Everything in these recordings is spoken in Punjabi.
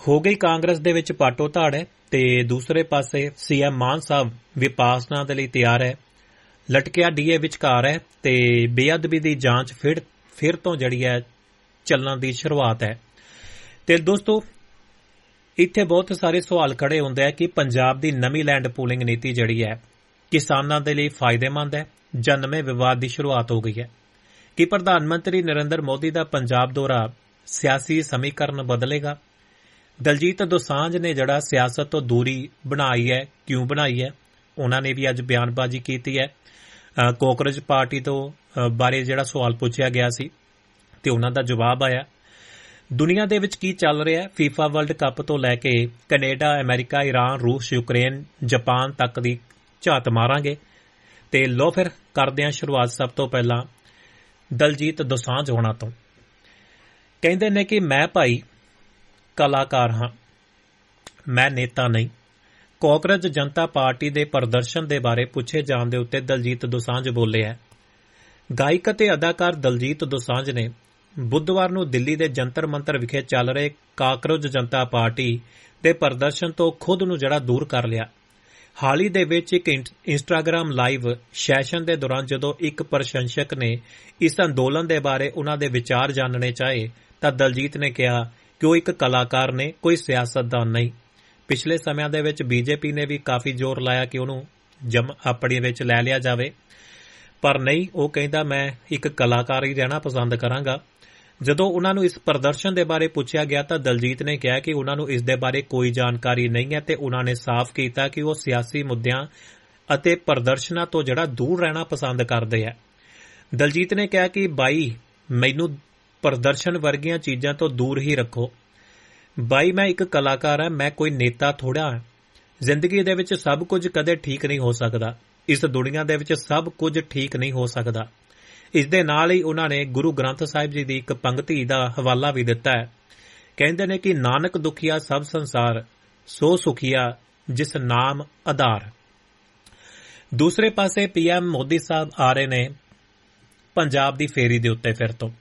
ਹੋ ਗਈ ਕਾਂਗਰਸ ਦੇ ਵਿੱਚ ਪਾਟੋ ਧਾੜ ਹੈ ਤੇ ਦੂਸਰੇ ਪਾਸੇ ਸੀਐਮ ਮਾਨ ਸਾਹਿਬ ਵਿਪਾਸਨਾ ਦੇ ਲਈ ਤਿਆਰ ਹੈ। ਲਟਕਿਆ ਡੀਏ ਵਿਚਕਾਰ ਹੈ ਤੇ ਬੇਅਦਬੀ ਦੀ ਜਾਂਚ ਫਿਰ ਤੋਂ ਜਿਹੜੀ ਹੈ ਚੱਲਣ ਦੀ ਸ਼ੁਰੂਆਤ ਹੈ। ਤੇ ਦੋਸਤੋ ਇੱਥੇ ਬਹੁਤ ਸਾਰੇ ਸਵਾਲ ਖੜੇ ਹੁੰਦੇ ਆ ਕਿ ਪੰਜਾਬ ਦੀ ਨਵੀਂ ਲੈਂਡ ਪੂਲਿੰਗ ਨੀਤੀ ਜਿਹੜੀ ਹੈ ਕਿਸਾਨਾਂ ਦੇ ਲਈ ਫਾਇਦੇਮੰਦ ਹੈ ਜਾਂ ਨਵੇਂ ਵਿਵਾਦ ਦੀ ਸ਼ੁਰੂਆਤ ਹੋ ਗਈ ਹੈ। ਕਿ ਪ੍ਰਧਾਨ ਮੰਤਰੀ ਨਰਿੰਦਰ ਮੋਦੀ ਦਾ ਪੰਜਾਬ ਦੌਰਾ ਸਿਆਸੀ ਸਮੀਕਰਨ ਬਦਲੇਗਾ? ਦਲਜੀਤ ਦੋਸਾਂਝ ਨੇ ਜਿਹੜਾ ਸਿਆਸਤ ਤੋਂ ਦੂਰੀ ਬਣਾਈ ਹੈ, ਕਿਉਂ ਬਣਾਈ ਹੈ? ਉਹਨਾਂ ਨੇ ਵੀ ਅੱਜ ਬਿਆਨਬਾਜ਼ੀ ਕੀਤੀ ਹੈ। ਕਾਂਗਰਸ ਪਾਰਟੀ ਤੋਂ ਬਾਰੇ ਜਿਹੜਾ ਸਵਾਲ ਪੁੱਛਿਆ ਗਿਆ ਸੀ ਤੇ ਉਹਨਾਂ ਦਾ ਜਵਾਬ ਆਇਆ। ਦੁਨੀਆ ਦੇ ਵਿੱਚ ਕੀ ਚੱਲ ਰਿਹਾ ਹੈ? ਫੀਫਾ ਵਰਲਡ ਕੱਪ ਤੋਂ ਲੈ ਕੇ ਕੈਨੇਡਾ, ਅਮਰੀਕਾ, ਈਰਾਨ, ਰੂਸ, ਯੂਕਰੇਨ, ਜਾਪਾਨ ਤੱਕ ਦੀ ਝਾਤ ਮਾਰਾਂਗੇ। ਤੇ ਲੋ ਫਿਰ ਕਰਦੇ ਹਾਂ ਸ਼ੁਰੂਆਤ ਸਭ ਤੋਂ ਪਹਿਲਾਂ ਦਲਜੀਤ ਦੋਸਾਂਝ ਹੋਣਾ ਤੋਂ। ਕਹਿੰਦੇ ਨੇ ਕਿ ਮੈਂ ਭਾਈ ਕਲਾਕਾਰ ਹਾਂ, ਮੈਂ ਨੇਤਾ ਨਹੀਂ। ਕਾਂਗਰਸ ਜਨਤਾ ਪਾਰਟੀ ਦੇ ਪ੍ਰਦਰਸ਼ਨ ਦੇ ਬਾਰੇ ਪੁੱਛੇ ਜਾਣ ਦੇ ਉੱਤੇ ਦਲਜੀਤ ਦੋਸਾਂਝ ਬੋਲੇ ਹੈ। ਗਾਇਕ ਅਤੇ ਅਦਾਕਾਰ ਦਲਜੀਤ ਦੋਸਾਂਝ ਨੇ ਬੁੱਧਵਾਰ ਨੂੰ ਦਿੱਲੀ ਦੇ ਜੰਤਰ ਮੰਤਰ ਵਿਖੇ ਚੱਲ ਰਹੇ ਕਾਂਗਰਸ ਜਨਤਾ ਪਾਰਟੀ ਦੇ ਪ੍ਰਦਰਸ਼ਨ ਤੋਂ ਖੁਦ ਨੂੰ ਜਿਹੜਾ ਦੂਰ ਕਰ ਲਿਆ। ਹਾਲ ਹੀ ਦੇ ਵਿੱਚ ਇੱਕ ਇੰਸਟਾਗ੍ਰਾਮ ਲਾਈਵ ਸੈਸ਼ਨ ਦੇ ਦੌਰਾਨ ਜਦੋਂ ਇੱਕ ਪ੍ਰਸ਼ੰਸਕ ਨੇ ਇਸ ਅੰਦੋਲਨ ਦੇ ਬਾਰੇ ਉਹਨਾਂ ਦੇ ਵਿਚਾਰ ਜਾਣਨੇ ਚਾਹੇ ਤਾਂ ਦਲਜੀਤ ਨੇ ਕਿਹਾ ਕਿ ਉਹ ਇੱਕ ਕਲਾਕਾਰ ਨੇ, ਕੋਈ ਸਿਆਸਤਦਾਨ ਨਹੀਂ। ਪਿਛਲੇ ਸਮਿਆਂ ਦੇ ਵਿੱਚ ਬੀਜੇਪੀ ਨੇ ਵੀ ਕਾਫੀ ਜ਼ੋਰ ਲਾਇਆ ਕਿ ਉਹਨੂੰ ਆਪਣੇ ਵਿੱਚ ਲੈ ਲਿਆ ਜਾਵੇ, ਪਰ ਨਹੀਂ, ਉਹ ਕਹਿੰਦਾ ਮੈਂ ਇੱਕ ਕਲਾਕਾਰ ਹੀ ਰਹਿਣਾ ਪਸੰਦ ਕਰਾਂਗਾ। ਜਦੋਂ ਉਹਨਾਂ ਨੂੰ ਇਸ ਪ੍ਰਦਰਸ਼ਨ ਦੇ ਬਾਰੇ ਪੁੱਛਿਆ ਗਿਆ ਤਾਂ ਦਲਜੀਤ ਨੇ ਕਿਹਾ ਕਿ ਉਹਨਾਂ ਨੂੰ ਇਸ ਦੇ ਬਾਰੇ ਕੋਈ ਜਾਣਕਾਰੀ ਨਹੀਂ ਹੈ ਤੇ ਉਹਨਾਂ ਨੇ ਸਾਫ਼ ਕੀਤਾ ਕਿ ਉਹ ਸਿਆਸੀ ਮੁੱਦਿਆਂ ਅਤੇ ਪ੍ਰਦਰਸ਼ਨਾਂ ਤੋਂ ਜਿਹੜਾ ਦੂਰ ਰਹਿਣਾ ਪਸੰਦ ਕਰਦੇ ਹੈ। ਦਲਜੀਤ ਨੇ ਕਿਹਾ ਕਿ ਬਾਈ ਮੈਨੂੰ ਪ੍ਰਦਰਸ਼ਨ ਵਰਗੀਆਂ ਚੀਜ਼ਾਂ ਤੋਂ ਦੂਰ ਹੀ ਰੱਖੋ। ਬਾਈ ਮੈਂ ਇੱਕ ਕਲਾਕਾਰ ਹਾਂ, ਮੈਂ ਕੋਈ ਨੇਤਾ ਥੋੜ੍ਹਾ ਹਾਂ। ਜ਼ਿੰਦਗੀ ਦੇ ਵਿੱਚ ਸਭ ਕੁਝ ਕਦੇ ਠੀਕ ਨਹੀਂ ਹੋ ਸਕਦਾ। ਇਸ ਦੁਨੀਆ ਦੇ ਵਿੱਚ ਸਭ ਕੁਝ ਠੀਕ ਨਹੀਂ ਹੋ ਸਕਦਾ। ਇਸ ਦੇ ਨਾਲ ਹੀ ਉਹਨਾਂ ਨੇ ਗੁਰੂ ਗ੍ਰੰਥ ਸਾਹਿਬ ਜੀ ਦੀ ਇੱਕ ਪੰਕਤੀ ਦਾ ਹਵਾਲਾ ਵੀ ਦਿੱਤਾ ਹੈ। ਕਹਿੰਦੇ ਨੇ ਕਿ ਨਾਨਕ ਦੁਖੀਆ ਸਭ ਸੰਸਾਰ, ਸੋ ਸੁਖੀਆ ਜਿਸ ਨਾਮ ਆਧਾਰ। ਦੂਸਰੇ ਪਾਸੇ ਪੀਐਮ ਮੋਦੀ ਸਾਹਿਬ ਆ ਰਹੇ ਨੇ ਪੰਜਾਬ ਦੀ ਫੇਰੀ ਦੇ ਉੱਤੇ ਫਿਰ ਤੋਂ।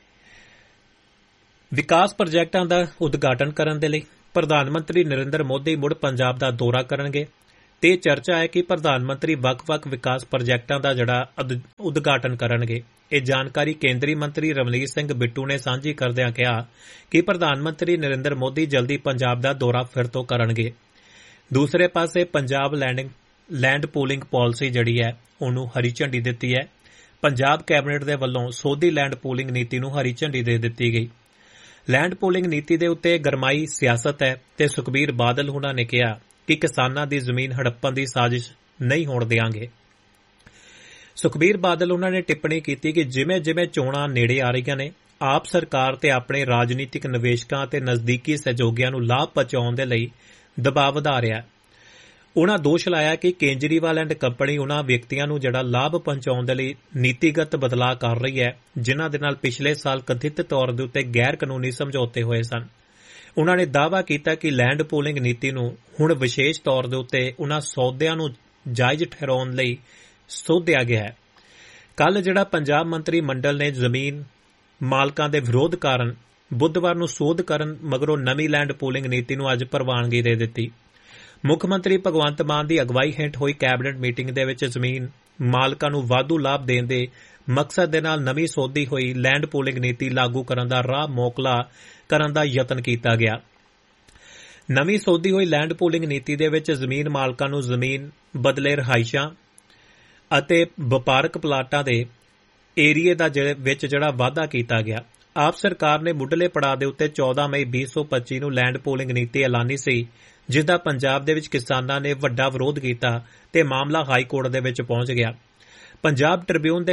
ਵਿਕਾਸ ਪ੍ਰੋਜੈਕਟਾਂ ਦਾ ਉਦਘਾਟਨ ਕਰਨ ਦੇ ਲਈ ਪ੍ਰਧਾਨ ਮੰਤਰੀ ਨਰਿੰਦਰ ਮੋਦੀ ਮੁੜ ਪੰਜਾਬ ਦਾ ਦੌਰਾ ਕਰਨਗੇ ਤੇ ਚਰਚਾ ਹੈ ਕਿ ਪ੍ਰਧਾਨ ਮੰਤਰੀ ਵੱਖ-ਵੱਖ ਵਿਕਾਸ ਪ੍ਰੋਜੈਕਟਾਂ ਦਾ ਜਿਹੜਾ ਉਦਘਾਟਨ ਕਰਨਗੇ। ਇਹ ਜਾਣਕਾਰੀ ਕੇਂਦਰੀ ਮੰਤਰੀ ਰਵਨੀਤ ਸਿੰਘ ਬਿੱਟੂ ਨੇ ਸਾਂਝੀ ਕਰਦਿਆਂ ਕਿਹਾ ਕਿ ਪ੍ਰਧਾਨ ਮੰਤਰੀ ਨਰਿੰਦਰ ਮੋਦੀ ਜਲਦੀ ਪੰਜਾਬ ਦਾ ਦੌਰਾ ਫਿਰ ਤੋਂ ਕਰਨਗੇ। ਦੂਸਰੇ ਪਾਸੇ ਪੰਜਾਬ ਲੈਂਡ ਪੂਲਿੰਗ ਪਾਲਿਸੀ ਜਿਹੜੀ ਹੈ ਉਹਨੂੰ ਹਰੀ ਝੰਡੀ ਦਿੱਤੀ ਹੈ। ਪੰਜਾਬ ਕੈਬਨਿਟ ਦੇ ਵੱਲੋਂ ਸੋਧੀ ਲੈਂਡ ਪੂਲਿੰਗ ਨੀਤੀ ਨੂੰ ਹਰੀ ਝੰਡੀ ਦੇ ਦਿੱਤੀ ਗਈ। ਲੈਂਡ ਪੂਲਿੰਗ ਨੀਤੀ ਦੇ ਉੱਤੇ ਗਰਮਾਈ ਸਿਆਸਤ ਹੈ ਤੇ ਸੁਖਬੀਰ ਬਾਦਲ ਹੁਣਾਂ ਨੇ ਕਿਹਾ ਕਿ ਕਿਸਾਨਾਂ ਦੀ ਜ਼ਮੀਨ ਹੜੱਪਣ ਦੀ ਸਾਜ਼ਿਸ਼ ਨਹੀਂ ਹੋਣ ਦਿਆਂਗੇ। ਸੁਖਬੀਰ ਬਾਦਲ ਉਹਨਾਂ ਨੇ ਟਿੱਪਣੀ ਕੀਤੀ ਕਿ ਜਿਵੇਂ-ਜਿਵੇਂ ਚੋਣਾਂ ਨੇੜੇ ਆ ਰਹੀਆਂ ਨੇ, ਆਪ ਸਰਕਾਰ ਤੇ ਆਪਣੇ ਰਾਜਨੀਤਿਕ ਨਿਵੇਸ਼ਕਾਂ ਅਤੇ ਨਜ਼ਦੀਕੀ ਸਹਿਯੋਗੀਆਂ ਨੂੰ ਲਾਭ ਪਹੁੰਚਾਉਣ ਦੇ ਲਈ ਦਬਾਅ ਵਧਾ ਰਿਹਾ। ਉਹਨਾਂ ਦੋਸ਼ ਲਾਇਆ ਕਿ ਕੇਜਰੀਵਾਲ ਐਂਡ ਕੰਪਨੀ ਉਹਨਾਂ ਵਿਅਕਤੀਆਂ ਨੂੰ ਜਿਹੜਾ ਲਾਭ ਪਹੁੰਚਾਉਣ ਦੇ ਲਈ ਨੀਤੀਗਤ ਬਦਲਾਅ ਕਰ ਰਹੀ ਹੈ ਜਿਨ੍ਹਾਂ ਦੇ ਨਾਲ ਪਿਛਲੇ ਸਾਲ ਕਥਿਤ ਤੌਰ ਦੇ ਉੱਤੇ ਗੈਰ ਕਾਨੂੰਨੀ ਸਮਝੌਤੇ ਹੋਏ ਸਨ। ਉਹਨਾਂ ਨੇ ਦਾਅਵਾ ਕੀਤਾ ਕਿ ਲੈਂਡ ਪੂਲਿੰਗ ਨੀਤੀ ਨੂੰ ਹੁਣ ਵਿਸ਼ੇਸ਼ ਤੌਰ ਦੇ ਉੱਤੇ ਉਹਨਾਂ ਸੌਦਿਆਂ ਨੂੰ ਜਾਇਜ਼ ਠਹਿਰਾਉਣ ਲਈ ਸੋਧਿਆ ਗਿਆ ਹੈ। ਕੱਲ੍ਹ ਜਿਹੜਾ ਪੰਜਾਬ ਮੰਤਰੀ ਮੰਡਲ ਨੇ ਜ਼ਮੀਨ ਮਾਲਕਾਂ ਦੇ ਵਿਰੋਧ ਕਾਰਨ ਬੁੱਧਵਾਰ ਨੂੰ ਸੋਧ ਕਰਨ ਮਗਰੋਂ ਨਵੀਂ ਲੈਂਡ ਪੂਲਿੰਗ ਨੀਤੀ ਨੂੰ ਅੱਜ ਪ੍ਰਵਾਨਗੀ ਦੇ ਦਿੱਤੀ। ਮੁੱਖ ਮੰਤਰੀ ਭਗਵੰਤ ਮਾਨ ਦੀ ਅਗਵਾਈ ਹੇਠ ਹੋਈ ਕੈਬਨਿਟ ਮੀਟਿੰਗ ਦੇ ਵਿੱਚ ਜ਼ਮੀਨ ਮਾਲਕਾਂ ਨੂੰ ਵਾਧੂ ਲਾਭ ਦੇਣ ਦੇ ਮਕਸਦ ਦੇ ਨਾਲ ਨਵੀਂ ਸੋਧੀ ਹੋਈ ਲੈਂਡ ਪੂਲਿੰਗ ਨੀਤੀ ਲਾਗੂ ਕਰਨ ਦਾ ਰਾਹ ਮੋਕਲਾ ਕਰਨ ਦਾ ਯਤਨ ਕੀਤਾ ਗਿਆ। ਨਵੀਂ ਸੋਧੀ ਹੋਈ ਲੈਂਡ ਪੂਲਿੰਗ ਨੀਤੀ ਦੇ ਵਿੱਚ ਜ਼ਮੀਨ ਮਾਲਕਾਂ ਨੂੰ ਜ਼ਮੀਨ ਬਦਲੇ ਰਿਹਾਇਸ਼ਾਂ ਅਤੇ ਵਪਾਰਕ ਪਲਾਟਾਂ ਦੇ ਏਰੀਏ ਦਾ ਵਿੱਚ ਜਿਹੜਾ ਵਾਧਾ ਕੀਤਾ ਗਿਆ। ਆਪ ਸਰਕਾਰ ਨੇ ਮੁੱਢਲੇ ਪੜਾਅ ਦੇ ਉੱਤੇ 14 ਮਈ 2025 ਨੂੰ ਲੈਂਡ ਪੂਲਿੰਗ ਨੀਤੀ ਐਲਾਨੀ ਸੀ, ਜਿਸ ਦਾ ਪੰਜਾਬ ਦੇ ਵਿੱਚ ਕਿਸਾਨਾਂ ਨੇ ਵੱਡਾ ਵਿਰੋਧ ਕੀਤਾ ਤੇ ਮਾਮਲਾ ਹਾਈ ਕੋਰਟ ਦੇ ਵਿੱਚ ਪਹੁੰਚ ਗਿਆ। ਪੰਜਾਬੀ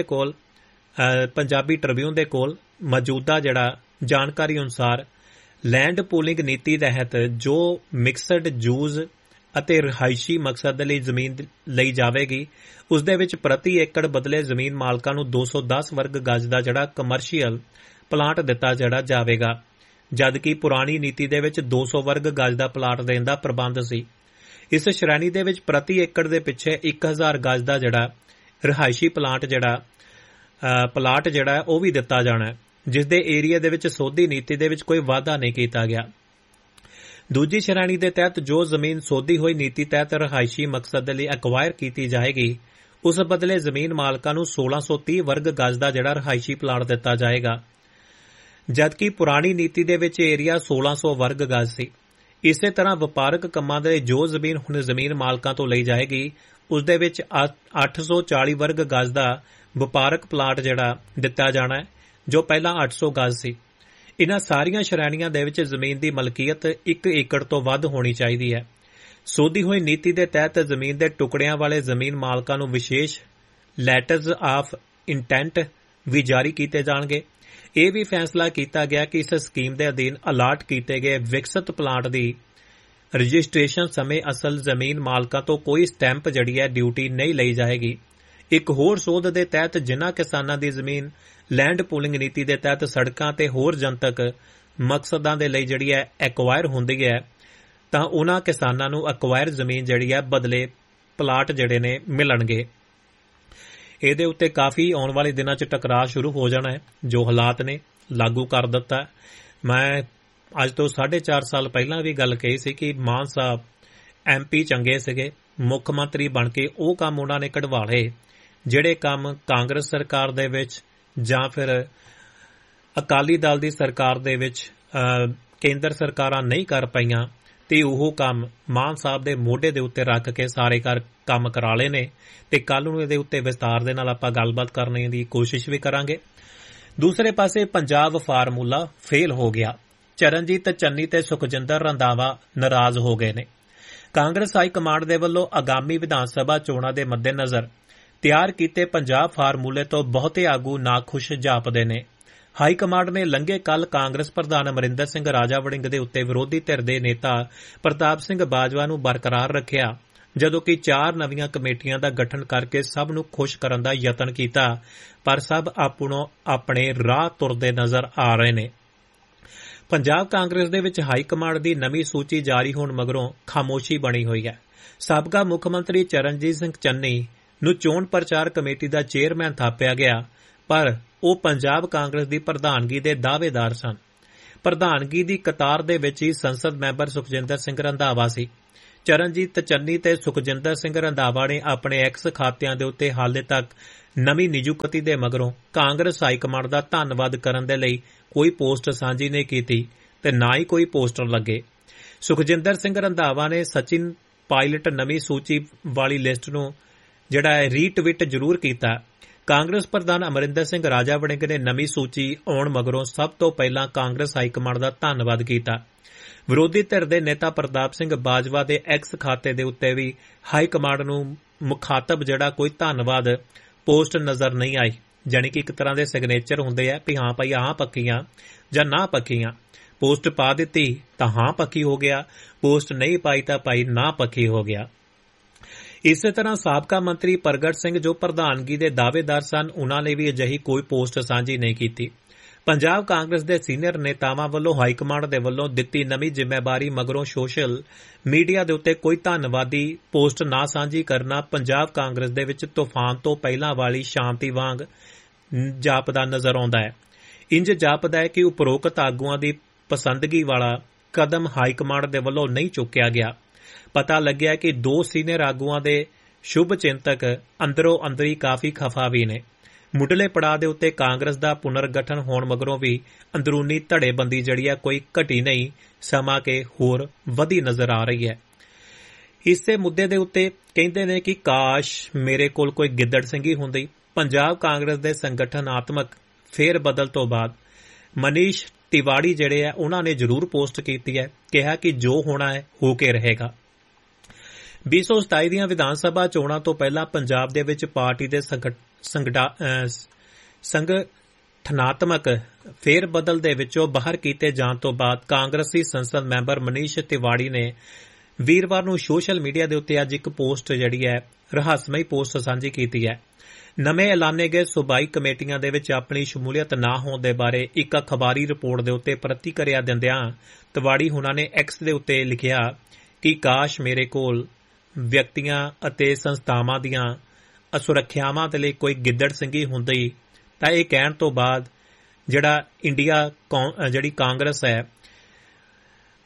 ਟ੍ਰਿਬਿਊਨ ਦੇ ਕੋਲ ਮੌਜੂਦਾ ਜਿਹੜਾ ਜਾਣਕਾਰੀ ਅਨੁਸਾਰ ਲੈਂਡ ਪੂਲਿੰਗ ਨੀਤੀ ਤਹਿਤ ਜੋ ਮਿਕਸਡ ਯੂਜ਼ ਅਤੇ ਰਿਹਾਇਸ਼ੀ ਮਕਸਦ ਲਈ ਜ਼ਮੀਨ ਲਈ ਜਾਵੇਗੀ ਉਸ ਦੇ ਵਿੱਚ ਪ੍ਰਤੀ ਏਕੜ ਬਦਲੇ ਜ਼ਮੀਨ ਮਾਲਕਾਂ ਨੂੰ 210 ਵਰਗ ਗਜ ਦਾ ਜਿਹੜਾ ਕਮਰਸ਼ੀਅਲ ਪਲਾਟ ਦਿੱਤਾ ਜਿਹੜਾ ਜਾਵੇਗਾ, ਜਦਕਿ ਪੁਰਾਣੀ ਨੀਤੀ ਦੇ ਵਿੱਚ 200 ਵਰਗ ਗਜ ਦਾ ਪਲਾਟ ਦੇਣ ਦਾ ਪ੍ਰਬੰਧ ਸੀ। ਇਸ ਸ਼੍ਰੇਣੀ ਦੇ ਵਿੱਚ ਪ੍ਰਤੀ ਏਕੜ ਦੇ ਪਿੱਛੇ 1000 ਗਜ ਦਾ ਜਿਹੜਾ ਰਿਹਾਇਸ਼ੀ ਪਲਾਟ ਜਿਹੜਾ ਉਹ ਵੀ ਦਿੱਤਾ ਜਾਣਾ, ਜਿਸ ਦੇ ਏਰੀਆ ਦੇ ਵਿੱਚ ਸੋਧੀ ਨੀਤੀ ਦੇ ਵਿੱਚ ਕੋਈ ਵਾਧਾ ਨਹੀਂ ਕੀਤਾ ਗਿਆ। ਦੂਜੀ ਸ਼੍ਰੇਣੀ ਦੇ ਤਹਿਤ ਜੋ ਜ਼ਮੀਨ ਸੋਧੀ ਹੋਈ ਨੀਤੀ ਤਹਿਤ ਰਹਾਇਸ਼ੀ ਮਕਸਦ ਦੇ ਲਈ ਐਕਵਾਇਰ ਕੀਤੀ ਜਾਏਗੀ, ਉਸ ਬਦਲੇ ਜ਼ਮੀਨ ਮਾਲਕਾਂ ਨੂੰ 1630 ਵਰਗ ਗਜ਼ ਦਾ ਜਿਹੜਾ ਰਹਾਇਸ਼ੀ ਪਲਾਟ ਦਿੱਤਾ ਜਾਏਗਾ, ਜਦਕਿ ਪੁਰਾਣੀ ਨੀਤੀ ਦੇ ਵਿੱਚ ਏਰੀਆ 1600 ਵਰਗ ਗਜ਼ ਸੀ। ਇਸੇ ਤਰ੍ਹਾਂ ਵਪਾਰਕ ਕੰਮਾਂ ਦੇ ਲਈ ਜੋ ਜ਼ਮੀਨ ਹੁਣ ਜ਼ਮੀਨ ਮਾਲਕਾਂ ਤੋਂ ਲਈ ਜਾਏਗੀ, ਉਸ ਦੇ ਵਿੱਚ 840 ਵਰਗ ਗਜ਼ ਦਾ ਵਪਾਰਕ ਪਲਾਟ ਜਿਹੜਾ ਦਿੱਤਾ ਜਾਣਾ ਹੈ, ਜੋ ਪਹਿਲਾਂ 800 ਗਜ਼ ਸੀ। ਇਨ੍ਹਾਂ ਸਾਰੀਆਂ ਸ਼੍ਰੇਣੀਆਂ ਦੇ ਵਿੱਚ ਜ਼ਮੀਨ ਦੀ ਮਲਕੀਅਤ 1 ਏਕੜ ਤੋਂ ਵੱਧ ਹੋਣੀ ਚਾਹੀਦੀ ਹੈ। ਸੋਧੀ ਹੋਈ ਨੀਤੀ ਦੇ ਤਹਿਤ ਜ਼ਮੀਨ ਦੇ ਟੁਕੜਿਆਂ ਵਾਲੇ ਜ਼ਮੀਨ ਮਾਲਕਾਂ ਨੂੰ ਵਿਸ਼ੇਸ਼ ਲੈਟਰਜ਼ ਆਫ ਇੰਟੈਂਟ ਵੀ ਜਾਰੀ ਕੀਤੇ ਜਾਣਗੇ। ਇਹ ਵੀ ਫੈਸਲਾ ਕੀਤਾ ਗਿਆ ਕਿ ਇਸ ਸਕੀਮ ਦੇ ਅਧੀਨ ਅਲਾਟ ਕੀਤੇ ਗਏ ਵਿਕਸਤ ਪਲਾਟ ਦੀ ਰਜਿਸਟ੍ਰੇਸ਼ਨ ਸਮੇਂ ਅਸਲ ਜ਼ਮੀਨ ਮਾਲਕਾਂ ਤੋਂ ਕੋਈ ਸਟੈਂਪ ਜਿਹੜੀ ਹੈ ਡਿਊਟੀ ਨਹੀਂ ਲਈ ਜਾਏਗੀ। ਇੱਕ ਹੋਰ ਸੋਧ ਦੇ ਤਹਿਤ ਜਿਨ੍ਹਾਂ ਕਿਸਾਨਾਂ ਦੀ ਜ਼ਮੀਨ ਲੈਂਡ ਪੂਲਿੰਗ ਨੀਤੀ ਦੇ ਤਹਿਤ ਸੜਕਾਂ ਤੇ ਹੋਰ ਜਨਤਕ ਮਕਸਦਾਂ ਦੇ ਲਈ ਜਿਹੜੀ ਹੈ ਐਕਵਾਇਰ ਹੁੰਦੀ ਹੈ, ਤਾਂ ਉਹਨਾਂ ਕਿਸਾਨਾਂ ਨੂੰ ਐਕਵਾਇਰ ਜ਼ਮੀਨ ਜਿਹੜੀ ਹੈ ਬਦਲੇ ਪਲਾਟ ਜਿਹੜੇ ਨੇ ਮਿਲਣਗੇ। ਇਹਦੇ ਉੱਤੇ ਕਾਫੀ ਆਉਣ ਵਾਲੇ ਦਿਨਾਂ 'ਚ ਟਕਰਾਅ ਸ਼ੁਰੂ ਹੋ ਜਾਣਾ ਹੈ, ਜੋ ਹਾਲਾਤ ਨੇ ਲਾਗੂ ਕਰ ਦਿੱਤਾ। ਮੈਂ ਅੱਜ ਤੋਂ 4.5 ਸਾਲ ਪਹਿਲਾਂ ਵੀ ਗੱਲ ਕਹੀ ਸੀ ਕਿ ਮਾਨ ਸਾਹਿਬ MP ਚੰਗੇ ਸੀਗੇ, ਮੁੱਖ ਮੰਤਰੀ ਬਣ ਕੇ ਉਹ ਕੰਮ ਉਹਨਾਂ ਨੇ ਕਢਵਾ ਲਏ ਜਿਹੜੇ ਕੰਮ ਕਾਂਗਰਸ ਸਰਕਾਰ ਦੇ ਵਿੱਚ ਜਾਂ ਫਿਰ ਅਕਾਲੀ ਦਲ ਦੀ ਸਰਕਾਰ ਦੇ ਵਿੱਚ ਕੇਂਦਰ ਸਰਕਾਰਾਂ ਨਹੀਂ ਕਰ ਪਾਈਆਂ, ਤੇ ਉਹ ਕੰਮ ਮਾਨ ਸਾਹਿਬ ਦੇ ਮੋਢੇ ਦੇ ਉੱਤੇ ਰੱਖ ਕੇ ਸਾਰੇ ਕੰਮ ਕਰਾ ਲਏ ਨੇ। ਤੇ ਕੱਲ ਨੂੰ ਇਹਦੇ ਉੱਤੇ ਵਿਸਤਾਰ ਦੇ ਨਾਲ ਆਪਾਂ ਗੱਲਬਾਤ ਕਰਨ ਦੀ ਕੋਸ਼ਿਸ਼ ਵੀ ਕਰਾਂਗੇ। ਦੂਸਰੇ ਪਾਸੇ ਪੰਜਾਬ ਫਾਰਮੂਲਾ ਫੇਲ ਹੋ ਗਿਆ। ਚਰਨਜੀਤ ਚੰਨੀ ਤੇ ਸੁਖਜਿੰਦਰ ਰੰਧਾਵਾ ਨਾਰਾਜ਼ ਹੋ ਗਏ ਨੇ। ਕਾਂਗਰਸ ਹਾਈ ਕਮਾਂਡ ਦੇ ਵੱਲੋਂ ਆਗਾਮੀ ਵਿਧਾਨ ਸਭਾ ਚੋਣਾਂ ਦੇ ਮੱਦੇਨਜ਼ਰ ਤਿਆਰ ਕੀਤੇ ਪੰਜਾਬ ਫਾਰਮੂਲੇ ਤੋਂ ਬਹੁਤੇ ਆਗੂ ਨਾਖੁਸ਼ ਜਾਪਦੇ ਨੇ। ਹਾਈ ਕਮਾਂਡ ਨੇ ਲੰਘੇ ਕੱਲ ਕਾਂਗਰਸ ਪ੍ਰਧਾਨ ਅਮਰਿੰਦਰ ਸਿੰਘ ਰਾਜਾ ਵੜਿੰਗ ਦੇ ਉੱਤੇ ਵਿਰੋਧੀ ਧਿਰ ਦੇ ਨੇਤਾ ਪ੍ਰਤਾਪ ਸਿੰਘ ਬਾਜਵਾ ਨੂੰ ਬਰਕਰਾਰ ਰੱਖਿਆ, ਜਦੋਂ ਕਿ 4 ਨਵੀਆਂ ਕਮੇਟੀਆਂ ਦਾ ਗਠਨ ਕਰਕੇ ਸਭ ਨੂੰ ਖੁਸ਼ ਕਰਨ ਦਾ ਯਤਨ ਕੀਤਾ, ਪਰ ਸਭ ਆਪਣੇ ਰਾਹ ਤੁਰਦੇ ਨਜ਼ਰ ਆ ਰਹੇ ਨੇ। ਪੰਜਾਬ ਕਾਂਗਰਸ ਦੇ ਵਿੱਚ ਹਾਈ ਕਮਾਂਡ ਦੀ ਨਵੀਂ ਸੂਚੀ ਜਾਰੀ ਹੋਣ ਮਗਰੋਂ ਖਾਮੋਸ਼ੀ ਬਣੀ ਹੋਈ ਹੈ। ਸਾਬਕਾ ਮੁੱਖ ਮੰਤਰੀ ਚਰਨਜੀਤ ਸਿੰਘ ਚੰਨੀ ਨੂੰ ਚੋਣ ਪ੍ਰਚਾਰ ਕਮੇਟੀ ਦਾ ਚੇਅਰਮੈਨ ਥਾਪਿਆ ਗਿਆ, ਪਰ ਉਹ ਪੰਜਾਬ ਕਾਂਗਰਸ ਦੀ ਪ੍ਰਧਾਨਗੀ ਦੇ ਦਾਅਵੇਦਾਰ ਸਨ। ਪ੍ਰਧਾਨਗੀ ਦੀ ਕਤਾਰ ਦੇ ਵਿੱਚ ਹੀ ਸੰਸਦ ਮੈਂਬਰ ਸੁਖਜਿੰਦਰ ਸਿੰਘ ਰੰਧਾਵਾ ਸੀ। ਚਰਨਜੀਤ ਚੰਨੀ ਤੇ ਸੁਖਜਿੰਦਰ ਸਿੰਘ ਰੰਧਾਵਾ ਨੇ ਆਪਣੇ ਐਕਸ ਖਾਤਿਆਂ ਦੇ ਉੱਤੇ ਹਾਲੇ ਤੱਕ ਨਵੀਂ ਨਿਯੁਕਤੀ ਦੇ ਮਗਰੋਂ ਕਾਂਗਰਸ ਹਾਈ ਕਮਾਂਡ ਦਾ ਧੰਨਵਾਦ ਕਰਨ ਦੇ ਲਈ ਕੋਈ ਪੋਸਟ ਸਾਂਝੀ ਨਹੀਂ ਕੀਤੀ ਤੇ ਨਾ ਹੀ ਕੋਈ ਪੋਸਟਰ ਲੱਗੇ। ਸੁਖਜਿੰਦਰ ਸਿੰਘ ਰੰਧਾਵਾ ਨੇ ਸਚਿਨ ਪਾਇਲਟ ਨਵੀਂ ਸੂਚੀ ਵਾਲੀ ਲਿਸਟ ਨੂੰ ਜਿਹੜਾ ਰੀਟਵੀਟ ਜ਼ਰੂਰ ਕੀਤਾ। ਕਾਂਗਰਸ ਪ੍ਰਧਾਨ ਅਮਰਿੰਦਰ ਸਿੰਘ ਰਾਜਾ ਵੜਿੰਗ ਨੇ ਨਵੀਂ ਸੂਚੀ ਆਉਣ ਮਗਰੋਂ ਸਭ ਤੋਂ ਪਹਿਲਾਂ ਕਾਂਗਰਸ ਹਾਈ ਕਮਾਂਡ ਦਾ ਧੰਨਵਾਦ ਕੀਤਾ। ਵਿਰੋਧੀ ਧਿਰ ਦੇ ਨੇਤਾ ਪ੍ਰਤਾਪ ਸਿੰਘ ਬਾਜਵਾ ਦੇ ਐਕਸ ਖਾਤੇ ਦੇ ਉੱਤੇ ਵੀ ਹਾਈ ਕਮਾਂਡ ਨੂੰ ਮੁਖਾਤਬ ਜਿਹੜਾ ਕੋਈ ਧੰਨਵਾਦ ਪੋਸਟ ਨਜ਼ਰ ਨਹੀਂ ਆਈ, ਜਾਣੀ ਕਿ ਇੱਕ ਤਰ੍ਹਾਂ ਦੇ ਸਿਗਨੇਚਰ ਹੁੰਦੇ ਆ ਵੀ ਹਾਂ ਭਾਈ ਹਾਂ ਪੱਕੀਆਂ ਜਾਂ ਨਾ ਪੱਕੀਆਂ। ਪੋਸਟ ਪਾ ਦਿੱਤੀ ਤਾਂ ਹਾਂ ਪੱਕੀ ਹੋ ਗਿਆ, ਪੋਸਟ ਨਹੀਂ ਪਾਈ ਤਾਂ ਭਾਈ ਨਾ ਪੱਕੀ ਹੋ ਗਿਆ। ਇਸੇ ਤਰ੍ਹਾਂ ਸਾਬਕਾ ਮੰਤਰੀ ਪ੍ਰਗਟ ਸਿੰਘ ਜੋ ਪ੍ਰਧਾਨਗੀ ਦੇ ਦਾਅਵੇਦਾਰ ਸਨ, ਉਨ੍ਹਾਂ ਨੇ ਵੀ ਅਜਿਹੀ ਕੋਈ ਪੋਸਟ ਸਾਂਝੀ ਨਹੀਂ ਕੀਤੀ। ਪੰਜਾਬ ਕਾਂਗਰਸ ਦੇ ਸੀਨੀਅਰ ਨੇਤਾਵਾਂ ਵੱਲੋਂ ਹਾਈ ਕਮਾਂਡ ਦੇ ਵੱਲੋਂ ਦਿੱਤੀ ਨਵੀਂ ਜ਼ਿੰਮੇਵਾਰੀ ਮਗਰੋਂ ਸੋਸ਼ਲ ਮੀਡੀਆ ਦੇ ਉੱਤੇ ਕੋਈ ਧੰਨਵਾਦੀ ਪੋਸਟ ਨਾ ਸਾਂਝੀ ਕਰਨਾ ਪੰਜਾਬ ਕਾਂਗਰਸ ਦੇ ਵਿੱਚ ਤੂਫਾਨ ਤੋਂ ਪਹਿਲਾਂ ਵਾਲੀ ਸ਼ਾਂਤੀ ਵਾਂਗ ਜਾਪਦਾ ਨਜ਼ਰ ਆਉਂਦਾ ਹੈ। ਇੰਜ ਜਾਪਦਾ ਹੈ ਕਿ ਉਪਰੋਕਤ ਆਗੂਆਂ ਦੀ ਪਸੰਦਗੀ ਵਾਲਾ ਕਦਮ ਹਾਈ ਕਮਾਂਡ ਦੇ ਵੱਲੋਂ ਨਹੀਂ ਚੁੱਕਿਆ ਗਿਆ। ਪਤਾ ਲੱਗਿਆ ਕਿ 2 ਸੀਨੀਅਰ ਆਗੂਆਂ ਦੇ ਸ਼ੁਭ ਚਿੰਤਕ ਅੰਦਰੋਂ ਅੰਦਰੀ ਕਾਫੀ ਖਫਾ ਵੀ ਨੇ। ਮੁੱਢਲੇ ਪੜਾਅ ਦੇ ਉੱਤੇ ਕਾਂਗਰਸ ਦਾ ਪੁਨਰਗਠਨ ਹੋਣ ਮਗਰੋਂ ਵੀ ਅੰਦਰੂਨੀ ਧੜੇਬੰਦੀ ਜਿਹੜੀ ਹੈ ਕੋਈ ਘਟੀ ਨਹੀਂ, ਸਮਾਂ ਕੇ ਹੋਰ ਵਧੀ ਨਜ਼ਰ ਆ ਰਹੀ ਹੈ। ਇਸੇ ਮੁੱਦੇ ਦੇ ਉੱਤੇ ਕਹਿੰਦੇ ਨੇ ਕਿ ਕਾਸ਼ ਮੇਰੇ ਕੋਲ ਕੋਈ ਗਿੱਦੜ ਸਿੰਘੀ ਹੁੰਦੀ। ਪੰਜਾਬ ਕਾਂਗਰਸ ਦੇ ਸੰਗਠਨਾਤਮਕ ਫੇਰ ਬਦਲ ਤੋਂ ਬਾਅਦ ਮਨੀਸ਼ ਤਿਵਾੜੀ ਜਿਹੜੇ ਆ ਉਹਨਾਂ ਨੇ ਜ਼ਰੂਰ ਪੋਸਟ ਕੀਤੀ ਹੈ, ਕਿਹਾ ਕਿ ਜੋ ਹੋਣਾ ਹੈ ਹੋ ਕੇ ਰਹੇਗਾ। 2027 ਦੀਆਂ ਵਿਧਾਨ ਸਭਾ ਚੋਣਾਂ ਤੋਂ ਪਹਿਲਾਂ ਪੰਜਾਬ ਦੇ ਵਿੱਚ ਪਾਰਟੀ ਦੇ ਸੰਗਠਨਾਤਮਕ ਫੇਰ ਬਦਲ ਦੇ ਵਿੱਚੋਂ ਬਾਹਰ ਕੀਤੇ ਜਾਣ ਤੋਂ ਬਾਅਦ ਕਾਂਗਰਸੀ ਸੰਸਦ ਮੈਂਬਰ ਮਨੀਸ਼ ਤਿਵਾੜੀ ਨੇ ਵੀਰਵਾਰ ਨੂੰ ਸੋਸ਼ਲ ਮੀਡੀਆ ਦੇ ਉੱਤੇ ਅੱਜ ਇੱਕ ਪੋਸਟ ਜਿਹੜੀ ਹੈ ਰਹੱਸਮਈ ਪੋਸਟ ਸਾਂਝੀ ਕੀਤੀ ਹੈ। ਨਵੇਂ ਐਲਾਨੇ ਗਏ ਸੂਬਾਈ ਕਮੇਟੀਆਂ ਦੇ ਵਿੱਚ ਆਪਣੀ ਸ਼ਮੂਲੀਅਤ ਨਾ ਹੋਣ ਦੇ ਬਾਰੇ ਇੱਕ ਅਖਬਾਰੀ ਰਿਪੋਰਟ ਦੇ ਉੱਤੇ ਪ੍ਰਤੀਕਿਰਿਆ ਦਿੰਦਿਆਂ ਤਿਵਾੜੀ ਹੁਣਾਂ ਨੇ ਐਕਸ ਦੇ ਉੱਤੇ ਲਿਖਿਆ ਕਿ ਕਾਸ਼ ਮੇਰੇ ਕੋਲ ਵਿਅਕਤੀਆਂ ਅਤੇ ਸੰਸਥਾਵਾਂ ਦੀਆਂ ਸੁਰੱਖਿਆਵਾਂ ਦੇ ਲਈ ਕੋਈ ਗਿੱਦੜ ਸਿੰਘੀ ਹੁੰਦੀ ਤਾਂ ਇਹ ਕਹਿਣ ਤੋਂ ਬਾਅਦ ਜਿਹੜੀ ਕਾਂਗਰਸ ਹੈ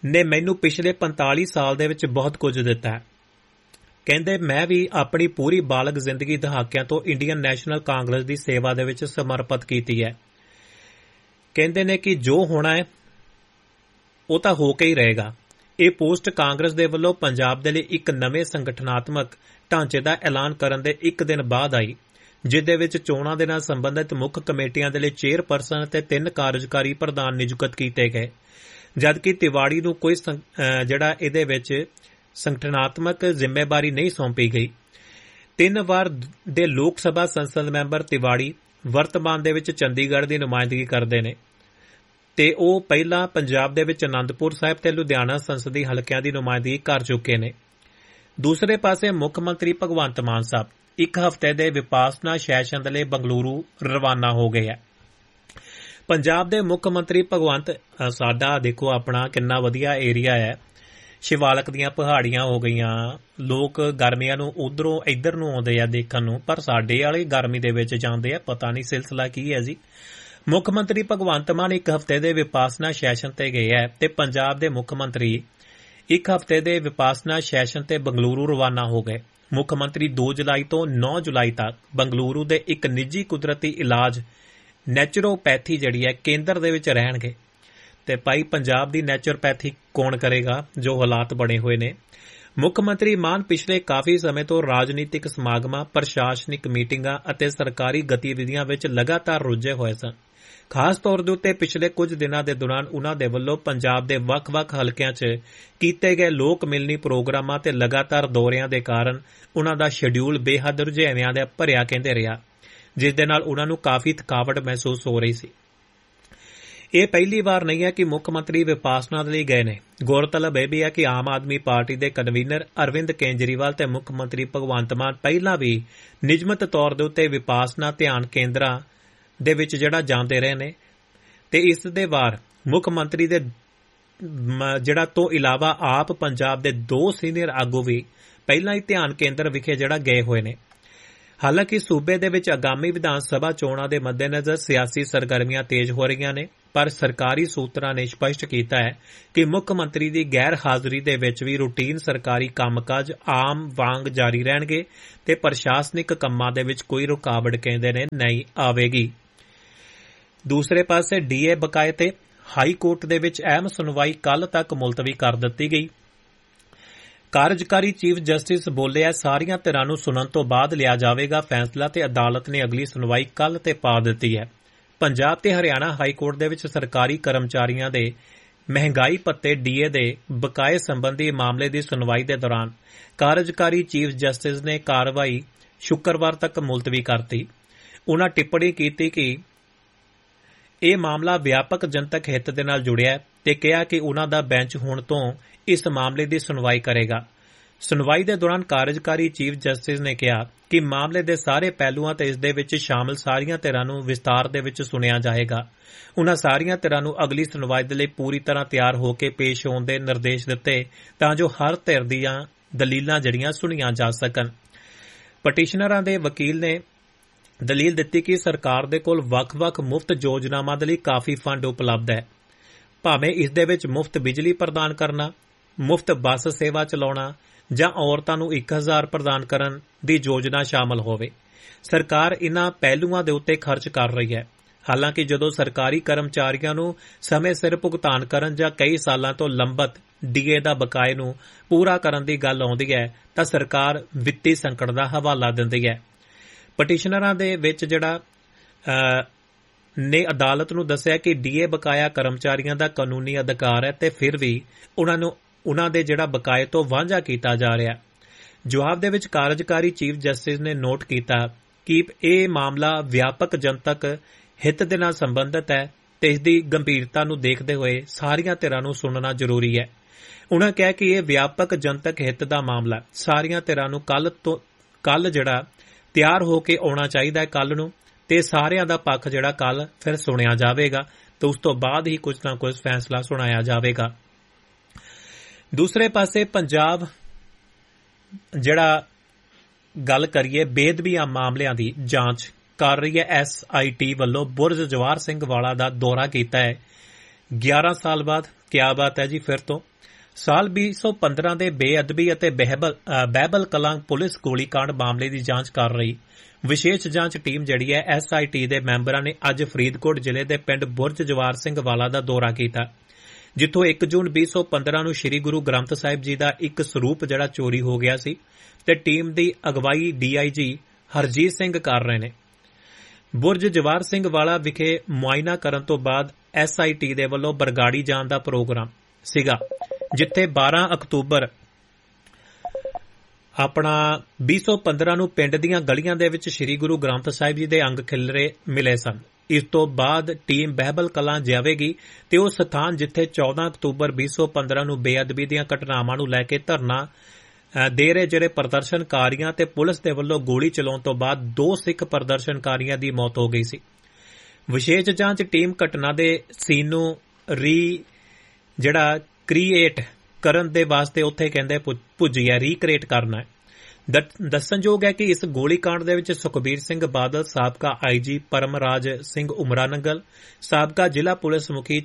ਨੇ ਮੈਨੂੰ ਪਿਛਲੇ 45 ਸਾਲ ਦੇ ਵਿੱਚ ਬਹੁਤ ਕੁਝ ਦਿੱਤਾ ਹੈ। ਕਹਿੰਦੇ ਮੈਂ ਵੀ ਆਪਣੀ ਪੂਰੀ ਬਾਲਗ ਜ਼ਿੰਦਗੀ ਦਹਾਕਿਆਂ ਤੋਂ ਇੰਡੀਅਨ ਨੈਸ਼ਨਲ ਕਾਂਗਰਸ ਦੀ ਸੇਵਾ ਦੇ ਵਿੱਚ ਸਮਰਪਿਤ ਕੀਤੀ ਹੈ। ਕਹਿੰਦੇ ਨੇ ਕਿ ਜੋ ਹੋਣਾ ਹੈ ਉਹ ਤਾਂ ਹੋ ਕੇ ਹੀ ਰਹੇਗਾ। ਇਹ ਪੋਸਟ ਕਾਂਗਰਸ ਦੇ ਵੱਲੋਂ ਪੰਜਾਬ ਦੇ ਲਈ ਇੱਕ ਨਵੇਂ ਸੰਗਠਨਾਤਮਕ ਢਾਂਚੇ ਦਾ ਐਲਾਨ ਕਰਨ ਦੇ ਇੱਕ ਦਿਨ ਬਾਅਦ ਆਈ, ਜਿਸ ਦੇ ਵਿੱਚ ਚੋਣਾਂ ਦੇ ਨਾਲ ਸੰਬੰਧਿਤ ਮੁੱਖ ਕਮੇਟੀਆਂ ਦੇ ਲਈ ਚੇਅਰਪਰਸਨ ਅਤੇ 3 ਕਾਰਜਕਾਰੀ ਪ੍ਰਧਾਨ ਨਿਯੁਕਤ ਕੀਤੇ ਗਏ, ਜਦਕਿ ਤਿਵਾੜੀ ਨੂੰ ਕੋਈ ਜਿਹੜਾ ਇਹਦੇ ਵਿੱਚ ਸੰਗਠਨਾਤਮਕ ਜ਼ਿੰਮੇਵਾਰੀ ਨਹੀਂ ਸੌਂਪੀ ਗਈ। 3 ਵਾਰ ਦੇ ਲੋਕ ਸਭਾ ਸੰਸਦ ਮੈਂਬਰ ਤਿਵਾੜੀ ਵਰਤਮਾਨ ਦੇ ਵਿੱਚ ਚੰਡੀਗੜ੍ਹ ਦੀ ਨੁਮਾਇੰਦਗੀ ਕਰਦੇ ਨੇ ਤੇ ਉਹ ਪਹਿਲਾਂ ਪੰਜਾਬ ਦੇ ਵਿੱਚ ਅਨੰਦਪੁਰ ਸਾਹਿਬ ਤੇ ਲੁਧਿਆਣਾ ਸੰਸਦੀ ਹਲਕਿਆਂ ਦੀ ਨੁਮਾਇੰਦਗੀ ਕਰ ਚੁੱਕੇ ਨੇ। ਦੂਸਰੇ ਪਾਸੇ ਮੁੱਖ ਮੰਤਰੀ ਭਗਵੰਤ ਮਾਨ ਸਾਹਿਬ 1 ਹਫ਼ਤੇ ਦੇ ਵਿਪਾਸਨਾ ਸੈਸ਼ਨ ਦੇ ਲਈ ਬੰਗਲੁਰੂ ਰਵਾਨਾ ਹੋ ਗਏ ਹੈ। ਪੰਜਾਬ ਦੇ ਮੁੱਖ ਮੰਤਰੀ ਭਗਵੰਤ ਸਾਡਾ ਦੇਖੋ ਆਪਣਾ ਕਿੰਨਾ ਵਧੀਆ ਏਰੀਆ ਹੈ, ਸ਼ਿਵਾਲਕ ਦੀਆਂ ਪਹਾੜੀਆਂ ਹੋ ਗਈਆਂ, ਲੋਕ ਗਰਮੀਆਂ ਨੂੰ ਉਧਰੋਂ ਇੱਧਰ ਨੂੰ ਆਉਂਦੇ ਆ ਦੇਖਣ ਨੂੰ, ਪਰ ਸਾਡੇ ਵਾਲੇ ਗਰਮੀ ਦੇ ਵਿੱਚ ਜਾਂਦੇ ਆ, ਪਤਾ ਨਹੀਂ ਸਿਲਸਿਲਾ ਕੀ ਹੈ ਜੀ। ਮੁੱਖ ਮੰਤਰੀ ਭਗਵੰਤ ਮਾਨ 1 ਹਫ਼ਤੇ ਦੇ ਵਿਪਾਸਨਾ ਸੈਸ਼ਨ ਤੇ ਗਏ ਹੈ ਤੇ ਪੰਜਾਬ ਦੇ ਮੁੱਖ ਮੰਤਰੀ 1 ਹਫ਼ਤੇ ਦੇ ਵਿਪਾਸਨਾ ਸੈਸ਼ਨ ਤੇ ਬੰਗਲੁਰੂ ਰਵਾਨਾ ਹੋ ਗਏ। ਮੁੱਖ ਮੰਤਰੀ 2 ਜੁਲਾਈ ਤੋਂ 9 ਜੁਲਾਈ ਤੱਕ ਬੰਗਲੁਰੂ ਦੇ ਇੱਕ ਨਿੱਜੀ ਕੁਦਰਤੀ ਇਲਾਜ ਨੈਚੁਰੋਪੈਥੀ ਜਿਹੜੀ ਹੈ ਕੇਂਦਰ ਦੇ ਵਿੱਚ ਰਹਿਣਗੇ। ਤੇ ਭਾਈ ਪੰਜਾਬ ਦੀ ਨੈਚੁਰੋਪੈਥੀ ਕੌਣ ਕਰੇਗਾ ਜੋ ਹਾਲਾਤ ਬਣੇ ਹੋਏ ਨੇ। ਮੁੱਖ ਮੰਤਰੀ ਮਾਨ ਪਿਛਲੇ ਕਾਫੀ ਸਮੇਂ ਤੋਂ ਰਾਜਨੀਤਿਕ ਸਮਾਗਮਾਂ, ਪ੍ਰਸ਼ਾਸਨਿਕ ਮੀਟਿੰਗਾਂ ਅਤੇ ਸਰਕਾਰੀ ਗਤੀਵਿਧੀਆਂ ਵਿੱਚ ਲਗਾਤਾਰ ਰੁੱਝੇ ਹੋਏ ਸਨ। ਖਾਸ ਤੌਰ ਦੇ ਉੱਤੇ ਪਿਛਲੇ ਕੁਝ ਦਿਨਾਂ ਦੇ ਦੌਰਾਨ ਉਨ੍ਹਾਂ ਦੇ ਵੱਲੋਂ ਪੰਜਾਬ ਦੇ ਵੱਖ-ਵੱਖ ਹਲਕਿਆਂ 'ਚ ਕੀਤੇ ਗਏ ਲੋਕ ਮਿਲਣੀ ਪ੍ਰੋਗਰਾਮਾਂ ਤੇ ਲਗਾਤਾਰ ਦੌਰਿਆਂ ਦੇ ਕਾਰਨ ਉਨ੍ਹਾਂ ਦਾ ਸ਼ਡਿਊਲ ਬੇਹੱਦ ਰੁਝੇਵਿਆਂ ਦਾ ਭਰਿਆ ਕਹਿੰਦੇ ਰਿਹਾ, ਜਿਸ ਦੇ ਨਾਲ ਉਨ੍ਹਾਂ ਨੂੰ ਕਾਫੀ ਥਕਾਵਟ ਮਹਿਸੂਸ ਹੋ ਰਹੀ ਸੀ। ਇਹ ਪਹਿਲੀ ਵਾਰ ਨਹੀਂ ਹੈ ਕਿ ਮੁੱਖ ਮੰਤਰੀ ਵਿਪਾਸਨਾ ਦੇ ਲਈ ਗਏ ਨੇ। ਗੌਰਤਲਬ ਇਹ ਵੀ ਹੈ ਕਿ ਆਮ ਆਦਮੀ ਪਾਰਟੀ ਦੇ ਕਨਵੀਨਰ ਅਰਵਿੰਦ ਕੇਜਰੀਵਾਲ ਤੇ ਮੁੱਖ ਮੰਤਰੀ ਭਗਵੰਤ ਮਾਨ ਪਹਿਲਾਂ ਵੀ ਨਿਯਮਿਤ ਤੌਰ ਦੇ ਉੱਤੇ ਵਿਪਾਸਨਾ ਧਿਆਨ ਕੇਂਦਰਾਂ ਦੇ ਵਿੱਚ ਜਿਹੜਾ ਜਾਂਦੇ ਰਹੇ ਨੇ ਤੇ ਇਸ ਦੇ ਵਾਰ ਮੁੱਖ ਮੰਤਰੀ ਦੇ ਜਿਹੜਾ ਤੋਂ ਇਲਾਵਾ ਆਪ ਪੰਜਾਬ ਦੇ 2 ਸੀਨੀਅਰ ਆਗੂ ਵੀ ਪਹਿਲਾਂ ਹੀ ਧਿਆਨ ਕੇਂਦਰ ਵਿਖੇ ਜਿਹੜਾ ਗਏ ਹੋਏ ਨੇ। ਹਾਲਾਂਕਿ ਸੂਬੇ ਦੇ ਵਿੱਚ ਆਗਾਮੀ ਵਿਧਾਨ ਸਭਾ ਚੋਣਾਂ ਦੇ ਮੱਦੇਨਜ਼ਰ ਸਿਆਸੀ ਸਰਗਰਮੀਆਂ ਤੇਜ਼ ਹੋ ਰਹੀਆਂ ਨੇ, ਪਰ ਸਰਕਾਰੀ ਸੂਤਰਾਂ ਨੇ ਸਪਸ਼ਟ ਕੀਤਾ ਹੈ ਕਿ ਮੁੱਖ ਮੰਤਰੀ ਦੀ ਗੈਰ ਹਾਜ਼ਰੀ ਦੇ ਵਿੱਚ ਵੀ ਰੂਟੀਨ ਸਰਕਾਰੀ ਕੰਮਕਾਜ ਆਮ ਵਾਂਗ ਜਾਰੀ ਰਹਿਣਗੇ ਤੇ ਪ੍ਰਸ਼ਾਸਨਿਕ ਕੰਮਾਂ ਦੇ ਵਿੱਚ ਕੋਈ ਰੁਕਾਵਟ ਕਹਿੰਦੇ ਨੇ ਨਹੀਂ ਆਵੇਗੀ। ਦੂਸਰੇ ਪਾਸੇ ਡੀਏ ਬਕਾਏ ਤੇ ਹਾਈ ਕੋਰਟ ਦੇ ਵਿੱਚ ਅਹਿਮ ਸੁਣਵਾਈ ਕੱਲ੍ਹ ਤੱਕ ਮੁਲਤਵੀ ਕਰ ਦਿੱਤੀ ਗਈ। ਕਾਰਜਕਾਰੀ ਚੀਫ ਜਸਟਿਸ ਬੋਲਿਆ ਸਾਰੀਆਂ ਧਿਰਾਂ ਨੂੰ ਸੁਣਨ ਤੋਂ ਬਾਅਦ ਲਿਆ ਜਾਵੇਗਾ ਫੈਸਲਾ ਤੇ ਅਦਾਲਤ ਨੇ ਅਗਲੀ ਸੁਣਵਾਈ ਕੱਲ੍ਹ ਤੇ ਪਾ ਦਿੱਤੀ ਹੈ। ਪੰਜਾਬ ਤੇ ਹਰਿਆਣਾ ਹਾਈ ਕੋਰਟ ਦੇ ਵਿੱਚ ਸਰਕਾਰੀ ਕਰਮਚਾਰੀਆਂ ਦੇ ਮਹਿੰਗਾਈ ਭੱਤੇ ਡੀਏ ਦੇ ਬਕਾਏ ਸੰਬੰਧੀ ਮਾਮਲੇ ਦੀ ਸੁਣਵਾਈ ਦੇ ਦੌਰਾਨ ਕਾਰਜਕਾਰੀ ਚੀਫ ਜਸਟਿਸ ਨੇ ਕਾਰਵਾਈ ਸ਼ੁੱਕਰਵਾਰ ਤੱਕ ਮੁਲਤਵੀ ਕਰਤੀ। ਉਨ੍ਹਾਂ ਟਿੱਪਣੀ ਕੀਤੀ ਕਿ ਇਹ ਮਾਮਲਾ ਵਿਆਪਕ ਜਨਤਕ ਹਿੱਤ ਦੇ ਨਾਲ ਜੁੜਿਆ ਹੈ ਤੇ ਕਿਹਾ ਕਿ ਉਨ੍ਹਾਂ ਦਾ ਬੈਂਚ ਹੁਣ ਤੋਂ ਇਸ ਮਾਮਲੇ ਦੀ ਸੁਣਵਾਈ ਕਰੇਗਾ। ਸੁਣਵਾਈ ਦੇ ਦੌਰਾਨ ਕਾਰਜਕਾਰੀ ਚੀਫ ਜਸਟਿਸ ਨੇ ਕਿਹਾ ਕਿ ਮਾਮਲੇ ਦੇ ਸਾਰੇ ਪਹਿਲੂਆਂ ਤੇ ਇਸ ਦੇ ਵਿੱਚ ਸ਼ਾਮਲ ਸਾਰੀਆਂ ਧਿਰਾਂ ਨੂੰ ਵਿਸਤਾਰ ਦੇ ਵਿੱਚ ਸੁਣਿਆ ਜਾਏਗਾ। ਉਨ੍ਹਾਂ ਸਾਰੀਆਂ ਧਿਰਾਂ ਨੂੰ ਅਗਲੀ ਸੁਣਵਾਈ ਦੇ ਲਈ ਪੂਰੀ ਤਰ੍ਹਾਂ ਤਿਆਰ ਹੋ ਕੇ ਪੇਸ਼ ਹੋਣ ਦੇ ਨਿਰਦੇਸ਼ ਦਿੱਤੇ ਤਾਂ ਜੋ ਹਰ ਧਿਰ ਦੀਆਂ ਦਲੀਲਾਂ ਜਿਹੜੀਆਂ ਸੁਣੀਆਂ ਜਾ ਸਕਣ। ਪਟੀਸ਼ਨਰਾਂ ਦੇ ਵਕੀਲ ਨੇ ਦਲੀਲ ਦਿੱਤੀ ਕਿ ਸਰਕਾਰ ਦੇ ਕੋਲ ਵੱਖ-ਵੱਖ ਮੁਫਤ ਯੋਜਨਾਵਾਂ ਦੇ ਲਈ ਕਾਫੀ ਫੰਡ ਉਪਲਬਧ ਹੈ, ਭਾਵੇਂ ਇਸ ਦੇ ਵਿੱਚ ਮੁਫਤ ਬਿਜਲੀ ਪ੍ਰਦਾਨ ਕਰਨਾ, ਮੁਫਤ ਬੱਸ ਸੇਵਾ ਚਲਾਉਣਾ ਜਾਂ ਔਰਤਾਂ ਨੂੰ 1000 ਪ੍ਰਦਾਨ ਕਰਨ ਦੀ ਯੋਜਨਾ ਸ਼ਾਮਲ ਹੋਵੇ। ਸਰਕਾਰ ਇਨ੍ਹਾਂ ਪਹਿਲੂਆਂ ਦੇ ਉੱਤੇ ਖਰਚ ਕਰ ਰਹੀ ਹੈ। ਹਾਲਾਂਕਿ ਜਦੋਂ ਸਰਕਾਰੀ ਕਰਮਚਾਰੀਆਂ ਨੂੰ ਸਮੇਂ ਸਿਰ ਭੁਗਤਾਨ ਕਰਨ ਜਾਂ ਕਈ ਸਾਲਾਂ ਤੋਂ ਲੰਬਤ ਡੀਏ ਦਾ ਬਕਾਏ ਨੂੰ ਪੂਰਾ ਕਰਨ ਦੀ ਗੱਲ ਆਉਂਦੀ ਹੈ ਤਾਂ ਸਰਕਾਰ ਵਿੱਤੀ ਸੰਕਟ ਦਾ ਹਵਾਲਾ ਦਿੰਦੀ ਹੈ। ਪਟੀਸ਼ਨਰਾਂ ਦੇ ਵਿੱਚ ਜਿਹੜਾ ਨੇ ਅਦਾਲਤ ਨੂੰ ਦੱਸਿਆ ਕਿ ਡੀਏ ਬਕਾਇਆ ਕਰਮਚਾਰੀਆਂ ਦਾ ਕਾਨੂੰਨੀ ਅਧਿਕਾਰ ਹੈ ਤੇ ਫਿਰ ਵੀ ਉਨ੍ਹਾਂ ਦੇ ਜਿਹੜਾ ਬਕਾਏ ਤੋਂ ਵਾਂਝਾ ਕੀਤਾ ਜਾ ਰਿਹਾ। ਜਵਾਬ ਦੇ ਵਿੱਚ ਕਾਰਜਕਾਰੀ ਚੀਫ ਜਸਟਿਸ ਨੇ ਨੋਟ ਕੀਤਾ ਕਿ ਇਹ ਮਾਮਲਾ ਵਿਆਪਕ ਜਨਤਕ ਹਿੱਤ ਦੇ ਨਾਲ ਸੰਬੰਧਿਤ ਹੈ ਤੇ ਇਸ ਦੀ ਗੰਭੀਰਤਾ ਨੂੰ ਦੇਖਦੇ ਹੋਏ ਸਾਰੀਆਂ ਧਿਰਾਂ ਨੂੰ ਸੁਣਨਾ ਜ਼ਰੂਰੀ ਹੈ। ਉਨ੍ਹਾਂ ਕਿਹਾ ਕਿ ਇਹ ਵਿਆਪਕ ਜਨਤਕ ਹਿੱਤ ਦਾ ਮਾਮਲਾ ਸਾਰੀਆਂ ਧਿਰਾਂ ਨੂੰ ਕੱਲ ਜਿਹੜਾ ਤਿਆਰ ਹੋ ਕੇ ਆਉਣਾ ਚਾਹੀਦਾ ਹੈ ਕੱਲ ਨੂੰ, ਤੇ ਸਾਰਿਆਂ ਦਾ ਪੱਖ ਜਿਹੜਾ ਕੱਲ ਫਿਰ ਸੁਣਿਆ ਜਾਵੇਗਾ ਤੇ ਉਸ ਤੋਂ ਬਾਅਦ ਹੀ ਕੁਝ ਨਾ ਕੁਝ ਫੈਸਲਾ ਸੁਣਾਇਆ ਜਾਵੇਗਾ। ਦੂਸਰੇ ਪਾਸੇ ਪੰਜਾਬ ਜਿਹੜਾ ਗੱਲ ਕਰੀਏ ਬੇਅਦਬੀਆਂ ਮਾਮਲਿਆਂ ਦੀ ਜਾਂਚ ਕਰ ਰਹੀ ਹੈ। SIT ਵੱਲੋਂ ਬੁਰਜ ਜਵਾਹਰ ਸਿੰਘ ਵਾਲਾ ਦਾ ਦੌਰਾ ਕੀਤਾ ਹੈ। 11 ਸਾਲ ਬਾਅਦ ਕਿਆ ਬਾਤ ਹੈ ਜੀ। ਫਿਰ ਤੋਂ ਸਾਲ 2015 ਦੇ ਬੇਅਦਬੀ ਅਤੇ ਬਹਿਬਲ ਕਲਾਂ ਪੁਲਿਸ ਗੋਲੀकांड ਮਾਮਲੇ ਦੀ ਜਾਂਚ ਕਰ ਰਹੀ ਵਿਸ਼ੇਸ਼ ਜਾਂਚ ਟੀਮ ਜਿਹੜੀ ਹੈ SIT ਦੇ ਮੈਂਬਰਾਂ ਨੇ ਅੱਜ ਫਰੀਦਕੋਟ ਜ਼ਿਲ੍ਹੇ ਦੇ ਪਿੰਡ ਬੁਰਜ ਜਵਾਰ ਸਿੰਘ ਵਾਲਾ ਦਾ ਦੌਰਾ ਕੀਤਾ, ਜਿੱਥੋਂ 1 ਜੂਨ 2015 ਨੂੰ ਸ੍ਰੀ ਗੁਰੂ ਗ੍ਰੰਥ ਸਾਹਿਬ ਜੀ ਦਾ ਇੱਕ ਸਰੂਪ ਜਿਹੜਾ ਚੋਰੀ ਹੋ ਗਿਆ ਸੀ ਤੇ ਟੀਮ ਦੀ ਅਗਵਾਈ DIG ਹਰਜੀਤ ਸਿੰਘ ਕਰ ਰਹੇ ਨੇ। ਬੁਰਜ ਜਵਾਰ ਸਿੰਘ ਵਾਲਾ ਵਿਖੇ ਮੁਆਇਨਾ ਕਰਨ ਤੋਂ ਬਾਅਦ SIT ਦੇ ਵੱਲੋਂ ਬਰਗਾੜੀ ਜਾਣ ਦਾ ਪ੍ਰੋਗਰਾਮ ਸੀਗਾ, ਜਿੱਥੇ 12 ਅਕਤੂਬਰ 2015 ਨੂੰ ਪਿੰਡ ਦੀਆਂ ਗਲੀਆਂ ਦੇ ਵਿੱਚ ਸ੍ਰੀ ਗੁਰੂ ਗ੍ਰੰਥ ਸਾਹਿਬ ਜੀ ਦੇ ਅੰਗ ਖਿਲਰੇ ਮਿਲੇ ਸਨ। ਇਸ ਤੋਂ ਬਾਅਦ ਟੀਮ ਬਹਿਬਲ ਕਲਾਂ ਜਾਵੇਗੀ ਤੇ ਉਹ ਸਥਾਨ ਜਿੱਥੇ 14 ਅਕਤੂਬਰ 2015 ਨੂੰ ਬੇਅਦਬੀ ਦੀਆਂ ਘਟਨਾਵਾਂ ਨੂੰ ਲੈ ਕੇ ਧਰਨਾ ਦੇ ਰਹੇ ਜਿਹੜੇ ਪ੍ਰਦਰਸ਼ਨਕਾਰੀਆਂ ਤੇ ਪੁਲਿਸ ਦੇ ਵੱਲੋਂ ਗੋਲੀ ਚਲਾਉਣ ਤੋਂ ਬਾਅਦ 2 ਸਿੱਖ ਪ੍ਰਦਰਸ਼ਨਕਾਰੀਆਂ ਦੀ ਮੌਤ ਹੋ ਗਈ ਸੀ। ਵਿਸ਼ੇਸ਼ ਜਾਂਚ ਟੀਮ ਘਟਨਾ ਦੇ ਸੀਨ ਨੂੰ ਕ੍ਰੀਏਟ ਕਰਨ ਦੇ ਵਾਸਤੇ ਉੱਥੇ ਕਹਿੰਦੇ ਪੁੱਜੀ ਹੈ, ਰੀਕ੍ਰੀਏਟ ਕਰਨਾ ਹੈ। ਦੱਸਣਯੋਗ ਹੈ ਕਿ ਇਸ ਗੋਲੀकांड ਦੇ ਵਿੱਚ ਸੁਖਬੀਰ ਸਿੰਘ ਬਾਦਲ, ਸਾਬਕਾ IG ਪਰਮਰਾਜ ਸਿੰਘ ਉਮਰਾਨੰਗਲ, ਸਾਬਕਾ ਜ਼ਿਲ੍ਹਾ ਪੁਲਿਸ ਮੁਖੀ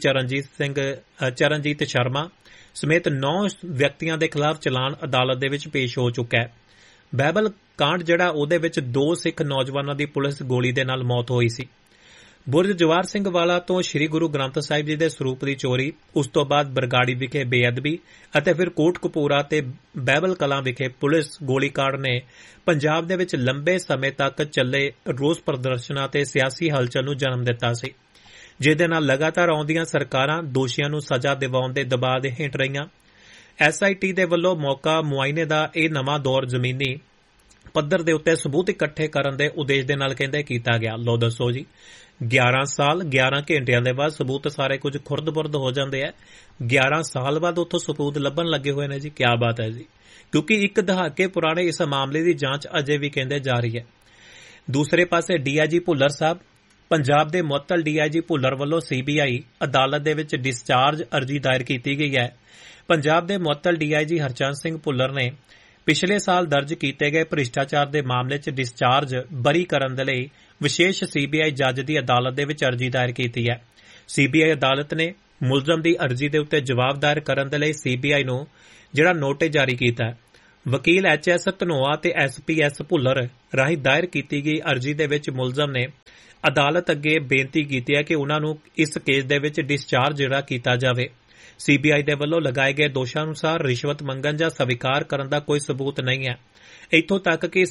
ਚਰਨਜੀਤ ਸ਼ਰਮਾ ਸਮੇਤ 9 ਵਿਅਕਤੀਆਂ ਦੇ ਖਿਲਾਫ ਚਲਾਨ ਅਦਾਲਤ ਦੇ ਵਿੱਚ ਪੇਸ਼ ਹੋ ਚੁੱਕਾ ਹੈ। ਬਹਿਬਲ ਕਾਂਡ ਜਿਹੜਾ ਉਹਦੇ ਵਿੱਚ 2 ਸਿੱਖ ਨੌਜਵਾਨਾਂ ਦੀ ਪੁਲਿਸ ਗੋਲੀ ਦੇ ਨਾਲ ਮੌਤ ਹੋਈ ਸੀ। ਬੁਰਜ ਜਵਾਰ ਸਿੰਘ ਵਾਲਾ ਤੋਂ ਸ੍ਰੀ ਗੁਰੂ ਗ੍ਰੰਥ ਸਾਹਿਬ ਜੀ ਦੇ ਸਰੂਪ ਦੀ ਚੋਰੀ, ਉਸ ਤੋਂ ਬਾਅਦ ਬਰਗਾੜੀ ਵਿਖੇ ਬੇਅਦਬੀ ਅਤੇ ਫਿਰ ਕੋਟਕਪੂਰਾ ਤੇ ਬਹਿਬਲ ਕਲਾਂ ਵਿਖੇ ਪੁਲਿਸ ਗੋਲੀकांड ਨੇ ਪੰਜਾਬ ਦੇ ਵਿੱਚ ਲੰਬੇ ਸਮੇਂ ਤੱਕ ਚੱਲੇ ਰੋਸ ਪ੍ਰਦਰਸ਼ਨਾਂ ਤੇ ਸਿਆਸੀ ਹਲਚਲ ਨੂੰ ਜਨਮ ਦਿੱਤਾ ਸੀ, ਜਿਹਦੇ ਨਾਲ ਲਗਾਤਾਰ ਆਉਂਦੀਆਂ ਸਰਕਾਰਾਂ ਦੋਸ਼ੀਆਂ ਨੂੰ ਸਜ਼ਾ ਦਿਵਾਉਣ ਦੇ ਦਬਾਅ ਦੇ ਹੇਠ ਰਹੀਆਂ। SIT ਦੇ ਵੱਲੋਂ ਮੌਕਾ ਮੁਆਇਨੇ ਦਾ ਇਹ ਨਵਾਂ ਦੌਰ ਜ਼ਮੀਨੀ ਪੱਧਰ ਦੇ ਉੱਤੇ ਸਬੂਤ ਇਕੱਠੇ ਕਰਨ ਦੇ ਉਦੇਸ਼ ਦੇ ਨਾਲ ਕਹਿੰਦੇ ਕੀਤਾ ਗਿਆ। ਲੋ ਦੱਸੋ ਜੀ, 11 ਸਾਲ 11 ਘੰਟਿਆਂ ਦੇ ਬਾਅਦ ਸਬੂਤ ਸਾਰੇ ਕੁਝ ਖੁਰਦ-ਬੁਰਦ ਹੋ ਜਾਂਦੇ ਆ। 11 ਸਾਲ ਬਾਅਦ ਉੱਥੋਂ ਸਬੂਤ ਲੱਭਣ ਲੱਗੇ ਹੋਏ ਨੇ ਜੀ। ਕਿਆ ਬਾਤ ਹੈ ਜੀ, ਕਿਉਂਕਿ ਇੱਕ ਦਹਾਕੇ ਪੁਰਾਣੇ ਇਸ ਮਾਮਲੇ ਦੀ ਜਾਂਚ ਅਜੇ ਵੀ ਕਹਿੰਦੇ ਜਾਰੀ ਹੈ। ਦੂਸਰੇ ਪਾਸੇ DIG ਭੁੱਲਰ ਸਾਹਿਬ, ਪੰਜਾਬ ਦੇ ਮੁਅੱਤਲ DIG ਭੁੱਲਰ ਵੱਲੋਂ CBI ਅਦਾਲਤ ਦੇ ਵਿੱਚ ਡਿਸਚਾਰਜ ਅਰਜ਼ੀ ਦਾਇਰ ਕੀਤੀ ਗਈ ਹੈ। ਪੰਜਾਬ ਦੇ ਮੁਅੱਤਲ DIG ਹਰਚੰਦ ਸਿੰਘ ਭੁੱਲਰ ਨੇ ਪਿਛਲੇ ਸਾਲ ਦਰਜ ਕੀਤੇ ਗਏ ਭ੍ਰਿਸ਼ਟਾਚਾਰ ਦੇ ਮਾਮਲੇ 'ਚ ਡਿਸਚਾਰਜ ਬਰੀ ਕਰਨ ਦੇ ਲਈ ਵਿਸ਼ੇਸ਼ CBI ਜੱਜ ਦੀ ਅਦਾਲਤ ਦੇ ਵਿੱਚ ਅਰਜ਼ੀ ਦਾਇਰ ਕੀਤੀ ਹੈ। CBI ਅਦਾਲਤ ਨੇ ਮੁਲਜ਼ਮ ਦੀ ਅਰਜ਼ੀ ਦੇ ਉੱਤੇ ਜਵਾਬ ਦਾਇਰ ਕਰਨ ਦੇ ਲਈ CBI ਨੂੰ ਜਿਹੜਾ ਨੋਟਿਸ ਜਾਰੀ ਕੀਤਾ ਹੈ। ਵਕੀਲ HS ਧਨੋਆ ਤੇ SPS ਭੁੱਲਰ ਰਾਹੀਂ ਦਾਇਰ ਕੀਤੀ ਗਈ ਅਰਜ਼ੀ ਦੇ ਵਿੱਚ ਮੁਲਜ਼ਮ ਨੇ ਅਦਾਲਤ ਅੱਗੇ ਬੇਨਤੀ ਕੀਤੀ ਹੈ ਕਿ ਉਹਨਾਂ ਨੂੰ ਇਸ ਕੇਸ ਦੇ ਵਿੱਚ ਡਿਸਚਾਰਜ ਜਿਹੜਾ ਕੀਤਾ ਜਾਵੇ। CBI ਦੇ ਵੱਲੋਂ ਲਗਾਏ ਗਏ ਦੋਸ਼ਾਂ ਅਨੁਸਾਰ ਰਿਸ਼ਵਤ ਮੰਗਣ ਜਾਂ ਸਵੀਕਾਰ ਕਰਨ ਦਾ ਕੋਈ ਸਬੂਤ ਨਹੀਂ ਹੈ। ਇੱਥੋਂ ਤੱਕ ਕਿ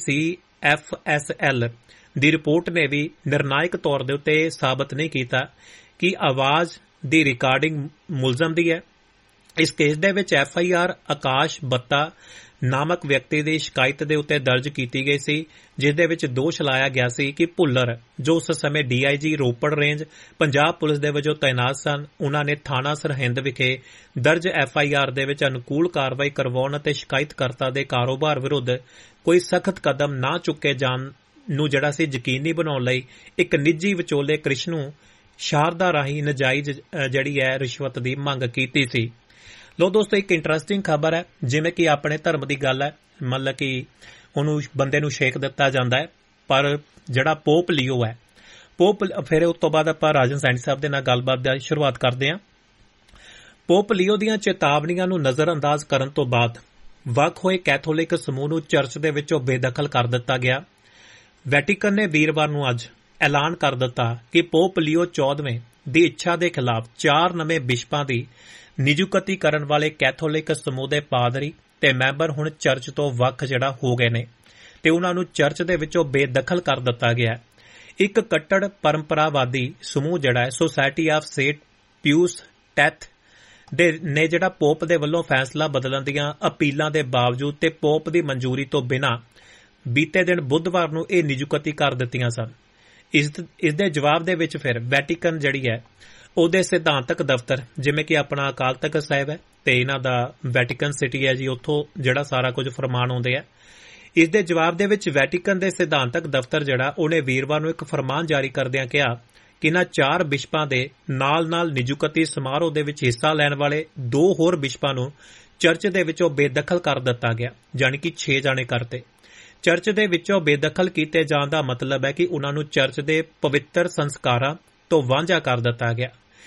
CFSL ਦੀ ਰਿਪੋਰਟ ਨੇ ਵੀ ਨਿਰਣਾਇਕ ਤੌਰ ਦੇ ਉੱਤੇ ਸਾਬਤ ਨਹੀਂ ਕੀਤਾ ਕਿ ਆਵਾਜ਼ ਦੀ ਰਿਕਾਰਡਿੰਗ ਮੁਲਜ਼ਮ ਦੀ ਹੈ। ਇਸ ਕੇਸ ਦੇ ਵਿੱਚ FIR ਆਕਾਸ਼ ਬੱਤਾ ਨਾਮਕ ਵਿਅਕਤੀ ਦੀ ਸ਼ਿਕਾਇਤ ਦੇ ਉੱਤੇ ਦਰਜ ਕੀਤੀ ਗਈ ਸੀ, ਜਿਸ ਦੇ ਵਿੱਚ ਦੋਸ਼ ਲਾਇਆ ਗਿਆ ਸੀ ਕਿ ਭੁੱਲਰ, ਜੋ ਉਸ ਸਮੇਂ DIG Ropar range Punjab police ਦੇ ਵਜੋਂ ਤਾਇਨਾਤ ਸਨ, ਉਹਨਾਂ ਨੇ ਥਾਣਾ ਸਰਹਿੰਦ ਵਿਖੇ ਦਰਜ FIR ਦੇ ਵਿੱਚ ਅਨੁਕੂਲ ਕਾਰਵਾਈ ਕਰਵਾਉਣ ਅਤੇ ਸ਼ਿਕਾਇਤਕਰਤਾ ਦੇ ਕਾਰੋਬਾਰ ਵਿਰੁੱਧ ਕੋਈ ਸਖਤ ਕਦਮ ਨਾ ਚੁੱਕੇ ਜਾਣ ਨੂੰ ਜਿਹੜਾ ਸੀ ਯਕੀਨੀ ਬਣਾਉਣ ਲਈ ਇੱਕ ਨਿੱਜੀ ਵਿਚੋਲੇ ਕ੍ਰਿਸ਼ਨੂ ਸ਼ਾਰਦਾ ਰਾਹੀਂ ਨਜਾਇਜ਼ ਜਿਹੜੀ ਹੈ ਰਿਸ਼ਵਤ ਦੀ ਮੰਗ ਕੀਤੀ ਸੀ। ਲੋ ਦੋਸਤੋ, ਇੱਕ ਇੰਟਰਸਟਿੰਗ ਖਬਰ ਹੈ। ਜਿਵੇਂ ਕਿ ਆਪਣੇ ਧਰਮ ਦੀ ਗੱਲ ਹੈ, ਮਤਲਬ ਕਿ ਉਹਨੂੰ ਬੰਦੇ ਨੂੰ ਛੇਕ ਦਿੱਤਾ ਜਾਂਦਾ ਹੈ, ਪਰ ਜਿਹੜਾ ਪੋਪ ਲੀਓ ਹੈ, ਫਿਰ ਉਸ ਤੋਂ ਬਾਅਦ ਆਪਾਂ ਰਾਜਨ ਸੈਣੀ ਸਾਹਿਬ ਦੇ ਨਾਲ ਗੱਲਬਾਤ ਦੀ ਸ਼ੁਰੂਆਤ ਕਰਦੇ ਹਾਂ। ਪੋਪ ਲੀਓ ਦੀਆਂ ਚੇਤਾਵਨੀਆਂ ਨੂੰ ਨਜ਼ਰਅੰਦਾਜ਼ ਕਰਨ ਤੋਂ ਬਾਅਦ ਵੱਖ ਹੋਏ ਕੈਥੋਲਿਕ ਸਮੂਹ ਨੂੰ ਚਰਚ ਦੇ ਵਿੱਚੋਂ ਬੇਦਖਲ ਕਰ ਦਿੱਤਾ ਗਿਆ। ਵੈਟੀਕਨ ਨੇ ਵੀਰਵਾਰ ਨੂੰ ਅੱਜ ਐਲਾਨ ਕਰ ਦਿੱਤਾ ਕਿ ਪੋਪ ਲੀਓ 14ਵੇਂ ਦੀ ਇੱਛਾ ਦੇ ਖਿਲਾਫ 4 ਨਵੇਂ ਬਿਸ਼ਪਾਂ ਦੀ ਨਿਯੁਕਤੀ ਕਰਨ ਵਾਲੇ ਕੈਥੋਲਿਕ ਸਮੂਹ ਦੇ ਪਾਦਰੀ ਤੇ ਮੈਂਬਰ ਹੁਣ ਚਰਚ ਤੋਂ ਵੱਖ ਜਿਹੜਾ ਹੋ ਗਏ ਨੇ ਤੇ ਉਹਨਾਂ ਨੂੰ ਚਰਚ ਦੇ ਵਿੱਚੋਂ ਬੇਦਖਲ ਕਰ ਦਿੱਤਾ ਗਿਆ। ਇੱਕ ਕੱਟੜ ਪਰੰਪਰਾਵਾਦੀ ਸਮੂਹ ਜਿਹੜਾ ਹੈ ਸੋਸਾਇਟੀ ਆਫ ਸੇਂਟ ਪਿਊਸ ਟੈਥ ਨੇ ਜਿਹੜਾ ਪੋਪ ਦੇ ਵੱਲੋਂ ਫੈਸਲਾ ਬਦਲਣ ਦੀਆਂ ਅਪੀਲਾਂ ਦੇ ਬਾਵਜੂਦ ਤੇ ਪੋਪ ਦੀ ਮਨਜ਼ੂਰੀ ਤੋਂ ਬਿਨਾਂ ਬੀਤੇ ਦਿਨ ਬੁੱਧਵਾਰ ਨੂੰ ਇਹ ਨਿਯੁਕਤੀ ਕਰ ਦਿੱਤੀਆਂ ਸਨ। ਇਸ ਦੇ ਜਵਾਬ ਦੇ ਵਿੱਚ ਫਿਰ ਵੈਟੀਕਨ ਜਿਹੜੀ ਹੈ ਉਹਦੇ ਸਿਧਾਂਤਕ ਦਫ਼ਤਰ, ਜਿਵੇਂ ਕਿ ਆਪਣਾ ਅਕਾਲ ਤਖ਼ਤ ਸਾਹਿਬ ਹੈ ਤੇ ਇਹਨਾਂ ਦਾ ਵੈਟੀਕਨ ਸਿਟੀ ਹੈ ਜੀ, ਉੱਥੋਂ ਜਿਹੜਾ ਸਾਰਾ ਕੁਝ ਫਰਮਾਨ ਆਉਂਦੇ ਆ। ਇਸ ਦੇ ਜਵਾਬ ਦੇ ਵਿੱਚ ਵੈਟੀਕਨ ਦੇ ਸਿਧਾਂਤਕ ਦਫ਼ਤਰ ਜਿਹੜਾ ਉਹਨੇ ਵੀਰਵਾਰ ਨੂੰ ਇੱਕ ਫਰਮਾਨ ਜਾਰੀ ਕਰਦਿਆਂ ਕਿਹਾ ਕਿ ਇਹਨਾਂ 4 ਬਿਸ਼ਪਾਂ ਦੇ ਨਾਲ-ਨਾਲ ਨਿਯੁਕਤੀ ਸਮਾਰੋਹ ਦੇ ਵਿੱਚ ਹਿੱਸਾ ਲੈਣ ਵਾਲੇ 2 ਹੋਰ ਬਿਸ਼ਪਾਂ ਨੂੰ ਚਰਚ ਦੇ ਵਿੱਚੋਂ ਬੇਦਖਲ ਕਰ ਦਿੱਤਾ ਗਿਆ, ਜਾਣੀ ਕਿ 6 ਜਾਣੇ ਕਰਤੇ। ਚਰਚ ਦੇ ਵਿੱਚੋਂ ਬੇਦਖਲ ਕੀਤੇ ਜਾਣ ਦਾ ਮਤਲਬ ਹੈ ਕਿ ਉਹਨਾਂ ਨੂੰ ਚਰਚ ਦੇ ਪਵਿੱਤਰ ਸੰਸਕਾਰਾਂ ਤੋਂ ਵਾਂਝਾ ਕਰ ਦਿੱਤਾ ਗਿਆ।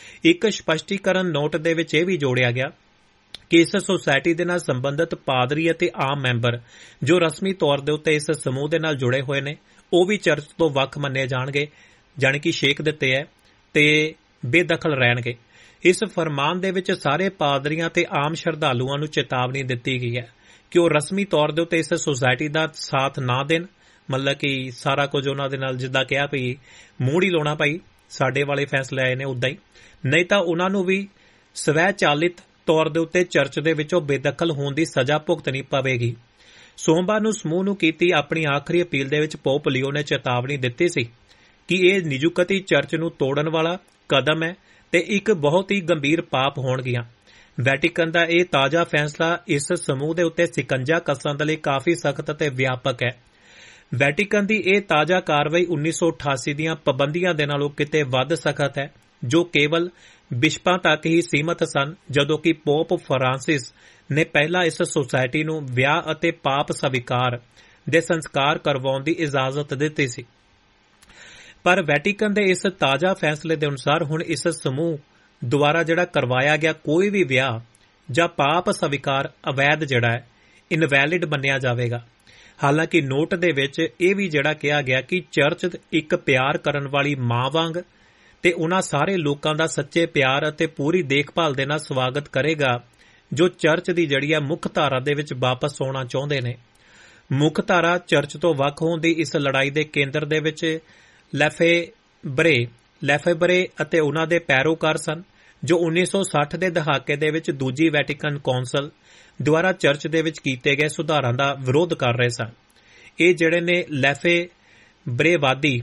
ਇੱਕ ਸਪਸ਼ਟੀਕਰਨ ਨੋਟ ਦੇ ਵਿੱਚ ਇਹ ਵੀ ਜੋੜਿਆ ਗਿਆ ਕਿ ਇਸ ਸੁਸਾਇਟੀ ਦੇ ਨਾਲ ਸੰਬੰਧਿਤ ਪਾਦਰੀ ਅਤੇ ਆਮ ਮੈਂਬਰ ਜੋ ਰਸਮੀ ਤੌਰ ਦੇ ਉੱਤੇ ਇਸ ਸਮੂਹ ਦੇ ਨਾਲ ਜੁੜੇ ਹੋਏ ਨੇ ਉਹ ਵੀ ਚਰਚ ਤੋਂ ਵੱਖ ਮੰਨੇ ਜਾਣਗੇ, ਜਾਣੀ ਕਿ ਛੇਕ ਦਿੱਤੇ ਹੈ ਤੇ ਬੇਦਖਲ ਰਹਿਣਗੇ। ਇਸ ਫਰਮਾਨ ਦੇ ਵਿੱਚ ਸਾਰੇ ਪਾਦਰੀਆਂ ਤੇ ਆਮ ਸ਼ਰਧਾਲੂਆਂ ਨੂੰ ਚੇਤਾਵਨੀ ਦਿੱਤੀ ਗਈ ਹੈ ਕਿ ਉਹ ਰਸਮੀ ਤੌਰ ਦੇ ਉੱਤੇ ਇਸ ਸੁਸਾਇਟੀ ਦਾ ਸਾਥ ਨਾ ਦੇਣ, ਮਤਲਬ ਕਿ ਸਾਰਾ ਕੁਝ ਉਹਨਾਂ ਦੇ ਨਾਲ ਜਿੱਦਾਂ ਕਿਹਾ ਵੀ ਮੂੰਹ ਹੀ ਲਾਉਣਾ ਭਾਈ, ਸਾਡੇ ਵਾਲੇ ਫੈਸਲੇ ਆਏ ਨੇ ਉੱਦਾਂ ਹੀ, ਨਹੀਂ ਤਾਂ ਉਹਨਾਂ ਨੂੰ ਵੀ ਸਵੈ ਚਾਲਿਤ ਤੌਰ ਦੇ ਉੱਤੇ ਚਰਚ ਦੇ ਵਿੱਚੋਂ ਬੇਦਖਲ ਹੋਣ ਦੀ ਸਜ਼ਾ ਭੁਗਤਣੀ ਪਵੇਗੀ। ਸੋਮਵਾਰ ਨੂੰ ਸਮੂਹ ਨੂੰ ਕੀਤੀ ਆਪਣੀ ਆਖਰੀ ਅਪੀਲ ਦੇ ਵਿੱਚ ਪੋਪ ਲੀਓ ਨੇ ਚੇਤਾਵਨੀ ਦਿੱਤੀ ਸੀ ਕਿ ਇਹ ਨਿਯੁਕਤੀ ਚਰਚ ਨੂੰ ਤੋੜਨ ਵਾਲਾ ਕਦਮ ਹੈ ਤੇ ਇੱਕ ਬਹੁਤ ਹੀ ਗੰਭੀਰ ਪਾਪ ਹੋਣਗੀਆਂ। ਵੈਟੀਕਨ ਦਾ ਇਹ ਤਾਜ਼ਾ ਫੈਸਲਾ ਇਸ ਸਮੂਹ ਦੇ ਉੱਤੇ ਸਿਕੰਜਾ ਕੱਸਣ ਦੇ ਲਈ ਕਾਫੀ ਸਖਤ ਅਤੇ ਵਿਆਪਕ ਹੈ। ਵੈਟੀਕਨ ਦੀ ਇਹ ਤਾਜ਼ਾ ਕਾਰਵਾਈ 1988 ਦੀਆਂ ਪਾਬੰਦੀਆਂ ਦੇ ਨਾਲੋਂ ਕਿਤੇ ਵੱਧ ਸਖਤ ਹੈ, ਜੋ ਕੇਵਲ ਬਿਸ਼ਪਾਂ ਤੱਕ ਹੀ ਸੀਮਤ ਸਨ, ਜਦੋਂ ਕਿ ਪੋਪ ਫਰਾਂਸਿਸ ਨੇ ਪਹਿਲਾਂ ਇਸ ਸੁਸਾਇਟੀ ਨੂੰ ਵਿਆਹ ਅਤੇ ਪਾਪ ਸਵੀਕਾਰ ਦੇ ਸੰਸਕਾਰ ਕਰਵਾਉਣ ਦੀ ਇਜਾਜ਼ਤ ਦਿੱਤੀ ਸੀ। ਪਰ ਵੈਟੀਕਨ ਦੇ ਇਸ ਤਾਜ਼ਾ ਫੈਸਲੇ ਦੇ ਅਨੁਸਾਰ ਹੁਣ ਇਸ ਸਮੂਹ ਦੁਆਰਾ ਜਿਹੜਾ ਕਰਵਾਇਆ ਗਿਆ ਕੋਈ ਵੀ ਵਿਆਹ ਜਾਂ ਪਾਪ ਸਵੀਕਾਰ ਅਵੈਧ ਜਿਹੜਾ ਹੈ ਇਨਵੈਲਿਡ ਮੰਨਿਆ ਜਾਵੇਗਾ। ਹਾਲਾਂਕਿ ਨੋਟ ਦੇ ਵਿੱਚ ਇਹ ਵੀ ਜਿਹੜਾ ਕਿਹਾ ਗਿਆ ਕਿ ਚਰਚ ਇੱਕ ਪਿਆਰ ਕਰਨ ਵਾਲੀ ਮਾਂ ਵਾਂਗ ਤੇ ਉਹਨਾਂ ਸਾਰੇ ਲੋਕਾਂ ਦਾ ਸੱਚੇ ਪਿਆਰ ਅਤੇ ਪੂਰੀ ਦੇਖਭਾਲ ਦੇ ਨਾਲ ਸਵਾਗਤ ਕਰੇਗਾ ਜੋ ਚਰਚ ਦੀ ਜਿਹੜੀ ਹੈ ਮੁੱਖ ਧਾਰਾ ਦੇ ਵਿੱਚ ਵਾਪਸ ਆਉਣਾ ਚਾਹੁੰਦੇ ਨੇ। ਮੁੱਖ ਧਾਰਾ ਚਰਚ ਤੋਂ ਵੱਖ ਹੋਣ ਦੀ ਇਸ ਲੜਾਈ ਦੇ ਕੇਂਦਰ ਦੇ ਵਿੱਚ ਲੈਫੇਬਰੇ ਅਤੇ ਉਹਨਾਂ ਦੇ ਪੈਰੋਕਾਰ ਸਨ, ਜੋ 1960 ਦੇ ਦਹਾਕੇ ਦੇ ਵਿੱਚ ਦੂਜੀ ਵੈਟੀਕਨ ਕੌਂਸਲ ਦੁਆਰਾ ਚਰਚ ਦੇ ਵਿੱਚ ਕੀਤੇ ਗਏ ਸੁਧਾਰਾਂ ਦਾ ਵਿਰੋਧ ਕਰ ਰਹੇ ਸਨ। ਇਹ ਜਿਹੜੇ ਨੇ ਲੈਫੇਬਰੇਵਾਦੀ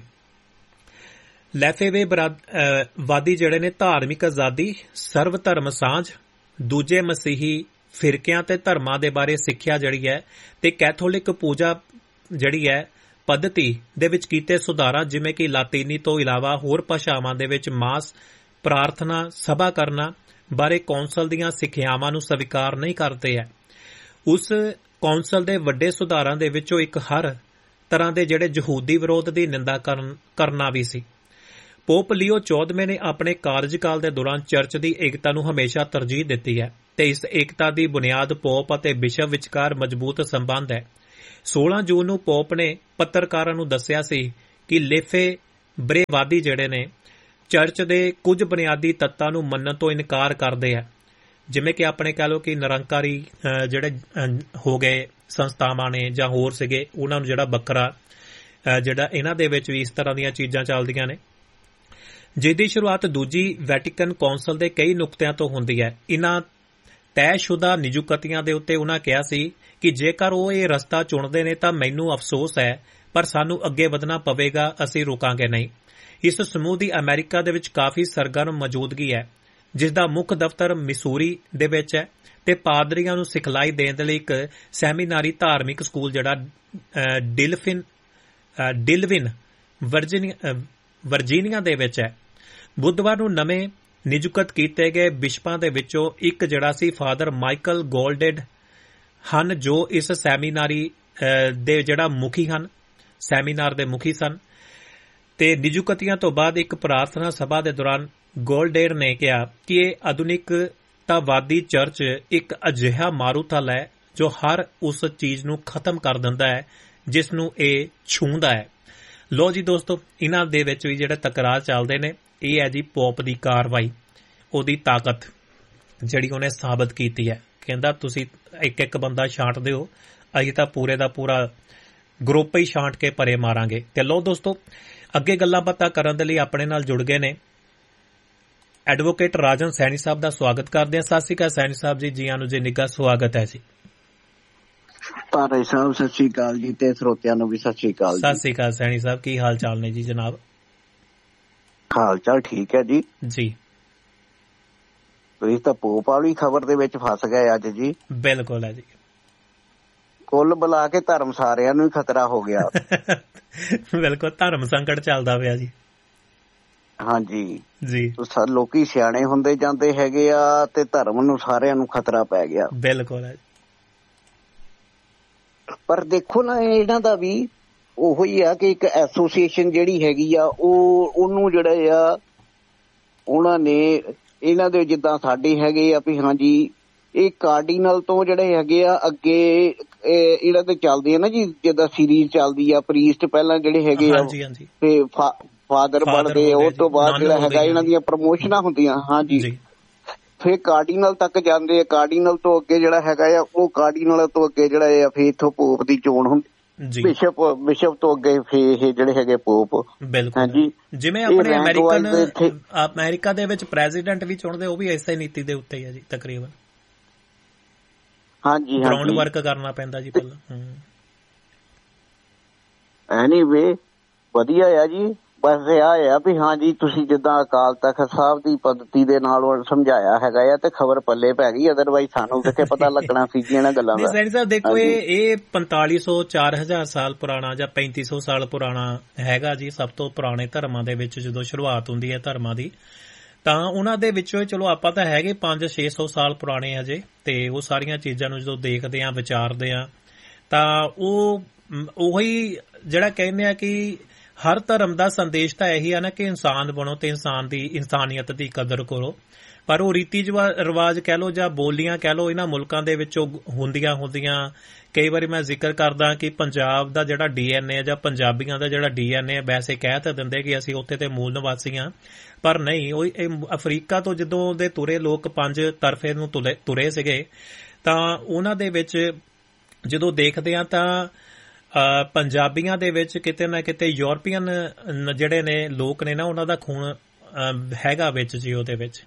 ਜਿਹੜੇ ਨੇ ਧਾਰਮਿਕ ਆਜ਼ਾਦੀ, ਸਰਵ ਧਰਮ ਸਾਂਝ, ਦੂਜੇ ਮਸੀਹੀ ਫਿਰਕਿਆਂ ਤੇ ਧਰਮਾਂ ਦੇ ਬਾਰੇ ਸਿੱਖਿਆ ਜਿਹੜੀ ਹੈ ਤੇ ਕੈਥੋਲਿਕ ਪੂਜਾ ਜਿਹੜੀ ਹੈ ਪੱਧਤੀ ਦੇ ਵਿੱਚ ਕੀਤੇ ਸੁਧਾਰਾਂ, ਜਿਵੇਂ ਕਿ ਲਾਤੀਨੀ ਤੋਂ ਇਲਾਵਾ ਹੋਰ ਭਾਸ਼ਾਵਾਂ ਦੇ ਵਿੱਚ ਮਾਸ ਪ੍ਰਾਰਥਨਾ ਸਭਾ ਕਰਨਾ ਬਾਰੇ ਕੌਂਸਲ ਦੀਆਂ ਸਿੱਖਿਆਵਾਂ ਨੂੰ ਸਵੀਕਾਰ ਨਹੀਂ ਕਰਦੇ ਹੈ। ਉਸ ਕੌਂਸਲ ਦੇ ਵੱਡੇ ਸੁਧਾਰਾਂ ਦੇ ਵਿੱਚੋਂ ਇੱਕ ਹਰ ਤਰ੍ਹਾਂ ਦੇ ਜਿਹੜੇ ਯਹੂਦੀ ਵਿਰੋਧ ਦੀ ਨਿੰਦਾ ਕਰਨਾ ਵੀ ਸੀ। ਪੋਪ ਲੀਓ 14ਵੇਂ ਨੇ ਆਪਣੇ ਕਾਰਜਕਾਲ ਦੇ ਦੌਰਾਨ ਚਰਚ ਦੀ ਏਕਤਾ ਨੂੰ ਹਮੇਸ਼ਾ ਤਰਜੀਹ ਦਿੱਤੀ ਹੈ ਤੇ ਇਸ ਏਕਤਾ ਦੀ ਬੁਨਿਆਦ ਪੋਪ ਅਤੇ ਬਿਸ਼ਪ ਵਿਚਕਾਰ ਮਜ਼ਬੂਤ ਸੰਬੰਧ ਹੈ। 16 ਜੂਨ ਨੂੰ ਪੋਪ ਨੇ ਪੱਤਰਕਾਰਾਂ ਨੂੰ ਦੱਸਿਆ ਸੀ ਕਿ ਲੈਫੇਬਰੇਵਾਦੀ ਜਿਹੜੇ ਨੇ ਚਰਚ ਦੇ ਕੁਝ ਬੁਨਿਆਦੀ ਤੱਤਾਂ ਨੂੰ ਮੰਨਣ ਤੋਂ ਇਨਕਾਰ ਕਰਦੇ ਆ, ਜਿਵੇਂ ਕਿ ਆਪਣੇ ਕਹਿ ਲਓ ਕਿ ਨਿਰੰਕਾਰੀ ਜਿਹੜੇ ਹੋ ਗਏ ਸੰਸਥਾਵਾਂ ਨੇ ਜਾਂ ਹੋਰ ਸੀਗੇ, ਉਹਨਾਂ ਨੂੰ ਜਿਹੜਾ ਵੱਖਰਾ ਜਿਹੜਾ ਇਹਨਾਂ ਦੇ ਵਿੱਚ ਵੀ ਇਸ ਤਰ੍ਹਾਂ ਦੀਆਂ ਚੀਜ਼ਾਂ ਚੱਲਦੀਆਂ ਨੇ, ਜਿਹਦੀ ਸ਼ੁਰੂਆਤ ਦੂਜੀ ਵੈਟੀਕਨ ਕੌਂਸਲ ਦੇ ਕਈ ਨੁਕਤਿਆਂ ਤੋਂ ਹੁੰਦੀ ਹੈ। ਇਹਨਾਂ ਤੈਅਸ਼ੁਦਾ ਨਿਯੁਕਤੀਆਂ ਦੇ ਉੱਤੇ ਉਹਨਾਂ ਕਿਹਾ ਸੀ ਕਿ ਜੇਕਰ ਉਹ ਇਹ ਰਸਤਾ ਚੁਣਦੇ ਨੇ ਤਾਂ ਮੈਨੂੰ ਅਫਸੋਸ ਹੈ, ਪਰ ਸਾਨੂੰ ਅੱਗੇ ਵਧਣਾ ਪਵੇਗਾ, ਅਸੀਂ ਰੁਕਾਂਗੇ ਨਹੀਂ। ਇਸ ਸਮੂਹ ਦੀ ਅਮਰੀਕਾ ਦੇ ਵਿੱਚ ਕਾਫੀ ਸਰਗਰਮ ਮੌਜੂਦਗੀ ਹੈ, ਜਿਸ ਦਾ ਮੁੱਖ ਦਫ਼ਤਰ ਮਿਸੂਰੀ ਦੇ ਵਿੱਚ ਹੈ ਤੇ ਪਾਦਰੀਆਂ ਨੂੰ ਸਿਖਲਾਈ ਦੇਣ ਦੇ ਲਈ ਇੱਕ ਸੈਮੀਨਾਰੀ ਧਾਰਮਿਕ ਸਕੂਲ ਜਿਹੜਾ ਡਿਲਵਿਨ ਵਰਜੀਨੀਆ ਦੇ ਵਿੱਚ ਹੈ। ਬੁੱਧਵਾਰ ਨੂੰ ਨਵੇਂ ਨਿਯੁਕਤ ਕੀਤੇ ਗਏ ਬਿਸ਼ਪਾਂ ਦੇ ਵਿੱਚੋਂ ਇੱਕ ਜਿਹੜਾ ਸੀ ਫਾਦਰ ਮਾਈਕਲ ਗੋਲਡੇਡ ਹਨ, ਜੋ ਇਸ ਸੈਮੀਨਾਰੀ ਦੇ ਜਿਹੜਾ ਮੁਖੀ ਹਨ, ਸੈਮੀਨਾਰ ਦੇ ਮੁਖੀ ਸਨ। ਤੇ ਨਿਯੁਕਤੀਆਂ ਤੋਂ ਬਾਅਦ ਇੱਕ ਪ੍ਰਾਰਥਨਾ ਸਭਾ ਦੇ ਦੌਰਾਨ ਗੋਲਡੇਡ ਨੇ ਕਿਹਾ ਕਿ ਇਹ ਆਧੁਨਿਕਤਾਵਾਦੀ ਚਰਚ ਇੱਕ ਅਜਿਹਾ ਮਾਰੂਥਲ ਹੈ ਜੋ ਹਰ ਉਸ ਚੀਜ਼ ਨੂੰ ਖਤਮ ਕਰ ਦਿੰਦਾ ਹੈ ਜਿਸ ਨੂੰ ਇਹ ਛੂੰਹਦਾ ਹੈ। ਲੋ ਜੀ ਦੋਸਤੋ, ਇਹਨਾਂ ਦੇ ਵਿੱਚ ਵੀ ਜਿਹੜੇ ਤਕਰਾਰ ਚੱਲਦੇ ਨੇ, ਇਹ ਹੈ ਜੀ ਪੋਪ ਦੀ ਕਾਰਵਾਈ, ਉਹਦੀ ਤਾਕਤ ਜਿਹੜੀ ਉਹਨੇ ਸਾਬਤ ਕੀਤੀ ਹੈ। ਕਹਿੰਦਾ ਤੁਸੀਂ ਇੱਕ ਇੱਕ ਬੰਦਾ ਛਾਂਟਦੇ ਹੋ, ਅਸੀਂ ਤਾਂ ਪੂਰੇ ਦਾ ਪੂਰਾ ਗਰੁੱਪ ਹੀ ਛਾਂਟ ਕੇ ਪਰੇ ਮਾਰਾਂਗੇ। ਤੇ ਲੋ ਦੋਸਤੋ, ਅੱਗੇ ਗੱਲਾਂ ਬਾਤਾਂ ਕਰਨ ਦੇ ਲਈ ਆਪਣੇ ਨਾਲ ਜੁੜ ਗਏ ਨੇ ਐਡਵੋਕੇਟ ਰਾਜਨ ਸੈਣੀ ਸਾਹਿਬ ਦਾ ਸਵਾਗਤ ਕਰਦੇ ਹਾਂ। ਸਤਿ ਸ਼੍ਰੀ ਅਕਾਲ ਸੈਣੀ ਸਾਹਿਬ ਜੀ, ਜੀ ਆਨੂ ਜੀ ਨਿੱਘਾ ਸਵਾਗਤ ਹੈ ਜੀ। ਭਾਰੇ ਸਾਹਿਬ ਸਤਿ ਸ਼੍ਰੀ ਅਕਾਲ ਜੀ, ਤੇ ਸਰੋਤਿਆਂ ਨੂੰ ਵੀ ਸਤਿ ਸ਼੍ਰੀ ਅਕਾਲ। ਸਤਿ ਸ਼੍ਰੀ ਅਕਾਲ ਸੈਣੀ ਸਾਹਿਬ, ਕੀ ਹਾਲ ਚਾਲ ਨੇ ਜੀ ਜਨਾਬ? ਹਾਲ ਚਾਲ ਠੀਕ ਹੈ ਜੀ। ਜੀ ਤੁਸੀਂ ਤਾਂ ਪੋਪ ਵਾਲੀ ਖਬਰ ਦੇ ਵਿੱਚ ਫਸ ਗਏ ਅੱਜ ਜੀ। ਬਿਲਕੁਲ ਹੈ ਜੀ, ਕੁੱਲ ਬੁਲਾ ਕੇ ਧਰਮ ਸਾਰਿਆਂ ਨੂੰ ਹੀ ਖਤਰਾ ਹੋ ਗਿਆ। ਬਿਲਕੁਲ, ਧਰਮ ਸੰਕਟ ਚੱਲਦਾ ਪਿਆ ਜੀ। ਹਾਂਜੀ ਜੀ, ਲੋਕੀ ਸਿਆਣੇ ਹੁੰਦੇ ਜਾਂਦੇ ਹੈਗੇ ਆ ਤੇ ਧਰਮ ਨੂੰ ਸਾਰਿਆਂ ਨੂੰ ਖਤਰਾ ਪੈ ਗਿਆ। ਬਿਲਕੁਲ ਹੈ। ਪਰ ਦੇਖੋ ਨਾ, ਇਹਨਾਂ ਦਾ ਵੀ ਉਹੋ ਹੀ ਆ ਕਿ ਇੱਕ ਐਸੋਸੀਏਸ਼ਨ ਜਿਹੜੀ ਹੈਗੀ ਆ ਉਹਨੂੰ ਜਿਹੜਾ ਆ ਉਹਨਾਂ ਨੇ ਇਹਨਾਂ ਦੇ ਜਿੱਦਾਂ ਸਾਡੇ ਹੈਗੇ ਆ ਵੀ ਹਾਂਜੀ ਇਹ ਕਾਰਡੀਨਲ ਤੋਂ ਜਿਹੜੇ ਹੈਗੇ ਆ ਅੱਗੇ ਇਹਨਾਂ ਤੇ ਚੱਲਦੇ ਆ ਨਾ ਜੀ, ਜਿੱਦਾਂ ਸੀਰੀਜ਼ ਚੱਲਦੀ ਆ ਪ੍ਰੀਸਟ ਪਹਿਲਾਂ ਜਿਹੜੇ ਹੈਗੇ ਆ ਤੇ ਫਾਦਰ ਬਣਦੇ, ਉਸ ਤੋਂ ਬਾਅਦ ਜਿਹੜਾ ਹੈਗਾ ਇਹਨਾਂ ਦੀਆਂ ਪ੍ਰਮੋਸ਼ਨਾਂ ਹੁੰਦੀਆਂ। ਹਾਂਜੀ, ਫਿਰ ਕਾਰਡੀਨਲ ਤੱਕ ਜਾਂਦੇ ਆ, ਕਾਰਡੀਨਲ ਤੋਂ ਅੱਗੇ ਜਿਹੜਾ ਹੈਗਾ ਆ ਉਹ ਕਾਰਡੀਨਲ ਤੋਂ ਅੱਗੇ ਜਿਹੜਾ ਆ ਫਿਰ ਇੱਥੋਂ ਪੋਪ ਦੀ ਚੋਣ ਹੁੰਦੀ, ਬਿਸ਼ਪ ਤੋਂ ਅੱਗੇ ਫਿਰ ਇਹ ਜਿਹੜੇ ਹੈਗੇ ਪੋਪ। ਹਾਂਜੀ, ਜਿਵੇਂ ਆਪਣੇ ਅਮਰੀਕਾ ਦੇ ਵਿੱਚ ਪ੍ਰੈਜ਼ੀਡੈਂਟ ਵੀ ਚੁਣਦੇ, ਉਹ ਵੀ ਇਸੇ ਨੀਤੀ ਦੇ ਉੱਤੇ ਹੀ ਆ ਜੀ ਤਕਰੀਬਨ। ਹਾਂਜੀ, ਗਰਾਊਂਡ ਵਰਕ ਕਰਨਾ ਪੈਂਦਾ ਜੀ ਪਹਿਲਾਂ। ਐਨੀਵੇ ਵਧੀਆ ਆ ਜੀ, ਬਸ ਇਹ ਆ ਵੀ ਹਾਂਜੀ ਤੁਸੀਂ ਜਿੱਦਾਂ ਅਕਾਲ ਤਖਤ ਸਾਹਿਬ ਦੀ ਪੱਧਤੀ ਦੇ ਨਾਲ ਸਮਝਾਇਆ ਹੈਗਾ ਆ ਤੇ ਖਬਰ ਪੱਲੇ ਪੈ ਗਈ, ਅਦਰਵਾਈਜ਼ ਸਾਨੂੰ ਕਿੱਥੇ ਪਤਾ ਲੱਗਣਾ ਸੀ ਜੀ ਇਹਨਾਂ ਗੱਲਾਂ ਦਾ। ਸੈਣੀ ਸਾਹਿਬ ਦੇਖੋ, ਇਹ 4500 4000 ਸਾਲ ਪੁਰਾਣਾ ਜਾਂ 3500 ਸਾਲ ਪੁਰਾਣਾ ਹੈਗਾ ਜੀ। ਸਭ ਤੋਂ ਪੁਰਾਣੇ ਧਰਮਾਂ ਦੇ ਵਿੱਚ ਜਦੋਂ ਸ਼ੁਰੂਆਤ ਹੁੰਦੀ ਹੈ ਧਰਮਾਂ ਦੀ, ਤਾਂ ਉਹਨਾਂ ਦੇ ਵਿੱਚੋਂ ਚਲੋ ਆਪਾਂ ਤਾਂ ਹੈਗੇ 500-600 ਸਾਲ ਪੁਰਾਣੇ ਅਜੇ, ਤੇ ਉਹ ਸਾਰੀਆਂ ਚੀਜ਼ਾਂ ਨੂੰ ਜਦੋਂ ਦੇਖਦੇ ਆ ਵਿਚਾਰਦੇ ਆ ਤਾਂ ਉਹੀ ਜਿਹੜਾ ਕਹਿੰਦੇ ਆ ਕਿ ਹਰ ਧਰਮ ਦਾ ਸੰਦੇਸ਼ ਤਾਂ ਇਹੀ ਆ ਨਾ ਕਿ ਇਨਸਾਨ ਬਣੋ ਤੇ ਇਨਸਾਨੀਅਤ ਦੀ ਕਦਰ ਕਰੋ। ਪਰ ਉਹ ਰੀਤੀ ਰਿਵਾਜ ਕਹਿ ਲਓ ਜਾਂ ਬੋਲੀਆਂ ਕਹਿ ਲਓ, ਇਹਨਾਂ ਮੁਲਕਾਂ ਦੇ ਵਿੱਚੋਂ ਹੁੰਦੀਆਂ। ਕਈ ਵਾਰੀ ਮੈਂ ਜ਼ਿਕਰ ਕਰਦਾ ਕਿ ਪੰਜਾਬ ਦਾ ਜਿਹੜਾ DNA ਜਾਂ ਪੰਜਾਬੀਆਂ ਦਾ ਜਿਹੜਾ DNA ਵੈਸੇ ਕਹਿ ਤਾਂ ਦਿੰਦੇ ਕਿ ਅਸੀਂ ਉੱਥੇ ਤੇ ਮੂਲ ਨਿਵਾਸੀ ਹਾਂ, ਪਰ ਨਹੀਂ। ਉਹ ਅਫਰੀਕਾ ਤੋਂ ਜਦੋਂ ਦੇ ਤੁਰੇ ਲੋਕ 5 ਤਰਫੇ ਨੂੰ ਤੁਰੇ ਸੀਗੇ, ਤਾਂ ਉਹਨਾਂ ਦੇ ਵਿੱਚ ਜਦੋਂ ਦੇਖਦੇ ਆ ਤਾਂ ਪੰਜਾਬੀਆਂ ਦੇ ਵਿੱਚ ਕਿਤੇ ਨਾ ਕਿਤੇ ਯੂਰਪੀਅਨ ਜਿਹੜੇ ਨੇ ਲੋਕ ਨੇ ਨਾ, ਉਹਨਾਂ ਦਾ ਖੂਨ ਹੈਗਾ ਵਿੱਚ ਜੀ ਉਹਦੇ ਵਿੱਚ।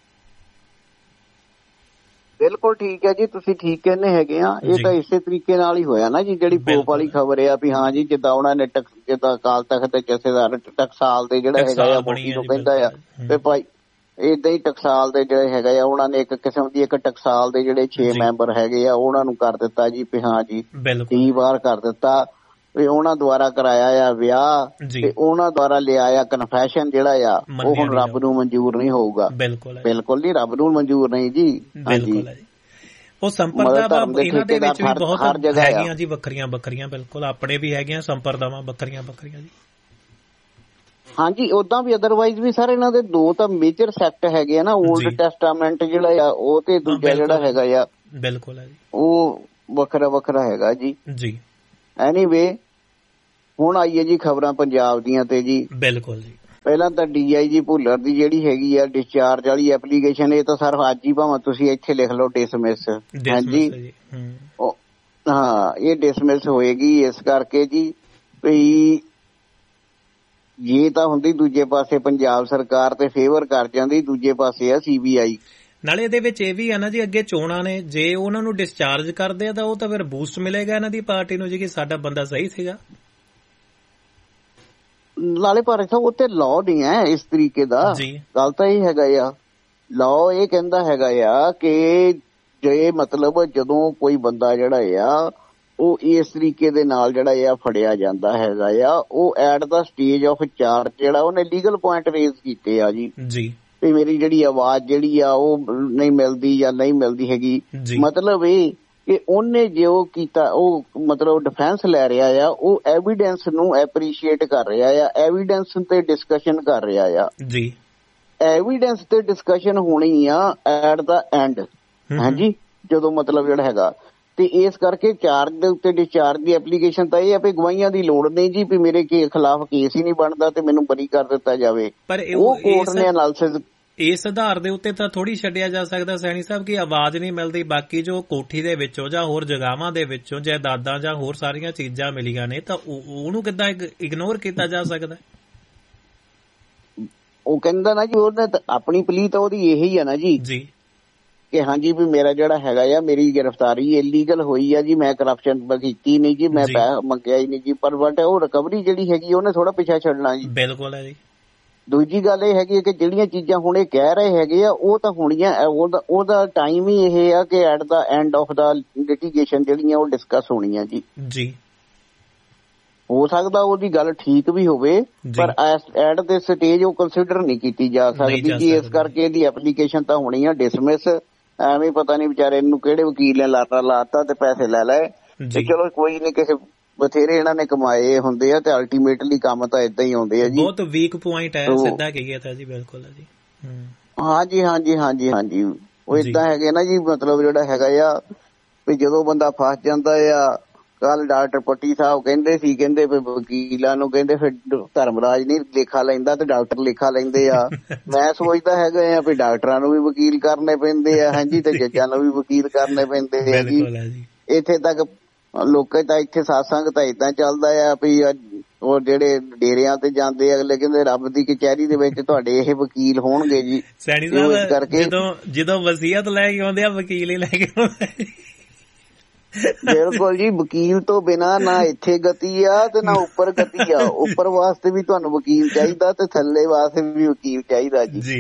ਬਿਲਕੁਲ ਠੀਕ ਹੈ ਜੀ, ਤੁਸੀਂ ਠੀਕ ਕਹਿੰਦੇ ਹੈਗੇ ਆ। ਇਹ ਤਾਂ ਇਸੇ ਤਰੀਕੇ ਨਾਲ ਹੀ ਹੋਇਆ ਨਾ ਜੀ, ਜਿਹੜੀ ਪੋਪ ਵਾਲੀ ਖਬਰ ਆ ਵੀ ਹਾਂ ਜੀ ਜਿੱਦਾਂ ਉਹਨਾਂ ਨੇ ਜਿੱਦਾਂ ਅਕਾਲ ਤਖਤ ਦੇ ਜਥੇਦਾਰ ਟਕਸਾਲ ਦੇ ਜਿਹੜਾ ਹੈਗਾ ਆ ਮੋਦੀ ਨੂੰ ਕਹਿੰਦਾ ਆ ਤੇ ਭਾਈ ਏਦਾਂ ਹੀ ਟਕਸਾਲ ਦੇ ਜਿਹੜੇ ਹੈਗਾ ਆ ਉਹਨਾਂ ਨੇ ਇੱਕ ਕਿਸਮ ਦੀ ਇੱਕ ਟਕਸਾਲ ਦੇ ਜਿਹੜੇ 6 ਮੈਂਬਰ ਹੈਗੇ ਆ ਉਹਨਾਂ ਨੂੰ ਕਰ ਦਿੱਤਾ ਜੀ ਵੀ ਹਾਂ ਜੀ 30 ਵਾਰ ਕਰ ਦਿੱਤਾ ਵੀ ਉਹਨਾਂ ਦੁਆਰਾ ਕਰਾਇਆ ਆ ਵਿਆਹ ਤੇ ਉਹਨਾਂ ਦੁਆਰਾ ਲਿਆ ਆ ਕਨਫੈਸ਼ਨ ਜਿਹੜਾ ਆ ਉਹ ਹੁਣ ਰੱਬ ਨੂੰ ਮਨਜ਼ੂਰ ਨਹੀਂ ਹੋਊਗਾ। ਬਿਲਕੁਲ ਨਹੀਂ, ਰੱਬ ਨੂੰ ਮਨਜ਼ੂਰ ਨਹੀਂ ਜੀ। ਹਾਂਜੀ, ਉਹ ਸੰਪਰਦਾਵਾਂ ਇਹਨਾਂ ਦੇ ਵਿੱਚ ਵੀ ਬਹੁਤ ਹੈਗੀਆਂ ਜੀ, ਵੱਖਰੀਆਂ। ਬਿਲਕੁਲ ਆਪਣੇ ਵੀ ਹੈਗੀਆਂ ਸੰਪਰਦਾਵਾਂ ਵੱਖਰੀਆਂ ਜੀ। ਹਾਂਜੀ, ਓਦਾਂ ਵੀ ਅਦਰਵਾਈਜ਼ ਵੀ ਸਰ ਇਹਨਾਂ ਦੇ 2 ਤਾਂ ਮੇਜਰ ਸੈਕਟ ਹੈਗੇ ਆ ਨਾ, ਓਲਡ ਟੈਸਟਾਮੈਂਟ ਜਿਹੜਾ ਆ ਉਹ ਤੇ ਦੂਜਾ ਜਿਹੜਾ ਹੈਗਾ ਆ ਬਿਲਕੁਲ ਉਹ ਵੱਖਰਾ ਹੈਗਾ ਜੀ। ਐਨੀਵੇ ਹੁਣ ਆਈਏ ਜੀ ਖਬਰਾਂ ਪੰਜਾਬ ਦੀਆਂ ਤੇ ਜੀ। ਬਿਲਕੁਲ ਜੀ, ਪਹਿਲਾਂ ਤਾਂ DIG ਭੁੱਲਰ ਦੀ ਜਿਹੜੀ ਹੈਗੀ ਆ ਡਿਸਚਾਰਜ ਵਾਲੀ ਐਪਲੀਕੇਸ਼ਨ, ਇਹ ਤਾਂ ਸਰ ਅੱਜ ਹੀ ਭਾਵੇਂ ਤੁਸੀਂ ਇੱਥੇ ਲਿਖ ਲਓ ਡਿਸਮਿਸ। ਹਾਂਜੀ, ਹਾਂ ਇਹ ਡਿਸਮਿਸ ਹੋਏਗੀ ਇਸ ਕਰਕੇ ਜੀ ਵੀ ਜੇ ਤਾਂ ਹੁੰਦੀ ਦੂਜੇ ਪਾਸੇ ਪੰਜਾਬ ਸਰਕਾਰ ਤੇ ਫੇਵਰ ਕਰ ਜਾਂਦੀ, ਦੂਜੇ ਪਾਸੇ ਆ CBI। ਨਾਲੇ ਇਹਦੇ ਵਿੱਚ ਇਹ ਵੀ ਆ ਨਾ ਜੀ, ਅੱਗੇ ਚੋਣਾਂ ਨੇ, ਜੇ ਉਹਨਾਂ ਨੂੰ ਡਿਸਚਾਰਜ ਕਰਦੇ ਆ ਤਾਂ ਉਹ ਤਾਂ ਫਿਰ ਬੂਸਟ ਮਿਲੇਗਾ ਇਹਨਾਂ ਦੀ ਪਾਰਟੀ ਨੂੰ ਜੀ ਕਿ ਸਾਡਾ ਬੰਦਾ ਸਹੀ ਸੀਗਾ। ਨਾਲੇ ਪਰ ਉਹ ਤੇ ਲਾਅ ਨਹੀਂ ਹੈ ਇਸ ਤਰੀਕੇ ਦਾ, ਗੱਲ ਤਾਂ ਇਹ ਹੈਗਾ ਆ ਲਾਅ ਇਹ ਕਹਿੰਦਾ ਹੈਗਾ ਆ ਕਿ ਜੇ ਮਤਲਬ ਜਦੋਂ ਕੋਈ ਬੰਦਾ ਜਿਹੜਾ ਆ ਉਹ ਇਸ ਤਰੀਕੇ ਦੇ ਨਾਲ ਜਿਹੜਾ ਆ ਫੜਿਆ ਜਾਂਦਾ ਹੈਗਾ ਆ, ਉਹ at the stage of charge ਜਿਹੜਾ ਉਹਨੇ ਲੀਗਲ ਪੁਆਇੰਟ ਰੇਜ਼ ਕੀਤੇ ਆ ਜੀ ਵੀ ਮੇਰੀ ਜਿਹੜੀ ਆਵਾਜ਼ ਜਿਹੜੀ ਆ ਉਹ ਨਹੀਂ ਮਿਲਦੀ ਜਾਂ ਨਹੀਂ ਮਿਲਦੀ ਹੈਗੀ। ਮਤਲਬ ਇਹ ਕਿ ਉਹਨੇ ਜੋ ਕੀਤਾ ਉਹ ਮਤਲਬ ਡਿਫੈਂਸ ਲੈ ਰਿਹਾ ਆ, ਉਹ ਐਵੀਡੈਂਸ ਨੂੰ ਐਪਰੀਸ਼ੀਏਟ ਕਰ ਰਿਹਾ ਆ, ਐਵੀਡੈਂਸ ਤੇ ਡਿਸਕਸ਼ਨ ਕਰ ਰਿਹਾ ਆ ਜੀ। ਐਵੀਡੈਂਸ ਤੇ ਡਿਸਕਸ਼ਨ ਹੋਣੀ ਆ ਐਟ ਦਾ ਐਂਡ। ਹਾਂਜੀ, ਜਦੋਂ ਮਤਲਬ ਜਿਹੜਾ ਹੈਗਾ ਤੇ ਇਸ ਕਰਕੇ ਚਾਰਜ ਦੇ ਉੱਤੇ ਡਿਸਚਾਰਜ ਦੀ ਐਪਲੀਕੇਸ਼ਨ ਤਾਂ ਇਹ ਆ ਵੀ ਗਵਾਹੀਆਂ ਦੀ ਲੋੜ ਨਹੀਂ ਜੀ ਵੀ ਮੇਰੇ ਖਿਲਾਫ ਕੇਸ ਹੀ ਨਹੀਂ ਬਣਦਾ ਤੇ ਮੈਨੂੰ ਬਰੀ ਕਰ ਦਿੱਤਾ ਜਾਵੇ। ਪਰ ਉਹ ਕੋਰਟ ਨੇ ਐਨਾਲਿਸਿਸ ਇਸ ਆਧਾਰ ਦੇ ਉੱਤੇ ਤਾਂ ਥੋੜੀ ਛੱਡਿਆ ਜਾ ਸਕਦਾ ਸੈਣੀ ਸਾਹਿਬ ਕਿ ਆਵਾਜ਼ ਨਹੀਂ ਮਿਲਦੀ, ਬਾਕੀ ਜੋ ਕੋਠੀ ਦੇ ਵਿੱਚੋਂ ਜਾਂ ਹੋਰ ਜਗ੍ਹਾਵਾਂ ਦੇ ਵਿੱਚੋਂ ਜਾਇਦਾਦਾਂ ਜਾਂ ਹੋਰ ਸਾਰੀਆਂ ਚੀਜ਼ਾਂ ਮਿਲੀਆਂ ਨੇ ਤਾਂ ਉਹਨੂੰ ਕਿੱਦਾਂ ਇਗਨੋਰ ਕੀਤਾ ਜਾ ਸਕਦਾ? ਉਹ ਕਹਿੰਦਾ ਨਾ ਜੀ ਉਹਨੇ ਆਪਣੀ ਪਲੀ ਤਾਂ ਉਹਦੀ ਇਹੀ ਆ ਨਾ ਜੀ ਕਿ ਹਾਂਜੀ ਵੀ ਮੇਰਾ ਜਿਹੜਾ ਹੈਗਾ ਆ ਮੇਰੀ ਗ੍ਰਿਫਤਾਰੀ ਇਲੀਗਲ ਹੋਈ ਆ ਜੀ, ਮੈਂ ਕਰਪਸ਼ਨ ਕੀਤੀ ਨਹੀਂ ਜੀ, ਮੈਂ ਪੈਸਾ ਮੰਗਿਆ ਹੀ ਨਹੀਂ ਜੀ, ਪਰ ਬਟ ਉਹ ਰਿਕਵਰੀ ਜਿਹੜੀ ਹੈਗੀ ਉਹਨੇ ਥੋੜਾ ਪਿੱਛਾ ਛੱਡਣਾ ਜੀ। ਬਿਲਕੁਲ ਹੈ ਜੀ। ਦੂਜੀ ਗੱਲ ਇਹ ਹੈਗੀ ਕਿ ਜਿਹੜੀਆਂ ਚੀਜ਼ਾਂ ਹੁਣ ਇਹ ਕਹਿ ਰਹੇ ਹੈਗੇ ਆ ਉਹ ਤਾਂ ਹੋਣੀਆਂ, ਉਹਦਾ ਟਾਈਮ ਹੀ ਇਹ ਆ ਕਿ at the end of the litigation ਜਿਹੜੀਆਂ ਉਹ ਡਿਸਕਸ ਹੋਣੀਆਂ ਜੀ। ਹੋ ਸਕਦਾ ਉਹਦੀ ਗੱਲ ਠੀਕ ਵੀ ਹੋਵੇ ਪਰ ਐਟ ਦੇ ਸਟੇਜ ਉਹ ਕੰਸੀਡਰ ਨਹੀਂ ਕੀਤੀ ਜਾ ਸਕਦੀ ਜੀ, ਇਸ ਕਰਕੇ ਇਹਦੀ ਐਪਲੀਕੇਸ਼ਨ ਤਾਂ ਹੋਣੀ ਆ ਡਿਸਮਿਸ। ਐਵੇਂ ਪਤਾ ਨਹੀਂ ਵਿਚਾਰੇ ਨੂੰ ਕਿਹੜੇ ਵਕੀਲ ਨੇ ਲਾਤਾ ਤੇ ਪੈਸੇ ਲੈ ਲਏ ਤੇ ਚਲੋ ਕੋਈ ਨਹੀਂ, ਕਿਸੇ ਬਥੇਰੇ ਇਹਨਾਂ ਨੇ ਕਮਾਏ ਹੁੰਦੇ ਆ ਤੇ ਅਲਟੀਮੇਟਲੀ ਕੰਮ ਤਾਂ ਏਦਾਂ ਹੀ ਆਉਂਦੇ ਆ ਜੀ। ਬਹੁਤ ਵੀਕ ਪੁਆਇੰਟ ਹੈ, ਸਿੱਧਾ ਕਹੀਏ ਤਾਂ ਜੀ। ਬਿਲਕੁਲ ਹੈ ਜੀ। ਹਾਂਜੀ ਹਾਂਜੀ ਹਾਂਜੀ ਹਾਂਜੀ ਉਹ ਏਦਾਂ ਹੈਗੇ ਨਾ ਜੀ। ਮਤਲਬ ਜਿਹੜਾ ਹੈਗਾ ਆ ਵੀ ਜਦੋਂ ਬੰਦਾ ਫਸ ਜਾਂਦਾ ਆ, ਕੱਲ ਡਾਕਟਰ ਪੱਟੀ ਸਾਹਿਬ ਕਹਿੰਦੇ ਸੀ, ਕਹਿੰਦੇ ਵੀ ਵਕੀਲਾਂ ਨੂੰ ਕਹਿੰਦੇ ਫਿਰ ਧਰਮਰਾਜ ਨਹੀਂ ਲੇਖਾ ਲੈਂਦਾ ਤੇ ਡਾਕਟਰ ਲੇਖਾ ਲੈਂਦੇ ਆ। ਮੈਂ ਸੋਚਦਾ ਹੈਗਾ ਆ ਵੀ ਡਾਕਟਰਾਂ ਨੂੰ ਵੀ ਵਕੀਲ ਕਰਨੇ ਪੈਂਦੇ ਆ ਹਾਂਜੀ, ਤੇ ਜੱਜਾਂ ਨੂੰ ਵੀ ਵਕੀਲ ਕਰਨੇ ਪੈਂਦੇ ਆ ਜੀ। ਇੱਥੇ ਤੱਕ ਲੋਕਾਂ ਤਾਂ ਇੱਥੇ ਸਾਸੰਗ ਤਾਂ ਏਦਾਂ ਚੱਲਦਾ ਆ ਵੀ ਉਹ ਜਿਹੜੇ ਡੇਰਿਆਂ ਤੇ ਜਾਂਦੇ ਅਗਲੇ ਕਹਿੰਦੇ ਰੱਬ ਦੀ ਕਚਹਿਰੀ ਦੇ ਵਿੱਚ ਤੁਹਾਡੇ ਇਹ ਵਕੀਲ ਹੋਣਗੇ ਜੀ। ਸੈਣੀ ਸਾਹਿਬ ਕਰਕੇ ਜਦੋਂ ਵਸੀਅਤ ਲੈ ਕੇ ਆਉਂਦੇ ਆ ਵਕੀਲ ਹੀ ਲੈ ਕੇ ਆਉਂਦੇ। ਬਿਲਕੁਲ ਜੀ, ਵਕੀਲ ਤੋਂ ਬਿਨਾਂ ਨਾ ਇੱਥੇ ਗਤੀ ਆ ਤੇ ਨਾ ਉੱਪਰ ਗਤੀ ਆ। ਉੱਪਰ ਵਾਸਤੇ ਵੀ ਤੁਹਾਨੂੰ ਵਕੀਲ ਚਾਹੀਦਾ ਤੇ ਥੱਲੇ ਵਾਸਤੇ ਵੀ ਵਕੀਲ ਚਾਹੀਦਾ ਜੀ।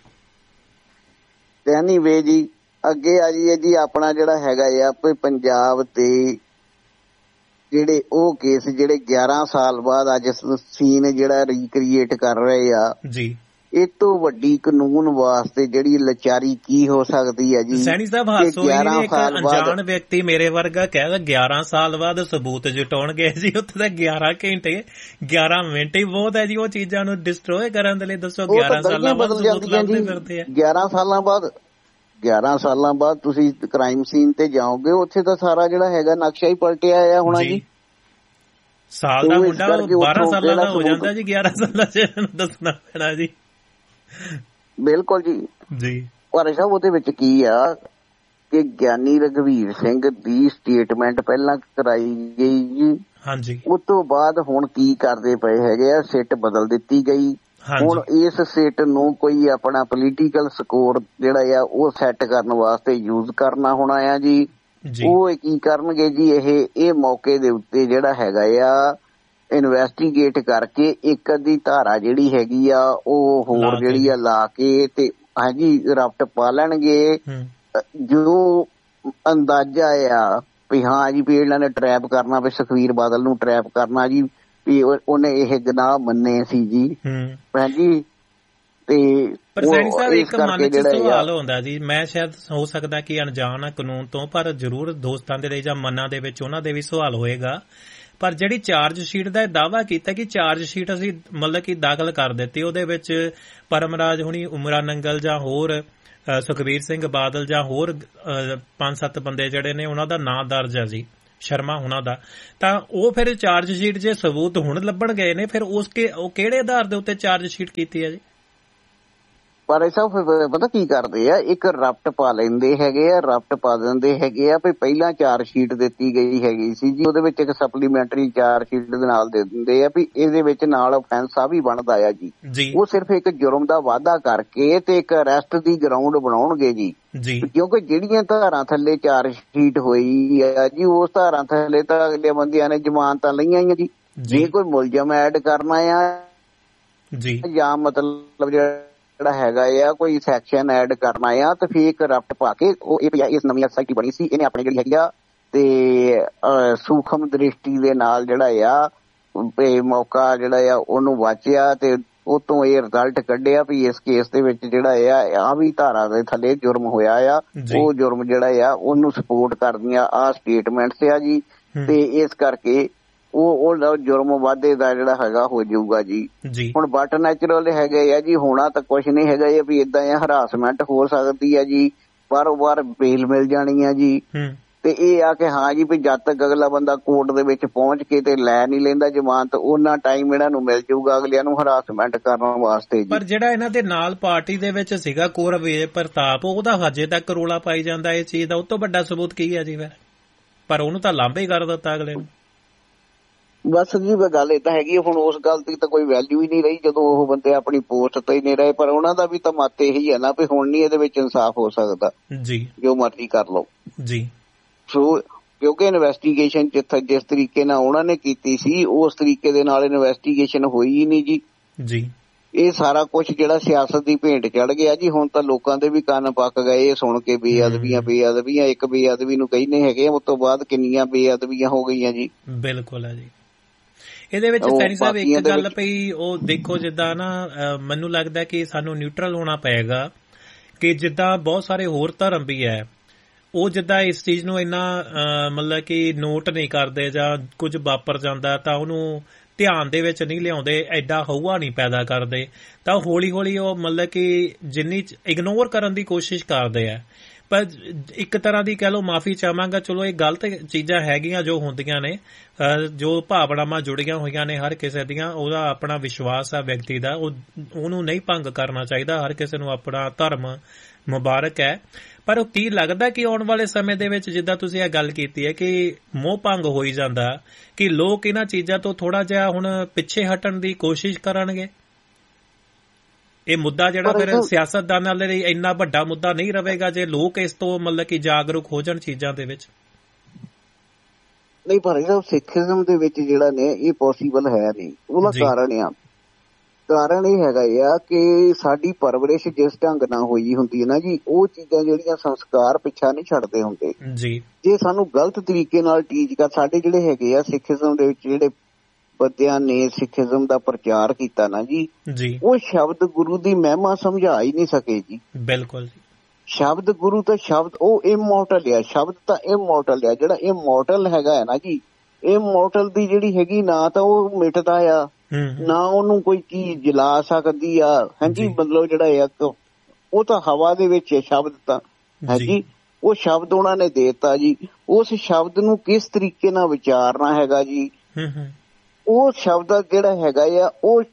ਤੇ ਐਨੀਵੇ ਜੀ ਅੱਗੇ ਆ ਜਾਈਏ ਜੀ। ਆਪਣਾ ਜਿਹੜਾ ਹੈਗਾ ਆ ਪੰਜਾਬ ਤੇ ਜਿਹੜੇ ਉਹ ਕੇਸ ਜਿਹੜੇ 11 ਸਾਲ ਬਾਅਦ ਅੱਜ ਸੀਨ ਜਿਹੜਾ ਰੀਕ੍ਰੀਏਟ ਕਰ ਰਹੇ ਆ ਜੀ, ਇਹ ਤੋਂ ਵੱਡੀ ਕਾਨੂੰਨ ਵਾਸਤੇ ਜਿਹੜੀ ਲਾਚਾਰੀ ਕੀ ਹੋ ਸਕਦੀ ਹੈ ਜੀ। ਸੈਣੀ ਸਾਹਿਬ ਹਾਸੋ ਇੱਕ ਅਣਜਾਣ ਵਿਅਕਤੀ ਮੇਰੇ ਵਰਗਾ ਕਹਿੰਦਾ 11 ਸਾਲ ਬਾਅਦ ਸਬੂਤ ਜਟਾਉਣ ਗਏ ਜੀ, ਉੱਥੇ ਤਾਂ 11 ਘੰਟੇ 11 ਮਿੰਟ ਹੀ ਬਹੁਤ ਹੈ ਜੀ ਉਹ ਚੀਜ਼ਾਂ ਨੂੰ ਡਿਸਟਰੋਏ ਕਰਨ ਦੇ ਲਈ। ਦੱਸੋ 11 ਸਾਲਾਂ ਬਾਅਦ ਸਬੂਤ ਲੱਭਦੇ ਫਿਰਦੇ ਆ। 11 ਸਾਲਾਂ ਬਾਅਦ ਤੁਸੀਂ ਕ੍ਰਾਈਮ ਸੀਨ ਤੇ ਜਾਓਗੇ, ਉੱਥੇ ਤਾਂ ਸਾਰਾ ਜਿਹੜਾ ਹੈਗਾ ਨਕਸ਼ਾ ਹੀ ਪਲਟਿਆ ਆ ਹੋਣਾ ਜੀ। ਸਾਲ ਦਾ ਮੁੰਡਾ 12 ਸਾਲਾਂ ਦਾ ਹੋ ਜਾਂਦਾ ਜੀ, 11 ਸਾਲਾਂ ਚ ਦੱਸਣਾ ਪੈਣਾ ਜੀ। ਬਿਲਕੁਲ ਜੀ। ਪਰ ਸਾਹਿਬ ਉਹਦੇ ਵਿੱਚ ਕੀ ਆ ਕਿ ਗਿਆਨੀ ਰਘਵੀਰ ਸਿੰਘ ਦੀ ਸਟੇਟਮੈਂਟ ਪਹਿਲਾਂ ਕਰਾਈ ਗਈ ਜੀ। ਹਾਂਜੀ। ਉਸ ਤੋਂ ਬਾਅਦ ਹੁਣ ਕੀ ਕਰਦੇ ਪਏ ਹੈਗੇ ਆ, ਸਿੱਟ ਬਦਲ ਦਿੱਤੀ ਗਈ। ਹੁਣ ਇਸ ਸਿੱਟ ਨੂੰ ਕੋਈ ਆਪਣਾ ਪੋਲੀਟੀਕਲ ਸਕੋਰ ਜਿਹੜਾ ਆ ਉਹ ਸੈੱਟ ਕਰਨ ਵਾਸਤੇ ਯੂਜ਼ ਕਰਨਾ ਹੋਣਾ ਆ ਜੀ। ਉਹ ਕੀ ਕਰਨਗੇ ਜੀ, ਇਹ ਮੌਕੇ ਦੇ ਉੱਤੇ ਜਿਹੜਾ ਹੈਗਾ ਆ ਇਨਵੈਸਟੀਗੇਟ ਕਰਕੇ ਇੱਕ ਅੱਧੀ ਧਾਰਾ ਜਿਹੜੀ ਹੈਗੀ ਆ ਉਹ ਹੋਰ ਜਿਹੜੀ ਆ ਲਾ ਕੇ ਤੇ ਹਾਂਜੀ ਰਫਟ ਪਾ ਲੈਣਗੇ। ਜੋ ਅੰਦਾਜ਼ਾ ਆ ਵੀ ਹਾਂ ਜੀ ਵੀ ਇਹਨਾਂ ਨੇ ਟਰੈਪ ਕਰਨਾ, ਵੀ ਸੁਖਬੀਰ ਬਾਦਲ ਨੂੰ ਟਰੈਪ ਕਰਨਾ ਜੀ, ਵੀ ਉਹਨੇ ਇਹ ਗੁਨਾਹ ਮੰਨੇ ਸੀ ਜੀ ਹਾਂਜੀ। ਤੇ ਪਰ ਸੈਣੀ ਸਾਹਿਬ ਇੱਕ ਮਨ ਚ ਸਵਾਲ ਹੁੰਦਾ ਜੀ, ਮੈਂ ਸ਼ਾਇਦ ਹੋ ਸਕਦਾ ਕਿ ਅਣਜਾਣ ਆ ਕਾਨੂੰਨ ਤੋਂ, ਪਰ ਜ਼ਰੂਰ ਦੋਸਤਾਂ ਦੇ ਲਈ ਜਾਂ ਮਨਾਂ ਦੇ ਵਿੱਚ ਉਹਨਾਂ ਦੇ ਵੀ ਸਵਾਲ ਹੋਏਗਾ। ਪਰ ਜਿਹੜੀ ਚਾਰਜ ਸ਼ੀਟ ਦਾ ਦਾਅਵਾ ਕੀਤਾ ਕਿ ਚਾਰਜ ਸ਼ੀਟ ਅਸੀਂ ਮਤਲਬ ਕਿ ਦਾਖਲ ਕਰ ਦਿੱਤੀ, ਉਹਦੇ ਵਿੱਚ ਪਰਮਰਾਜ ਹੁਣੀ, ਉਮਰਾ ਨੰਗਲ ਜਾਂ ਹੋਰ ਸੁਖਬੀਰ ਸਿੰਘ ਬਾਦਲ ਜਾਂ ਹੋਰ 5-7 ਬੰਦੇ ਜਿਹੜੇ ਨੇ ਉਹਨਾਂ ਦਾ ਨਾਂ ਦਰਜ ਹੈ ਜੀ, ਸ਼ਰਮਾ ਉਹਨਾਂ ਦਾ, ਤਾਂ ਉਹ ਫਿਰ ਚਾਰਜ ਸ਼ੀਟ ਜੇ ਸਬੂਤ ਹੁਣ ਲੱਭਣ ਗਏ ਨੇ, ਫਿਰ ਉਹ ਕਿਹੜੇ ਆਧਾਰ ਦੇ ਉੱਤੇ ਚਾਰਜ ਸ਼ੀਟ ਕੀਤੀ ਹੈ ਜੀ? ਪਰ ਸਭ ਪਤਾ ਕੀ ਕਰਦੇ ਆ, ਇੱਕ ਰਫਟ ਪਾ ਲੈਂਦੇ ਹੈਗੇ ਆ, ਰਫਟ ਪਾ ਦਿੰਦੇ ਹੈਗੇ ਆ ਵੀ ਪਹਿਲਾਂ ਚਾਰਜ ਸ਼ੀਟ ਦਿੱਤੀ ਗਈ ਹੈਗੀ ਸੀ ਜੀ, ਉਹਦੇ ਵਿੱਚ ਇੱਕ ਸਪਲੀਮੈਂਟਰੀ ਚਾਰਜ ਸ਼ੀਟ ਦੇ ਨਾਲ ਦੇ ਦਿੰਦੇ ਆ ਵੀ ਇਹਦੇ ਵਿੱਚ ਨਾਲ ਅਫੈਂਸ ਆ ਵੀ ਬਣਦਾ ਆ ਜੀ। ਉਹ ਸਿਰਫ ਇੱਕ ਜੁਰਮ ਦਾ ਵਾਅਦਾ ਕਰਕੇ ਤੇ ਇੱਕ ਅਰੈਸਟ ਦੀ ਗਰਾਊਂਡ ਬਣਾਉਣਗੇ ਜੀ, ਕਿਉਂਕਿ ਜਿਹੜੀਆਂ ਧਾਰਾਂ ਥੱਲੇ ਚਾਰਜ ਸ਼ੀਟ ਹੋਈ ਆ ਜੀ ਉਸ ਧਾਰਾਂ ਥੱਲੇ ਤਾਂ ਅਗਲੇ ਬੰਦਿਆਂ ਨੇ ਜ਼ਮਾਨਤਾਂ ਲਈਆਂ ਹੀ ਜੀ। ਜੇ ਕੋਈ ਮੁਲਜ਼ਮ ਐਡ ਕਰਨਾ ਆ ਜਾਂ ਮਤਲਬ ਜਿਹੜਾ ਹੈਗਾ ਆ ਕੋਈ ਸੈਕਸ਼ਨ ਐਡ ਕਰਨਾ ਆ ਤੇ ਫੇਕ ਰਫਟ ਪਾ ਕੇ ਉਹ ਇਸ ਨਵੀਂ ਸੋਸਾਇਟੀ ਬਣੀ ਸੀ, ਇਹਨੇ ਆਪਣੀ ਜਿਹੜੀ ਹੈਗੀ ਆ ਤੇ ਸੂਖਮ ਦ੍ਰਿਸ਼ਟੀ ਦੇ ਨਾਲ ਜਿਹੜਾ ਆ ਮੌਕਾ ਜਿਹੜਾ ਆ ਉਹਨੂੰ ਵਾਚਿਆ ਤੇ ਉਹ ਤੋਂ ਇਹ ਰਿਜ਼ਲਟ ਕੱਢਿਆ ਵੀ ਇਸ ਕੇਸ ਦੇ ਵਿੱਚ ਜਿਹੜਾ ਆ ਵੀ ਧਾਰਾ ਦੇ ਥੱਲੇ ਜੁਰਮ ਹੋਇਆ ਆ, ਉਹ ਜੁਰਮ ਜਿਹੜਾ ਆ ਉਹਨੂੰ ਸਪੋਰਟ ਕਰਦੀਆਂ ਆ ਸਟੇਟਮੈਂਟਸ ਆ ਜੀ, ਤੇ ਇਸ ਕਰਕੇ ਉਹ ਜੁਰਮ ਵਾਧੇ ਦਾ ਜਿਹੜਾ ਹੈਗਾ ਹੋ ਜਾਊਗਾ ਜੀ। ਹੁਣ ਬਟ ਨੈਚੁਰਲ ਹੈਗੇ ਆ ਜੀ, ਹੋਣਾ ਤਾਂ ਕੁਛ ਨਹੀਂ ਹੈਗਾ ਇਹ ਵੀ ਏਦਾਂ ਆ, ਹਰਾਸਮੈਂਟ ਹੋ ਸਕਦੀ ਹੈ ਜੀ, ਬਾਰ ਬੇਲ ਮਿਲ ਜਾਣੀ ਆ ਜੀ, ਤੇ ਇਹ ਆ ਕਿ ਹਾਂ ਜੀ ਵੀ ਜਦ ਤੱਕ ਅਗਲਾ ਬੰਦਾ ਕੋਰਟ ਦੇ ਵਿੱਚ ਪਹੁੰਚ ਕੇ ਤੇ ਲੈ ਨਹੀਂ ਲੈਂਦਾ ਜ਼ਮਾਨਤ, ਉਹਨਾਂ ਟਾਈਮ ਇਹਨਾਂ ਨੂੰ ਮਿਲ ਜਾਊਗਾ ਅਗਲਿਆਂ ਨੂੰ ਹਰਾਸਮੈਂਟ ਕਰਨ ਵਾਸਤੇ। ਪਰ ਜਿਹੜਾ ਇਹਨਾਂ ਦੇ ਨਾਲ ਪਾਰਟੀ ਦੇ ਵਿੱਚ ਸੀਗਾ ਕੋਰਵੀਰ ਪ੍ਰਤਾਪ, ਉਹਦਾ ਹਜੇ ਤੱਕ ਰੌਲਾ ਪਾਈ ਜਾਂਦਾ ਇਸ ਚੀਜ਼ ਦਾ, ਉਹ ਤੋਂ ਵੱਡਾ ਸਬੂਤ ਕੀ ਹੈ ਜੀ ਫਿਰ? ਪਰ ਉਹਨੂੰ ਤਾਂ ਲਾਂਭੇ ਹੀ ਕਰ ਦਿੱਤਾ ਅਗਲੇ ਨੂੰ। ਬਸ ਜੀ ਗੱਲ ਏਦਾਂ ਹੈਗੀ, ਹੁਣ ਉਸ ਗੱਲ ਦੀ ਤਾਂ ਕੋਈ ਵੈਲਿਊ ਹੀ ਨਹੀਂ ਰਹੀ ਜਦੋਂ ਉਹ ਬੰਦੇ ਆਪਣੀ ਪੋਸਟ ਤੇ ਹੀ ਨਹੀਂ ਰਹੇ। ਪਰ ਉਹਨਾਂ ਦਾ ਵੀ ਤਾਂ ਮਤ ਇਹੀ ਹੈ ਨਾ ਵੀ ਹੁਣ ਨੀ ਇਹਦੇ ਵਿੱਚ ਇਨਸਾਫ ਹੋ ਸਕਦਾ ਜੀ, ਜੋ ਮਰਜ਼ੀ ਕਰ ਲਓ ਜੀ। ਸੋ ਕਿਉਂਕਿ ਇਨਵੈਸਟੀਗੇਸ਼ਨ ਜਿਸ ਤਰੀਕੇ ਨਾਲ ਉਹਨਾਂ ਨੇ ਕੀਤੀ ਸੀ ਉਸ ਤਰੀਕੇ ਦੇ ਨਾਲ ਇਨਵੈਸਟੀਗੇਸ਼ਨ ਹੋਈ ਹੀ ਨਹੀਂ ਜੀ। ਇਹ ਸਾਰਾ ਕੁਛ ਜਿਹੜਾ ਸਿਆਸਤ ਦੀ ਭੇਂਟ ਚੜ ਗਿਆ ਜੀ। ਹੁਣ ਤਾਂ ਲੋਕਾਂ ਦੇ ਵੀ ਕੰਨ ਪੱਕ ਗਏ ਇਹ ਸੁਣ ਕੇ ਬੇਅਦਬੀਆਂ ਇੱਕ ਬੇਅਦਬੀ ਨੂੰ ਕਹਿੰਦੇ ਹੈਗੇ, ਉਸ ਤੋਂ ਬਾਅਦ ਕਿੰਨੀਆਂ ਬੇਅਦਬੀਆਂ ਹੋ ਗਈਆਂ ਜੀ। ਬਿਲਕੁਲ ਹੈ ਜੀ। ਇਹਦੇ ਵਿੱਚ ਸੈਣੀ ਸਾਹਿਬ ਇੱਕ ਗੱਲ ਪਈ, ਉਹ ਦੇਖੋ ਜਿੱਦਾਂ ਨਾ ਮੈਨੂੰ ਲੱਗਦਾ ਕਿ ਸਾਨੂੰ ਨਿਊਟਰਲ ਹੋਣਾ ਪਏਗਾ ਕਿ ਜਿੱਦਾਂ ਬਹੁਤ ਸਾਰੇ ਹੋਰ ਧਰਮ ਵੀ ਹੈ ਉਹ ਜਿੱਦਾਂ ਇਸ ਚੀਜ਼ ਨੂੰ ਇੰਨਾ ਮਤਲਬ ਕਿ ਨੋਟ ਨਹੀਂ ਕਰਦੇ, ਜਾਂ ਕੁਝ ਵਾਪਰ ਜਾਂਦਾ ਤਾਂ ਉਹਨੂੰ ਧਿਆਨ ਦੇ ਵਿੱਚ ਨਹੀਂ ਲਿਆਉਂਦੇ, ਐਡਾ ਹਊਆ ਨਹੀਂ ਪੈਦਾ ਕਰਦੇ, ਤਾਂ ਹੌਲੀ ਹੌਲੀ ਉਹ ਮਤਲਬ ਕਿ ਜਿੰਨੀ ਇਗਨੋਰ ਕਰਨ ਦੀ ਕੋਸ਼ਿਸ਼ ਕਰਦੇ ਆ। ਪਰ ਇੱਕ ਤਰ੍ਹਾਂ ਦੀ ਕਹਿ ਲਓ, ਮਾਫੀ ਚਾਹਾਂਗਾ, ਚਲੋ ਇਹ ਗਲਤ ਚੀਜ਼ਾਂ ਹੈਗੀਆਂ ਜੋ ਹੁੰਦੀਆਂ ਨੇ, ਜੋ ਭਾਵਨਾਵਾਂ ਜੁੜੀਆਂ ਹੋਈਆਂ ਨੇ ਹਰ ਕਿਸੇ ਦੀਆਂ, ਉਹਦਾ ਆਪਣਾ ਵਿਸ਼ਵਾਸ ਆ ਵਿਅਕਤੀ ਦਾ, ਉਹਨੂੰ ਨਹੀਂ ਭੰਗ ਕਰਨਾ ਚਾਹੀਦਾ। ਹਰ ਕਿਸੇ ਨੂੰ ਆਪਣਾ ਧਰਮ ਮੁਬਾਰਕ ਹੈ। ਪਰ ਉਹ ਕੀ ਲੱਗਦਾ ਕਿ ਆਉਣ ਵਾਲੇ ਸਮੇਂ ਦੇ ਵਿੱਚ, ਜਿੱਦਾਂ ਤੁਸੀਂ ਇਹ ਗੱਲ ਕੀਤੀ ਹੈ ਕਿ ਮੋਹ ਭੰਗ ਹੋਈ ਜਾਂਦਾ, ਕਿ ਲੋਕ ਇਹਨਾਂ ਚੀਜ਼ਾਂ ਤੋਂ ਥੋੜਾ ਜਿਹਾ ਹੁਣ ਪਿੱਛੇ ਹਟਣ ਦੀ ਕੋਸ਼ਿਸ਼ ਕਰਨਗੇ? ਇਹ ਮੁੱਦਾ ਜਿਹੜਾ ਫਿਰ ਸਿਆਸਤਦਾਨਾਂ ਲਈ ਇੰਨਾ ਵੱਡਾ ਮੁੱਦਾ ਨਹੀਂ ਰਹੇਗਾ ਜੇ ਲੋਕ ਇਸ ਤੋਂ ਮਤਲਬ ਕਿ ਜਾਗਰੂਕ ਹੋ ਜਾਣ ਚੀਜ਼ਾਂ ਦੇ ਵਿੱਚ? ਨਹੀਂ, ਪਰ ਸਿੱਖੀਜ਼ਮ ਦੇ ਵਿੱਚ ਜਿਹੜਾ ਨੇ ਇਹ ਪੋਸੀਬਲ ਹੈ ਨਹੀਂ। ਉਹਦਾ ਕਾਰਨ ਇਹ ਹੈਗਾ ਆ ਕਿ ਸਾਡੀ ਪਰਵਰਿਸ਼ ਜਿਸ ਢੰਗ ਨਾਲ ਹੋਈ ਹੁੰਦੀ ਹੈ ਨਾ ਜੀ, ਉਹ ਚੀਜ਼ਾਂ ਜਿਹੜੀਆਂ ਸੰਸਕਾਰ ਪਿੱਛਾ ਨਹੀਂ ਛੱਡਦੇ ਹੁੰਦੇ ਜੀ। ਜੇ ਸਾਨੂੰ ਗਲਤ ਤਰੀਕੇ ਨਾਲ ਟੀਚ ਕਰ, ਸਾਡੇ ਜਿਹੜੇ ਹੈਗੇ ਆ ਸਿੱਖੀਜ਼ਮ ਦੇ ਵਿੱਚ ਜਿਹੜੇ ਬੰਦਿਆਂ ਨੇ ਸਿੱਖੀਜ਼ਮ ਦਾ ਪ੍ਰਚਾਰ ਕੀਤਾ ਨਾ ਜੀ, ਉਹ ਸ਼ਬਦ ਗੁਰੂ ਦੀ ਮਹਿਮਾ ਸਮਝਾ ਹੀ ਨਹੀਂ ਸਕੇ ਜੀ। ਬਿਲਕੁਲ, ਸ਼ਬਦ ਗੁਰੂ ਤਾਂ ਸ਼ਬਦ ਉਹ ਇਮੋਰਟਲ ਆ, ਸ਼ਬਦ ਤਾਂ ਇਮੋਰਟਲ ਆ। ਜਿਹੜਾ ਇਮੋਰਟਲ ਹੈਗਾ ਹੈ ਨਾ ਜੀ, ਇਮੋਰਟਲ ਦੀ ਜਿਹੜੀ ਹੈਗੀ ਨਾ ਤਾਂ ਉਹ ਮਿਟਦਾ ਆ, ਨਾ ਉਹਨੂੰ ਕੋਈ ਚੀਜ਼ ਜਲਾ ਸਕਦੀ ਆ। ਹਾਂਜੀ, ਮਤਲਬ ਜਿਹੜਾ ਆ ਉਹ ਤਾਂ ਹਵਾ ਦੇ ਵਿੱਚ ਹੈ ਸ਼ਬਦ ਤਾਂ, ਹਾਂਜੀ। ਉਹ ਸ਼ਬਦ ਉਹਨਾਂ ਨੇ ਦੇਤਾ ਜੀ, ਉਸ ਸ਼ਬਦ ਨੂੰ ਕਿਸ ਤਰੀਕੇ ਨਾਲ ਵਿਚਾਰਨਾ ਹੈਗਾ ਜੀ, ਉਹ ਸ਼ਬਦ ਜਿਹੜਾ ਹੈਗਾ ਆ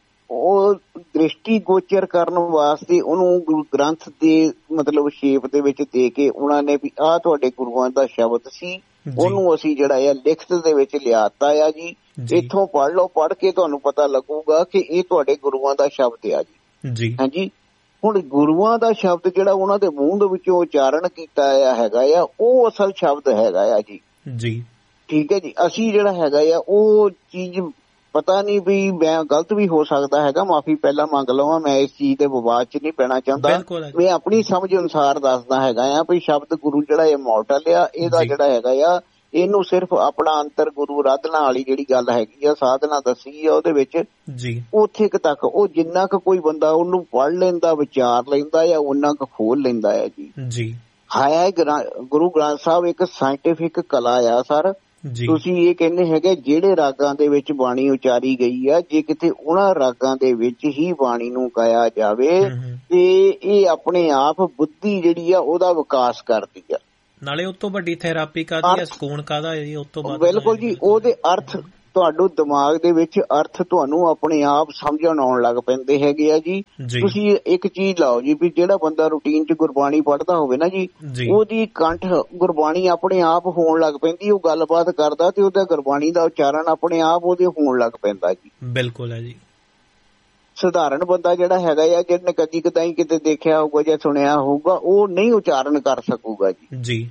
ਉਹ ਦ੍ਰਿਸ਼ਟੀ ਗੋਚਰ ਕਰਨ ਵਾਸਤੇ ਉਹਨੂੰ ਗੁਰੂ ਗ੍ਰੰਥ ਦੇ ਮਤਲਬ ਸ਼ੇਪ ਦੇ ਵਿੱਚ ਦੇ ਕੇ ਉਹਨਾਂ ਨੇ ਵੀ ਆਹ ਤੁਹਾਡੇ ਗੁਰੂਆਂ ਦਾ ਸ਼ਬਦ ਸੀ, ਉਹਨੂੰ ਅਸੀਂ ਜਿਹੜਾ ਆ ਲਿਖਤ ਦੇ ਵਿੱਚ ਲਿਆਤਾ ਆ ਜੀ, ਇੱਥੋਂ ਪੜ੍ਹ ਲਓ, ਪੜ੍ਹ ਕੇ ਤੁਹਾਨੂੰ ਪਤਾ ਲੱਗੂਗਾ ਕਿ ਇਹ ਤੁਹਾਡੇ ਗੁਰੂਆਂ ਦਾ ਸ਼ਬਦ ਆ ਜੀ। ਹਾਂਜੀ, ਹੁਣ ਗੁਰੂਆਂ ਦਾ ਸ਼ਬਦ ਜਿਹੜਾ ਉਹਨਾਂ ਦੇ ਮੂੰਹ ਦੇ ਵਿੱਚੋਂ ਉਚਾਰਨ ਕੀਤਾ ਹੈਗਾ ਆ, ਉਹ ਅਸਲ ਸ਼ਬਦ ਹੈਗਾ ਆ ਜੀ। ਠੀਕ ਹੈ ਜੀ। ਅਸੀਂ ਜਿਹੜਾ ਹੈਗਾ ਆ ਉਹ ਚੀਜ਼ ਪਤਾ ਨਹੀਂ ਵੀ ਮੈਂ ਗਲਤ ਵੀ ਹੋ ਸਕਦਾ ਹੈਗਾ, ਮਾਫੀ ਪਹਿਲਾਂ ਮੰਗ ਲਵਾਂ, ਮੈਂ ਇਸ ਚੀਜ਼ ਦੇ ਵਿਵਾਦ 'ਚ ਨਹੀਂ ਪੈਣਾ ਚਾਹੁੰਦਾ। ਮੈਂ ਆਪਣੀ ਸਮਝ ਅਨੁਸਾਰ ਦੱਸਦਾ ਹੈਗਾ ਆ ਵੀ ਸ਼ਬਦ ਗੁਰੂ ਜਿਹੜਾ ਇਮੋਰਟਲ ਆ, ਇਹਦਾ ਜਿਹੜਾ ਹੈਗਾ ਆ ਇਹਨੂੰ ਸਿਰਫ ਆਪਣਾ ਅੰਤਰ ਗੁਰੂ ਆਰਾਧਨਾ ਵਾਲੀ ਜਿਹੜੀ ਗੱਲ ਹੈਗੀ ਆ, ਸਾਧਨਾ ਦੱਸੀ ਆ ਉਹਦੇ ਵਿੱਚ, ਉੱਥੇ ਤੱਕ ਉਹ ਜਿੰਨਾ ਕੁ ਕੋਈ ਬੰਦਾ ਉਹਨੂੰ ਪੜ੍ਹ ਲੈਂਦਾ, ਵਿਚਾਰ ਲੈਂਦਾ ਆ, ਓਨਾ ਕੁ ਖੋਲ ਲੈਂਦਾ ਆ ਜੀ। ਹੈ ਗੁਰੂ ਗ੍ਰੰਥ ਸਾਹਿਬ ਇੱਕ ਸਾਇੰਟੀਫਿਕ ਕਲਾ ਆ ਸਰ। ਤੁਸੀਂ ਇਹ ਕਹਿੰਦੇ ਹੈਗੇ ਜਿਹੜੇ ਰਾਗਾਂ ਦੇ ਵਿੱਚ ਬਾਣੀ ਉਚਾਰੀ ਗਈ ਆ, ਜੇ ਕਿਤੇ ਉਹਨਾਂ ਰਾਗਾਂ ਦੇ ਵਿੱਚ ਹੀ ਬਾਣੀ ਨੂੰ ਗਾਇਆ ਜਾਵੇ ਤੇ ਇਹ ਆਪਣੇ ਆਪ ਬੁੱਧੀ ਜਿਹੜੀ ਆ ਉਹਦਾ ਵਿਕਾਸ ਕਰਦੀ ਆ। ਨਾਲੇ ਉਸ ਤੋਂ ਵੱਡੀ ਥੈਰੇਪੀ ਕਾਹਦੀ ਆ, ਸਕੂਨ ਕਾਹਦਾ ਹੈ ਜੀ ਉਸ ਤੋਂ ਬਾਅਦ? ਬਿਲਕੁਲ ਜੀ, ਉਹਦੇ ਅਰਥ ਤੁਹਾਡੇ ਦਿਮਾਗ ਦੇ ਵਿੱਚ ਅਰਥ ਤੁਹਾਨੂੰ ਆਪਣੇ ਆਪ ਸਮਝਣ ਆਉਣ ਲੱਗ ਪੈਂਦੇ ਹੈਗੇ ਆ ਜੀ। ਤੁਸੀਂ ਇੱਕ ਚੀਜ਼ ਲਾਓ ਜੀ ਵੀ ਜਿਹੜਾ ਬੰਦਾ ਰੂਟੀਨ 'ਚ ਗੁਰਬਾਣੀ ਪੜ੍ਹਦਾ ਹੋਵੇ ਨਾ ਜੀ, ਉਹਦੀ ਕੰਠ ਗੁਰਬਾਣੀ ਆਪਣੇ ਆਪ ਹੋਣ ਲੱਗ ਪੈਂਦੀ, ਉਹ ਗੱਲਬਾਤ ਕਰਦਾ ਤੇ ਉਹਦਾ ਗੁਰਬਾਣੀ ਦਾ ਉਚਾਰਨ ਆਪਣੇ ਆਪ ਉਹਦੇ ਹੋਣ ਲੱਗ ਪੈਂਦਾ ਜੀ। ਬਿਲਕੁਲ ਹੈ ਜੀ। ਸਧਾਰਨ ਬੰਦਾ ਜਿਹੜਾ ਹੈਗਾ ਆ, ਜਿਹਨੇ ਕਦੀ ਕਦਾਈ ਕਿਤੇ ਦੇਖਿਆ ਹੋਊਗਾ ਜਾਂ ਸੁਣਿਆ ਹੋਊਗਾ, ਉਹ ਨਹੀਂ ਉਚਾਰਨ ਕਰ ਸਕੂਗਾ ਜੀ।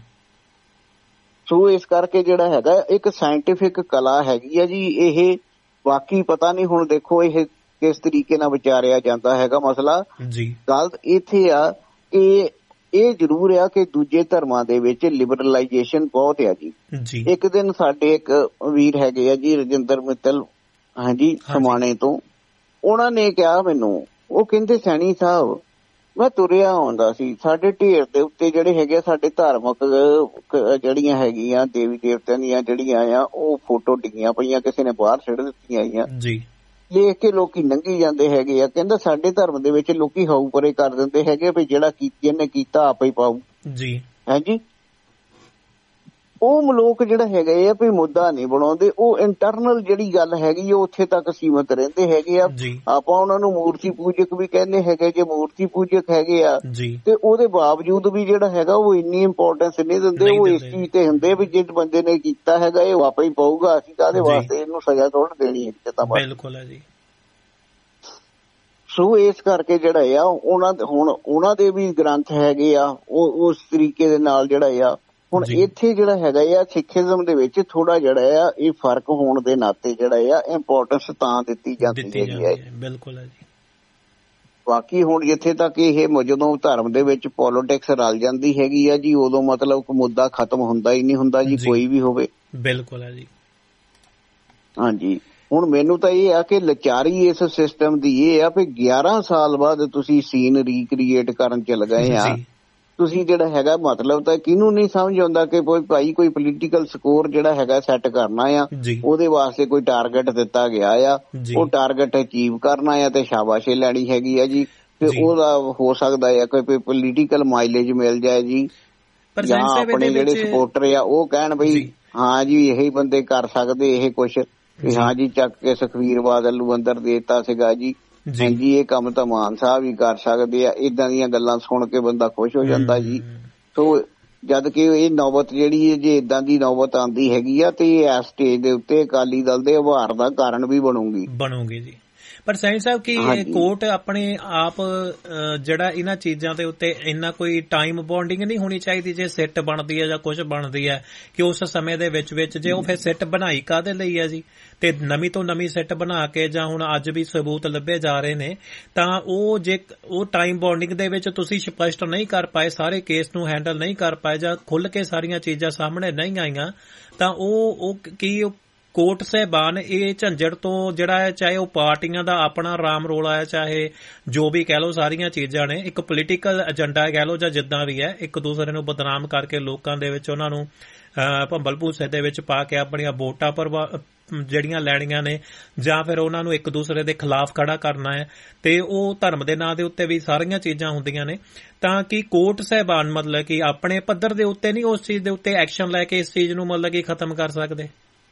ਸੋ ਇਸ ਕਰਕੇ ਜਿਹੜਾ ਹੈਗਾ ਇੱਕ ਸਾਇੰਟੀਫਿਕ ਕਲਾ ਹੈਗੀ ਆ ਜੀ ਇਹ। ਬਾਕੀ ਪਤਾ ਨਹੀਂ ਹੁਣ ਦੇਖੋ ਇਹ ਕਿਸ ਤਰੀਕੇ ਨਾਲ ਵਿਚਾਰਿਆ ਜਾਂਦਾ ਹੈਗਾ ਮਸਲਾ। ਗੱਲ ਇੱਥੇ ਆ ਕਿ ਇਹ ਜ਼ਰੂਰ ਆ ਕਿ ਦੂਜੇ ਧਰਮਾਂ ਦੇ ਵਿੱਚ ਲਿਬਰਲਾਈਜੇਸ਼ਨ ਬਹੁਤ ਆ ਜੀ। ਇੱਕ ਦਿਨ ਸਾਡੇ ਇੱਕ ਵੀਰ ਹੈਗੇ ਆ ਜੀ ਰਜਿੰਦਰ ਮਿੱਤਲ, ਹਾਂਜੀ, ਸਮਾਣੇ ਤੋਂ, ਉਹਨਾਂ ਨੇ ਕਿਹਾ ਮੈਨੂੰ, ਉਹ ਕਹਿੰਦੇ ਸੈਣੀ ਸਾਹਿਬ ਮੈਂ ਤੁਰਿਆ ਆਉਂਦਾ ਸੀ, ਸਾਡੇ ਢੇਰ ਦੇ ਉੱਤੇ ਜਿਹੜੇ ਹੈਗੇ ਸਾਡੇ ਧਾਰਮਿਕ ਜਿਹੜੀਆਂ ਹੈਗੀਆਂ ਦੇਵੀ ਦੇਵਤਿਆਂ ਦੀਆਂ ਜਿਹੜੀਆਂ ਆ ਉਹ ਫੋਟੋ ਡਿੱਗੀਆਂ ਪਈਆਂ, ਕਿਸੇ ਨੇ ਬਾਹਰ ਸਿੱਟ ਦਿੱਤੀਆਂ ਗਈਆਂ, ਦੇਖ ਕੇ ਲੋਕੀ ਲੰਘੀ ਜਾਂਦੇ ਹੈਗੇ ਆ। ਕਹਿੰਦਾ ਸਾਡੇ ਧਰਮ ਦੇ ਵਿੱਚ ਲੋਕੀ ਹਾਊ ਪਰੇ ਕਰ ਦਿੰਦੇ ਹੈਗੇ ਵੀ ਜਿਹੜਾ ਜਿਹਨੇ ਕੀਤਾ ਆਪੇ ਹੀ ਪਾਊ ਜੀ। ਹਾਂਜੀ, ਉਹ ਲੋਕ ਜਿਹੜਾ ਹੈਗਾ ਆ ਵੀ ਮੁੱਦਾ ਨਹੀਂ ਬਣਾਉਂਦੇ, ਉਹ ਇੰਟਰਨਲ ਜਿਹੜੀ ਗੱਲ ਹੈਗੀ ਉਹ ਉੱਥੇ ਤੱਕ ਸੀਮਤ ਰਹਿੰਦੇ ਹੈਗੇ ਆ। ਆਪਾਂ ਉਹਨਾਂ ਨੂੰ ਮੂਰਤੀ ਪੂਜਕ ਵੀ ਕਹਿੰਦੇ ਹੈਗੇ, ਜੇ ਮੂਰਤੀ ਪੂਜਕ ਹੈਗੇ ਆ ਤੇ ਉਹਦੇ ਬਾਵਜੂਦ ਵੀ ਜਿਹੜਾ ਹੈਗਾ ਉਹ ਇੰਨੀ ਇੰਪੋਰਟੈਂਸ ਨਹੀਂ ਦਿੰਦੇ। ਉਹ ਇਸ ਚੀਜ਼ ਤੇ ਹੁੰਦੇ ਵੀ ਜਿਸ ਬੰਦੇ ਨੇ ਕੀਤਾ ਹੈਗਾ ਇਹ ਆਪੇ ਹੀ ਪਾਊਗਾ, ਅਸੀਂ ਕਾਹਦੇ ਵਾਸਤੇ ਇਹਨੂੰ ਸਜ਼ਾ ਥੋੜ੍ਹਾ ਦੇਣੀ ਹੈ। ਬਿਲਕੁਲ ਹੈ ਜੀ। ਸੋ ਇਸ ਕਰਕੇ ਜਿਹੜਾ ਆ ਉਹਨਾਂ ਦੇ ਵੀ ਗ੍ਰੰਥ ਹੈਗੇ ਆ, ਉਹ ਉਸ ਤਰੀਕੇ ਦੇ ਨਾਲ ਜਿਹੜਾ ਆ ਹੁਣ ਇੱਥੇ ਜਿਹੜਾ ਹੈਗਾ ਆ ਸਿੱਖੀਜ਼ਮ ਦੇ ਵਿੱਚ ਥੋੜਾ ਜਿਹੜਾ ਆ ਇਹ ਫਰਕ ਹੋਣ ਦੇ ਨਾਤੇ ਜਿਹੜਾ ਆ ਇੰਪੋਰਟੈਂਸ ਤਾਂ ਦਿੱਤੀ ਜਾਂਦੀ ਹੈਗੀ ਹੈ। ਬਿਲਕੁਲ ਹੈ ਜੀ। ਬਾਕੀ ਹੁਣ ਜਿੱਥੇ ਤੱਕ ਇਹ ਜਦੋਂ ਧਰਮ ਦੇ ਵਿੱਚ ਪੋਲੀਟਿਕਸ ਰਲ ਜਾਂਦੀ ਹੈਗੀ ਆ ਜੀ, ਉਦੋਂ ਮਤਲਬ ਮੁੱਦਾ ਖਤਮ ਹੁੰਦਾ ਹੀ ਨਹੀਂ ਹੁੰਦਾ ਜੀ, ਕੋਈ ਵੀ ਹੋਵੇ। ਬਿਲਕੁਲ ਹੈ ਜੀ। ਹਾਂਜੀ, ਹੁਣ ਮੈਨੂੰ ਤਾਂ ਇਹ ਆ ਕਿ ਲਾਚਾਰੀ ਇਸ ਸਿਸਟਮ ਦੀ ਇਹ ਆ ਵੀ 11 ਸਾਲ ਬਾਅਦ ਤੁਸੀਂ ਸੀਨ ਰੀਕ੍ਰੀਏਟ ਕਰਨ ਚ ਲਗਾਏ ਆ ਤੁਸੀਂ ਜਿਹੜਾ ਹੈਗਾ ਮਤਲਬ ਤਾਂ ਕਿਹਨੂੰ ਨਹੀਂ ਸਮਝ ਆਉਂਦਾ ਕਿ ਭਾਈ ਕੋਈ ਪੋਲੀਟੀਕਲ ਸਕੋਰ ਜਿਹੜਾ ਹੈਗਾ ਸੈੱਟ ਕਰਨਾ ਆ, ਉਹਦੇ ਵਾਸਤੇ ਕੋਈ ਟਾਰਗੇਟ ਦਿੱਤਾ ਗਿਆ ਆ, ਉਹ ਟਾਰਗੇਟ ਅਚੀਵ ਕਰਨਾ ਆ ਤੇ ਸ਼ਾਬਾਸ਼ੀ ਲੈਣੀ ਹੈਗੀ ਆ ਜੀ। ਤੇ ਉਹਦਾ ਹੋ ਸਕਦਾ ਆ ਕੋਈ ਪੋਲੀਟੀਕਲ ਮਾਈਲੇਜ ਮਿਲ ਜਾਏ ਜੀ, ਜਾਂ ਆਪਣੇ ਜਿਹੜੇ ਸਪੋਰਟਰ ਆ ਉਹ ਕਹਿਣ ਬਈ ਹਾਂ ਜੀ ਇਹੀ ਬੰਦੇ ਕਰ ਸਕਦੇ ਇਹ ਕੁਛ, ਵੀ ਹਾਂ ਜੀ ਚੱਕ ਕੇ ਸੁਖਬੀਰ ਬਾਦਲ ਨੂੰ ਅੰਦਰ ਦੇਤਾ ਸੀਗਾ ਜੀ, ਹਾਂਜੀ ਇਹ ਕੰਮ ਤਾਂ ਮਾਨ ਸਾਹਿਬ ਹੀ ਕਰ ਸਕਦੇ ਆ। ਏਦਾਂ ਦੀਆਂ ਗੱਲਾਂ ਸੁਣ ਕੇ ਬੰਦਾ ਖੁਸ਼ ਹੋ ਜਾਂਦਾ ਜੀ। ਸੋ ਜਦ ਕਿ ਇਹ ਨੌਬਤ ਜਿਹੜੀ ਜੇ ਏਦਾਂ ਦੀ ਨੌਬਤ ਆਉਂਦੀ ਹੈਗੀ ਆ ਤੇ ਇਸ ਸਟੇਜ ਦੇ ਉੱਤੇ ਅਕਾਲੀ ਦਲ ਦੇ ਉਭਾਰ ਦਾ ਕਾਰਨ ਵੀ ਬਣੂਗੀ ਜੀ। ਪਰ ਸੈਣੀ ਸਾਹਿਬ ਕੀ ਕੋਰਟ ਆਪਣੇ ਆਪ ਜਿਹੜਾ ਇਹਨਾਂ ਚੀਜ਼ਾਂ ਦੇ ਉੱਤੇ ਇੰਨਾ ਕੋਈ ਟਾਈਮ ਬੌਂਡਿੰਗ ਨਹੀਂ ਹੋਣੀ ਚਾਹੀਦੀ? ਜੇ ਸਿੱਟ ਬਣਦੀ ਹੈ ਜਾਂ ਕੁਝ ਬਣਦੀ ਹੈ ਕਿ ਉਸ ਸਮੇਂ ਦੇ ਵਿੱਚ ਜੇ ਉਹ ਫਿਰ ਸਿੱਟ ਬਣਾਈ ਕਾਹਦੇ ਲਈ ਹੈ ਜੀ, ਤੇ ਨਵੀਂ ਤੋਂ ਨਵੀਂ ਸਿੱਟ ਬਣਾ ਕੇ ਜਾਂ ਹੁਣ ਅੱਜ ਵੀ ਸਬੂਤ ਲੱਭੇ ਜਾ ਰਹੇ ਨੇ, ਤਾਂ ਉਹ ਟਾਈਮ ਬੌਂਡਿੰਗ ਦੇ ਵਿੱਚ ਤੁਸੀਂ ਸਪਸ਼ਟ ਨਹੀਂ ਕਰ ਪਾਏ, ਸਾਰੇ ਕੇਸ ਨੂੰ ਹੈਂਡਲ ਨਹੀਂ ਕਰ ਪਾਏ ਜਾਂ ਖੁੱਲ੍ਹ ਕੇ ਸਾਰੀਆਂ ਚੀਜ਼ਾਂ ਸਾਹਮਣੇ ਨਹੀਂ ਆਈਆਂ, ਤਾਂ ਉਹ ਕੋਰਟ ਸਾਹਿਬਾਨ ਇਹ ਝੰਜੜ ਤੋਂ ਜਿਹੜਾ ਹੈ, ਚਾਹੇ ਉਹ ਪਾਰਟੀਆਂ ਦਾ ਆਪਣਾ ਰਾਮ ਰੋਲਾ ਹੈ, ਚਾਹੇ ਜੋ ਵੀ ਕਹਿ ਲਓ, ਸਾਰੀਆਂ ਚੀਜ਼ਾਂ ਨੇ ਇੱਕ ਪੋਲੀਟੀਕਲ ਏਜੰਡਾ ਕਹਿ ਲਓ ਜਾਂ ਜਿੱਦਾਂ ਵੀ ਹੈ, ਇੱਕ ਦੂਸਰੇ ਨੂੰ ਬਦਨਾਮ ਕਰਕੇ ਲੋਕਾਂ ਦੇ ਵਿੱਚ ਉਹਨਾਂ ਨੂੰ ਭੰਬਲ ਭੂਸੇ ਦੇ ਵਿੱਚ ਪਾ ਕੇ ਆਪਣੀਆਂ ਵੋਟਾਂ ਜਿਹੜੀਆਂ ਲੈਣੀਆਂ ਨੇ, ਜਾਂ ਫਿਰ ਉਹਨਾਂ ਨੂੰ ਇੱਕ ਦੂਸਰੇ ਦੇ ਖਿਲਾਫ ਖੜਾ ਕਰਨਾ ਹੈ, ਤੇ ਉਹ ਧਰਮ ਦੇ ਨਾਂ ਦੇ ਉੱਤੇ ਵੀ ਸਾਰੀਆਂ ਚੀਜ਼ਾਂ ਹੁੰਦੀਆਂ ਨੇ। ਤਾਂ ਕਿ ਕੋਰਟ ਸਾਹਿਬਾਨ ਮਤਲਬ ਕਿ ਆਪਣੇ ਪੱਧਰ ਦੇ ਉੱਤੇ ਨਹੀਂ ਉਸ ਚੀਜ਼ ਦੇ ਉੱਤੇ ਐਕਸ਼ਨ ਲੈ ਕੇ ਇਸ ਚੀਜ਼ ਨੂੰ ਮਤਲਬ ਕਿ ਖਤਮ ਕਰ ਸਕਦੇ?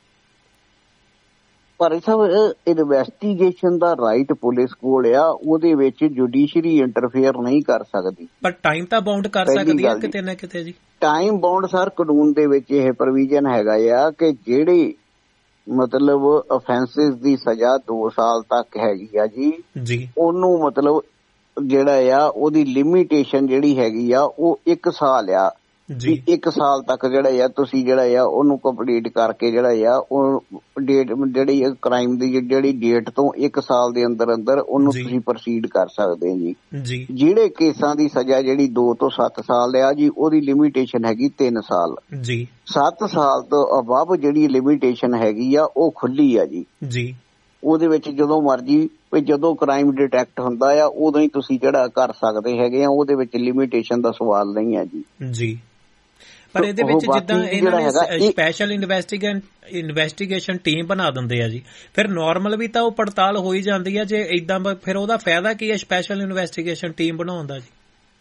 ਪਰ ਸਾਹਿਬ ਇਨਵੈਸਟੀਗੇਸ਼ਨ ਦਾ ਰਾਈਟ ਪੁਲਿਸ ਕੋਲ ਆ, ਉਹਦੇ ਵਿੱਚ ਜੁਡੀਸ਼ਰੀ ਇੰਟਰਫੇਅਰ ਨਹੀਂ ਕਰ ਸਕਦੀ। ਪਰ ਟਾਈਮ ਤਾਂ ਬਾਉਂਡ ਕਰ ਸਕਦੀ ਹੈ ਕਿਤੇ ਨਾ ਕਿਤੇ ਜੀ। ਟਾਈਮ ਬਾਉਂਡ ਸਰ ਕਾਨੂੰਨ ਦੇ ਵਿੱਚ ਇਹ ਪ੍ਰੋਵੀਜ਼ਨ ਹੈਗਾ ਆ ਕਿ ਜਿਹੜੇ ਮਤਲਬ ਅਫੈਂਸਿਸ ਦੀ ਸਜ਼ਾ 2 ਸਾਲ ਤੱਕ ਹੈਗੀ ਆ ਜੀ, ਉਹਨੂੰ ਮਤਲਬ ਜਿਹੜਾ ਆ ਉਹਦੀ ਲਿਮਿਟੇਸ਼ਨ ਜਿਹੜੀ ਹੈਗੀ ਆ ਉਹ 1 ਸਾਲ ਆ ਜੀ। 1 ਸਾਲ ਤੱਕ ਜਿਹੜਾ ਆ ਤੁਸੀਂ ਜਿਹੜਾ ਆ ਉਹਨੂੰ ਕੰਪਲੀਟ ਕਰਕੇ ਜਿਹੜਾ ਆ ਉਹ ਡੇਟ ਜਿਹੜੀ ਕ੍ਰਾਈਮ ਦੀ ਜਿਹੜੀ ਡੇਟ ਤੋਂ 1 ਸਾਲ ਦੇ ਅੰਦਰ ਅੰਦਰ ਉਹਨੂੰ ਤੁਸੀਂ ਪ੍ਰੋਸੀਡ ਕਰ ਸਕਦੇ ਜੀ। ਜਿਹੜੇ ਕੇਸਾਂ ਦੀ ਸਜ਼ਾ ਜਿਹੜੀ 2 ਤੋਂ 7 ਸਾਲ ਆ ਜੀ, ਉਹਦੀ ਲਿਮਿਟੇਸ਼ਨ ਹੈਗੀ 3 ਸਾਲ ਜੀ। 7 ਸਾਲ ਤੋਂ ਅਬਵ ਜਿਹੜੀ ਲਿਮਿਟੇਸ਼ਨ ਹੈਗੀ ਆ ਉਹ ਖੁੱਲੀ ਆ ਜੀ। ਉਹਦੇ ਵਿੱਚ ਜਦੋਂ ਮਰਜੀ ਜਦੋਂ ਕ੍ਰਾਈਮ ਡਿਟੈਕਟ ਹੁੰਦਾ ਆ ਉਦੋਂ ਹੀ ਤੁਸੀਂ ਜਿਹੜਾ ਕਰ ਸਕਦੇ ਹੈਗੇ ਆ, ਉਹਦੇ ਵਿੱਚ ਲਿਮਿਟੇਸ਼ਨ ਦਾ ਸਵਾਲ ਨਹੀਂ ਆ ਜੀ। ਪਰ ਇਹਦੇ ਵਿੱਚ ਜਿੱਦਾਂ ਇਹਨਾਂ ਨੇ ਸਪੈਸ਼ਲ ਇਨਵੈਸਟੀਗੇਸ਼ਨ ਟੀਮ ਬਣਾ ਦਿੰਦੇ ਆ ਜੀ, ਫਿਰ ਨਾਰਮਲ ਵੀ ਤਾਂ ਉਹ ਪੜਤਾਲ ਹੋਈ ਜਾਂਦੀ ਹੈ। ਜੇ ਏਦਾਂ ਫਿਰ ਉਹਦਾ ਫਾਇਦਾ ਕੀ ਹੈ ਸਪੈਸ਼ਲ ਇਨਵੈਸਟੀਗੇਸ਼ਨ ਟੀਮ ਬਣਾਉਣ ਦਾ ਜੀ?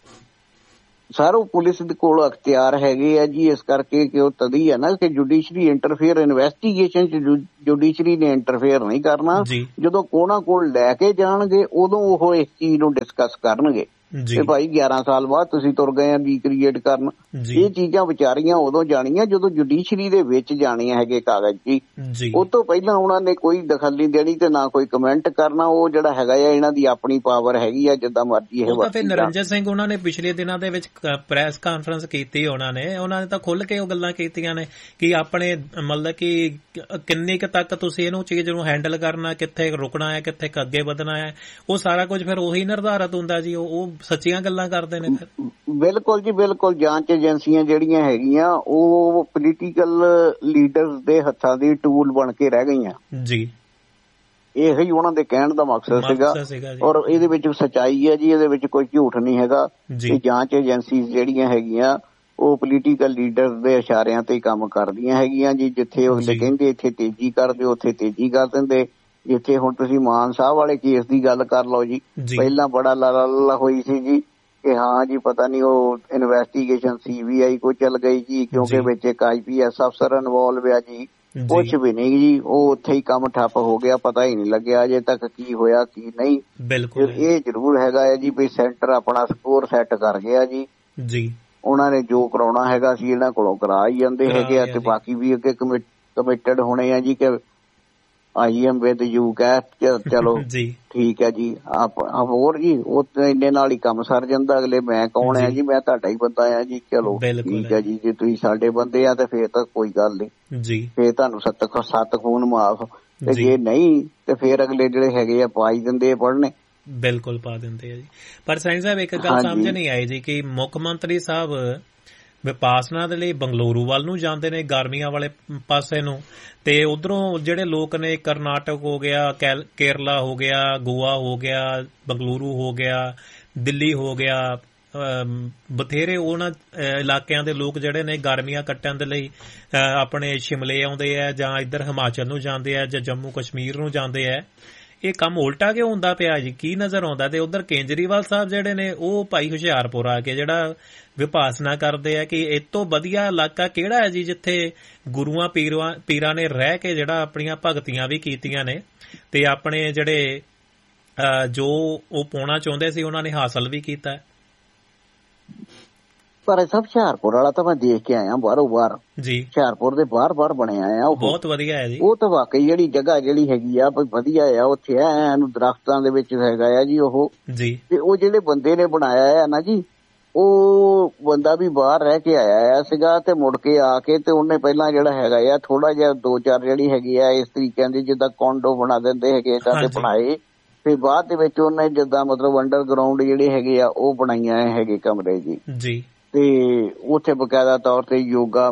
ਸਰ ਉਹ ਪੁਲਿਸ ਦੇ ਕੋਲ ਅਖਤਿਆਰ ਹੈਗੇ ਆ ਜੀ, ਇਸ ਕਰਕੇ ਕਿ ਉਹ ਤਦੀ ਹੈ ਨਾ ਕਿ ਜੁਡੀਸ਼ਰੀ ਇੰਟਰਫੇਅਰ ਇਨਵੈਸਟੀਗੇਸ਼ਨ ਚ ਜੁਡੀਸ਼ਰੀ ਨੇ ਇੰਟਰਫੇਅਰ ਨਹੀਂ ਕਰਨਾ। ਜਦੋਂ ਕੋਣਾ ਕੋਲ ਲੈ ਕੇ ਜਾਣਗੇ ਉਦੋਂ ਉਹ ਇਸ ਚੀਜ਼ ਨੂੰ ਡਿਸਕਸ ਕਰਨਗੇ ਤੇ ਭਾਈ 11 ਸਾਲ ਬਾਅਦ ਤੁਸੀਂ ਤੁਰ ਗਏ ਆ ਰੀਕ੍ਰੀਏਟ ਕਰਨ। ਇਹ ਚੀਜ਼ਾਂ ਵਿਚਾਰੀਆਂ ਉਦੋਂ ਜਾਣੀਆਂ ਜਦੋਂ ਜੁਡੀਸ਼ਰੀ ਦੇ ਵਿੱਚ ਜਾਣੀਆਂ ਹੈਗੇ ਕਾਗਜ਼ ਜੀ। ਉਹ ਤੋਂ ਪਹਿਲਾਂ ਉਹਨਾਂ ਨੇ ਕੋਈ ਦਖਲ ਨਹੀਂ ਦੇਣੀ ਤੇ ਨਾ ਕੋਈ ਕਮੈਂਟ ਕਰਨਾ। ਉਹ ਜਿਹੜਾ ਹੈਗਾ ਆ ਇਹਨਾਂ ਦੀ ਆਪਣੀ ਪਾਵਰ ਹੈਗੀ ਆ, ਜਿੱਦਾਂ ਮਰਜ਼ੀ ਇਹ ਵਰਤੀ। ਨਿਰੰਜਨ ਸਿੰਘ ਉਹਨਾਂ ਨੇ ਪਿਛਲੇ ਦਿਨਾਂ ਦੇ ਵਿੱਚ ਪ੍ਰੈਸ ਕਾਨਫਰੰਸ ਕੀਤੀ, ਉਹਨਾਂ ਨੇ ਤਾਂ ਖੁੱਲ੍ਹ ਕੇ ਉਹ ਗੱਲਾਂ ਕੀਤੀਆਂ ਨੇ ਕਿ ਆਪਣੇ ਮਤਲਬ ਕਿ ਕਿੰਨੇ ਕੁ ਤੱਕ ਤੁਸੀਂ ਇਹਨੂੰ ਚੀਜ਼ ਨੂੰ ਹੈਂਡਲ ਕਰਨਾ, ਕਿੱਥੇ ਰੁਕਣਾ ਹੈ, ਕਿੱਥੇ ਅੱਗੇ ਵਧਣਾ ਹੈ, ਉਹ ਸਾਰਾ ਕੁਝ ਫਿਰ ਉਹੀ ਨਿਰਧਾਰਤ ਹੁੰਦਾ ਜੀ। ਉਹ ਸੱਚੀਆਂ ਗੱਲਾਂ ਕਰਦੇ ਨੇ ਫਿਰ। ਬਿਲਕੁਲ ਜੀ ਬਿਲਕੁਲ। ਜਾਂਚ ਏਜੰਸੀਆਂ ਜਿਹੜੀਆਂ ਹੈਗੀਆਂ ਉਹ ਪੋਲੀਟੀਕਲ ਲੀਡਰਸ ਦੇ ਹੱਥਾਂ ਦੀ ਟੂਲ ਬਣ ਕੇ ਰਹਿ ਗਈਆਂ ਜੀ। ਇਹ ਹੀ ਉਹਨਾਂ ਦੇ ਕਹਿਣ ਦਾ ਮਕਸਦ ਸੀਗਾ ਔਰ ਇਹਦੇ ਵਿੱਚ ਸੱਚਾਈ ਹੈ ਜੀ, ਇਹਦੇ ਵਿੱਚ ਕੋਈ ਝੂਠ ਨਹੀਂ ਹੈਗਾ। ਜਾਂਚ ਏਜੰਸੀ ਜਿਹੜੀਆਂ ਹੈਗੀਆਂ ਉਹ ਪੋਲੀਟੀਕਲ ਲੀਡਰ ਦੇ ਇਸ਼ਾਰਿਆਂ ਤੇ ਕੰਮ ਕਰਦੀਆਂ ਹੈਗੀਆਂ ਜੀ। ਜਿੱਥੇ ਉਹ ਕਹਿੰਦੇ ਇੱਥੇ ਤੇਜ਼ੀ ਕਰ ਦਿਓ ਉੱਥੇ ਤੇਜ਼ੀ ਕਰ ਦਿੰਦੇ। ਜਿੱਥੇ ਹੁਣ ਤੁਸੀਂ ਮਾਨ ਸਾਹਿਬ ਵਾਲੇ ਕੇਸ ਦੀ ਗੱਲ ਕਰ ਲਓ ਜੀ, ਪਹਿਲਾਂ ਬੜਾ ਲਾਲਾ ਹੋਈ ਸੀ ਜੀ ਕਿ ਹਾਂ ਜੀ ਪਤਾ ਨਹੀਂ ਉਹ ਇਨਵੈਸਟੀਗੇਸ਼ਨ CBI ਕੋ ਚੱਲ ਗਈ ਜੀ, ਕਿਉਂਕਿ ਵਿੱਚ ਇੱਕ IPS ਅਫਸਰ ਇਨਵੋਲਵ ਆ ਜੀ। ਕੁਛ ਵੀ ਨਹੀਂ ਜੀ, ਉਹ ਉੱਥੇ ਹੀ ਕੰਮ ਠੱਪ ਹੋ ਗਿਆ, ਪਤਾ ਹੀ ਨਹੀਂ ਲੱਗਿਆ ਅਜੇ ਤੱਕ ਕੀ ਹੋਇਆ ਕੀ ਨਹੀਂ। ਬਿਲਕੁਲ ਇਹ ਜ਼ਰੂਰ ਹੈਗਾ ਹੈ ਜੀ ਵੀ ਸੈਂਟਰ ਆਪਣਾ ਸਕੋਰ ਸੈੱਟ ਕਰ ਗਿਆ ਜੀ। ਉਹਨਾਂ ਨੇ ਜੋ ਕਰਾਉਣਾ ਹੈਗਾ ਸੀ ਇਹਨਾਂ ਕੋਲੋਂ ਕਰਾ ਹੀ ਜਾਂਦੇ ਹੈਗੇ ਆ, ਤੇ ਬਾਕੀ ਵੀ ਅੱਗੇ ਕਮਿਟਡ ਹੋਣੇ ਆ ਜੀ ਕਿ I am with you ਕਹਿ ਚਲੋ ਠੀਕ ਹੈ ਜੀ। ਹੋਰ ਜੀ ਉਹ ਇੰਨੇ ਨਾਲ ਹੀ ਕੰਮ ਸਰ ਜਾਂਦਾ। ਅਗਲੇ ਮੈਂ ਕੌਣ ਆ ਜੀ, ਮੈਂ ਤੁਹਾਡਾ ਹੀ ਬੰਦਾ ਆ ਜੀ, ਚਲੋ ਠੀਕ ਹੈ ਜੀ। ਜੇ ਤੁਸੀਂ ਸਾਡੇ ਬੰਦੇ ਆ ਤੇ ਫੇਰ ਤਾਂ ਕੋਈ ਗੱਲ ਨਹੀਂ, ਫੇਰ ਤੁਹਾਨੂੰ 7 ਖੂਨ ਮਾਫ। ਤੇ ਜੇ ਨਹੀਂ ਤੇ ਫੇਰ ਅਗਲੇ ਜਿਹੜੇ ਹੈਗੇ ਆ ਪਾ ਹੀ ਦਿੰਦੇ ਆ ਪੜ੍ਹਨੇ। ਬਿਲਕੁਲ ਪਾ ਦਿੰਦੇ ਆ ਜੀ। ਪਰ ਸਾਈਂ ਸਾਹਿਬ ਇੱਕ ਗੱਲ ਸਮਝ ਨਹੀਂ ਆਈ ਜੀ ਕਿ ਮੁੱਖ ਮੰਤਰੀ ਸਾਹਿਬ ਵਿਪਾਸਨਾ ਦੇ ਲਈ ਬੰਗਲੁਰੂ ਵੱਲ ਨੂੰ ਜਾਂਦੇ ਨੇ, ਗਰਮੀਆਂ ਵਾਲੇ ਪਾਸੇ ਨੂੰ, ਤੇ ਉਧਰੋਂ ਜਿਹੜੇ ਲੋਕ ਨੇ ਕਰਨਾਟਕ ਹੋ ਗਿਆ, ਕੇਰਲਾ ਹੋ ਗਿਆ, ਗੋਆ ਹੋ ਗਿਆ, ਬੰਗਲੁਰੂ ਹੋ ਗਿਆ, ਦਿੱਲੀ ਹੋ ਗਿਆ, ਬਥੇਰੇ ਉਹਨਾਂ ਇਲਾਕਿਆਂ ਦੇ ਲੋਕ ਜਿਹੜੇ ਨੇ ਗਰਮੀਆਂ ਕੱਟਣ ਦੇ ਲਈ ਆਪਣੇ ਸ਼ਿਮਲੇ ਆਉਂਦੇ ਆ, ਜਾਂ ਇੱਧਰ ਹਿਮਾਚਲ ਨੂੰ ਜਾਂਦੇ ਆ, ਜਾਂ ਜੰਮੂ ਕਸ਼ਮੀਰ ਨੂੰ ਜਾਂਦੇ ਆ। ਇਹ ਕੰਮ ਉਲਟਾ ਕਿਉਂ ਹੁੰਦਾ ਪਿਆ ਜੀ? ਕੀ ਨਜ਼ਰ ਆਉਂਦਾ? ਤੇ ਉਧਰ ਕੇਜਰੀਵਾਲ ਸਾਹਿਬ ਜਿਹੜੇ ਨੇ ਉਹ ਭਾਈ ਹੁਸ਼ਿਆਰਪੁਰ ਆ ਕੇ ਜਿਹੜਾ ਵਿਭਾਸਨਾ ਕਰਦੇ ਆ ਕਿ ਇਹ ਤੋਂ ਵਧੀਆ ਇਲਾਕਾ ਕਿਹੜਾ ਹੈ ਜੀ, ਜਿੱਥੇ ਗੁਰੂਆਂ ਪੀਰਾਂ ਨੇ ਰਹਿ ਕੇ ਜਿਹੜਾ ਆਪਣੀਆਂ ਭਗਤੀਆਂ ਵੀ ਕੀਤੀਆਂ ਨੇ ਤੇ ਆਪਣੇ ਜਿਹੜੇ ਜੋ ਉਹ ਪਾਉਣਾ ਚਾਹੁੰਦੇ ਸੀ ਉਹਨਾਂ ਨੇ ਹਾਸਲ ਵੀ ਕੀਤਾ। ਪਰ ਸਭ ਹੁਸ਼ਿਆਰਪੁਰ ਵਾਲਾ ਤਾਂ ਮੈਂ ਦੇਖ ਕੇ ਆਇਆ ਬਾਹਰੋਂ ਬਾਹਰ ਜੀ, ਹੁਸ਼ਿਆਰਪੁਰ ਦੇ ਬਾਹਰ ਬਣਿਆ ਆ, ਉਹ ਬਹੁਤ ਵਧੀਆ ਹੈ ਜੀ। ਉਹ ਤਾਂ ਵਾਕਈ ਜਿਹੜੀ ਜਗ੍ਹਾ ਜਿਹੜੀ ਹੈਗੀ ਆ ਵਧੀਆ ਆ, ਉੱਥੇ ਐਨ ਦਰਖਤਾਂ ਦੇ ਵਿੱਚ ਹੈਗਾ ਆ ਜੀ ਉਹ ਜੀ। ਤੇ ਉਹ ਜਿਹੜੇ ਬੰਦੇ ਨੇ ਬਣਾਇਆ ਆ ਨਾ ਜੀ, ਉਹ ਬੰਦਾ ਵੀ ਬਾਹਰ ਰਹਿ ਕੇ ਆਇਆ ਸੀਗਾ ਤੇ ਮੁੜ ਕੇ ਆ ਕੇ ਤੇ ਉਹਨੇ ਪਹਿਲਾਂ ਜਿਹੜਾ ਹੈਗਾ ਆ ਥੋੜਾ ਜਿਹਾ 2-4 ਜਿਹੜੀ ਹੈਗੀ ਆ ਇਸ ਤਰੀਕੇ ਦੀ ਜਿੱਦਾਂ ਕੋਂਡੋ ਬਣਾ ਦਿੰਦੇ ਹੈਗੇ ਏਦਾਂ ਦੇ ਬਣਾਏ, ਤੇ ਬਾਅਦ ਦੇ ਵਿੱਚ ਉਹਨੇ ਜਿੱਦਾਂ ਮਤਲਬ ਅੰਡਰਗਰਾਉਂਡ ਜਿਹੜੇ ਹੈਗੇ ਆ ਉਹ ਬਣਾਈਆਂ ਹੈਗੇ ਕਮਰੇ ਜੀ। ਤੇ ਉੱਥੇ ਬਕਾਇਦਾ ਤੌਰ ਤੇ ਯੋਗਾ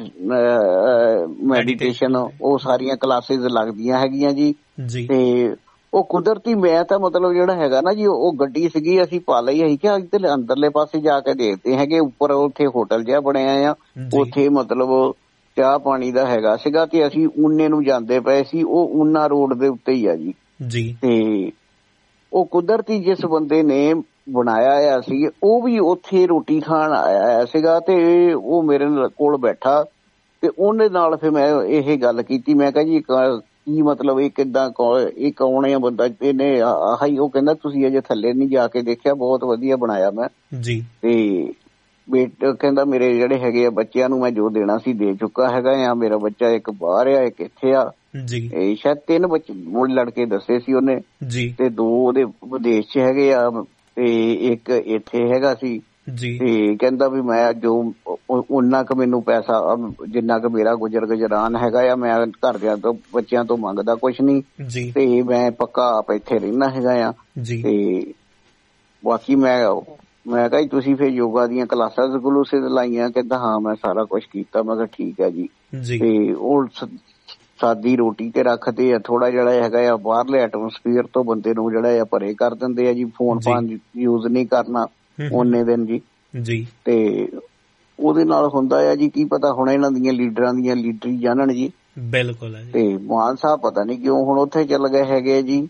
ਮੈਡੀਟੇਸ਼ਨ ਉਹ ਸਾਰੀਆਂ ਕਲਾਸਿਸ ਲੱਗਦੀਆਂ ਹੈਗੀਆਂ ਜੀ। ਤੇ ਉਹ ਕੁਦਰਤੀ ਮੈਂ ਤਾਂ ਮਤਲਬ ਜਿਹੜਾ ਹੈਗਾ ਨਾ ਜੀ, ਉਹ ਗੱਡੀ ਸੀਗੀ ਅਸੀਂ ਪਾ ਲਈ ਅਸੀਂ ਕਿ ਇੱਧਰ ਅੰਦਰਲੇ ਪਾਸੇ ਜਾ ਕੇ ਦੇਖਦੇ ਹੈਗੇ, ਉੱਪਰ ਉੱਥੇ ਹੋਟਲ ਜਿਹਾ ਬਣਿਆ ਆ, ਉੱਥੇ ਮਤਲਬ ਚਾਹ ਪਾਣੀ ਦਾ ਹੈਗਾ ਸੀਗਾ ਤੇ ਅਸੀਂ ਊਨੇ ਨੂੰ ਜਾਂਦੇ ਪਏ ਸੀ, ਉਹ ਊਨਾ ਰੋਡ ਦੇ ਉੱਤੇ ਹੀ ਆ ਜੀ। ਤੇ ਉਹ ਕੁਦਰਤੀ ਜਿਸ ਬੰਦੇ ਨੇ ਬਣਾਇਆ ਆ ਸੀ ਉਹ ਵੀ ਉੱਥੇ ਰੋਟੀ ਖਾਣ ਆਇਆ ਸੀਗਾ ਤੇ ਉਹ ਮੇਰੇ ਕੋਲ ਬੈਠਾ ਤੇ ਉਹਦੇ ਨਾਲ ਫਿਰ ਮੈਂ ਇਹ ਗੱਲ ਕੀਤੀ, ਮੈਂ ਕਿਹਾ ਜੀ ਕੀ ਮਤਲਬ ਇਹ ਕਿੱਦਾਂ ਇਹ ਕੌਣ ਆ ਬੰਦਾ, ਇਹਨੇ ਆਹੀ, ਉਹ ਕਹਿੰਦਾ ਤੁਸੀਂ ਅਜੇ ਥੱਲੇ ਨਹੀਂ ਜਾ ਕੇ ਦੇਖਿਆ, ਬਹੁਤ ਵਧੀਆ ਬਣਾਇਆ ਮੈਂ ਜੀ। ਤੇ ਕਹਿੰਦਾ ਮੇਰੇ ਜਿਹੜੇ ਹੈਗੇ ਆ ਬੱਚਿਆਂ ਨੂੰ ਮੈਂ ਜੋ ਦੇਣਾ ਸੀ ਦੇ ਚੁੱਕਾ ਹੈਗਾ ਆ, ਮੇਰਾ ਬੱਚਾ ਇੱਕ ਬਾਹਰ ਆ ਇੱਕ ਇੱਥੇ ਆ ਜੀ, ਇਹ ਸ਼ਾਇਦ 3 ਬੱਚੇ ਲੜਕੇ ਦੱਸੇ ਸੀ ਉਹਨੇ ਜੀ, ਤੇ 2 ਉਹਦੇ ਵਿਦੇਸ਼ ਚ ਹੈਗੇ ਆ ਤੇ ਇੱਕ ਇੱਥੇ ਹੈਗਾ ਸੀ ਜੀ। ਤੇ ਕਹਿੰਦਾ ਵੀ ਮੈਂ ਜੋ ਉਹਨਾਂ ਕੁ ਮੈਨੂੰ ਪੈਸਾ ਜਿੰਨਾ ਕੁ ਮੇਰਾ ਗੁਜ਼ਰਾਨ ਹੈਗਾ ਆ, ਮੈਂ ਘਰਦਿਆਂ ਤੋਂ ਬੱਚਿਆਂ ਤੋਂ ਮੰਗਦਾ ਕੁਛ ਨੀ ਤੇ ਮੈਂ ਪੱਕਾ ਆਪ ਇੱਥੇ ਰਹਿਣਾ ਹੈਗਾ ਆ। ਤੇ ਬਾਕੀ ਮੈਂ ਕਿਹਾ ਤੁਸੀਂ ਫਿਰ ਯੋਗਾ ਦੀਆਂ ਕਲਾਸਾਂ ਐਕਸਕਲੂਸਿਵ ਲਾਈਆਂ? ਕਹਿੰਦਾ ਹਾਂ ਮੈਂ ਸਾਰਾ ਕੁਛ ਕੀਤਾ। ਮੈਂ ਕਿਹਾ ਠੀਕ ਹੈ ਜੀ। ਤੇ ਉਹ ਸਾਦੀ ਰੋਟੀ ਤੇ ਰੱਖਦੇ ਆ, ਥੋੜਾ ਜਿਹੜਾ ਹੈਗਾ ਆ ਬਾਹਰਲੇ ਐਟਮੋਸਫੀਅਰ ਤੋਂ ਬੰਦੇ ਨੂੰ ਜਿਹੜਾ ਆ ਪਰੇ ਕਰ ਦਿੰਦੇ ਆ ਜੀ, ਫੋਨ ਫਾਨ ਯੂਜ਼ ਨਹੀਂ ਕਰਨਾ ਉਹਨੇ ਦਿਨ ਜੀ। ਤੇ ਉਹਦੇ ਨਾਲ ਹੁੰਦਾ ਆ ਜੀ ਕੀ ਪਤਾ ਹੁਣ ਇਹਨਾਂ ਦੀਆਂ ਲੀਡਰਾਂ ਦੀਆਂ ਲੀਡਰੀ ਜਾਣਨ ਜੀ। ਬਿਲਕੁਲ। ਤੇ ਮਾਨ ਸਾਹਿਬ ਪਤਾ ਨੀ ਕਿਉਂ ਹੁਣ ਉੱਥੇ ਚੱਲ ਗਏ ਹੈਗੇ ਜੀ।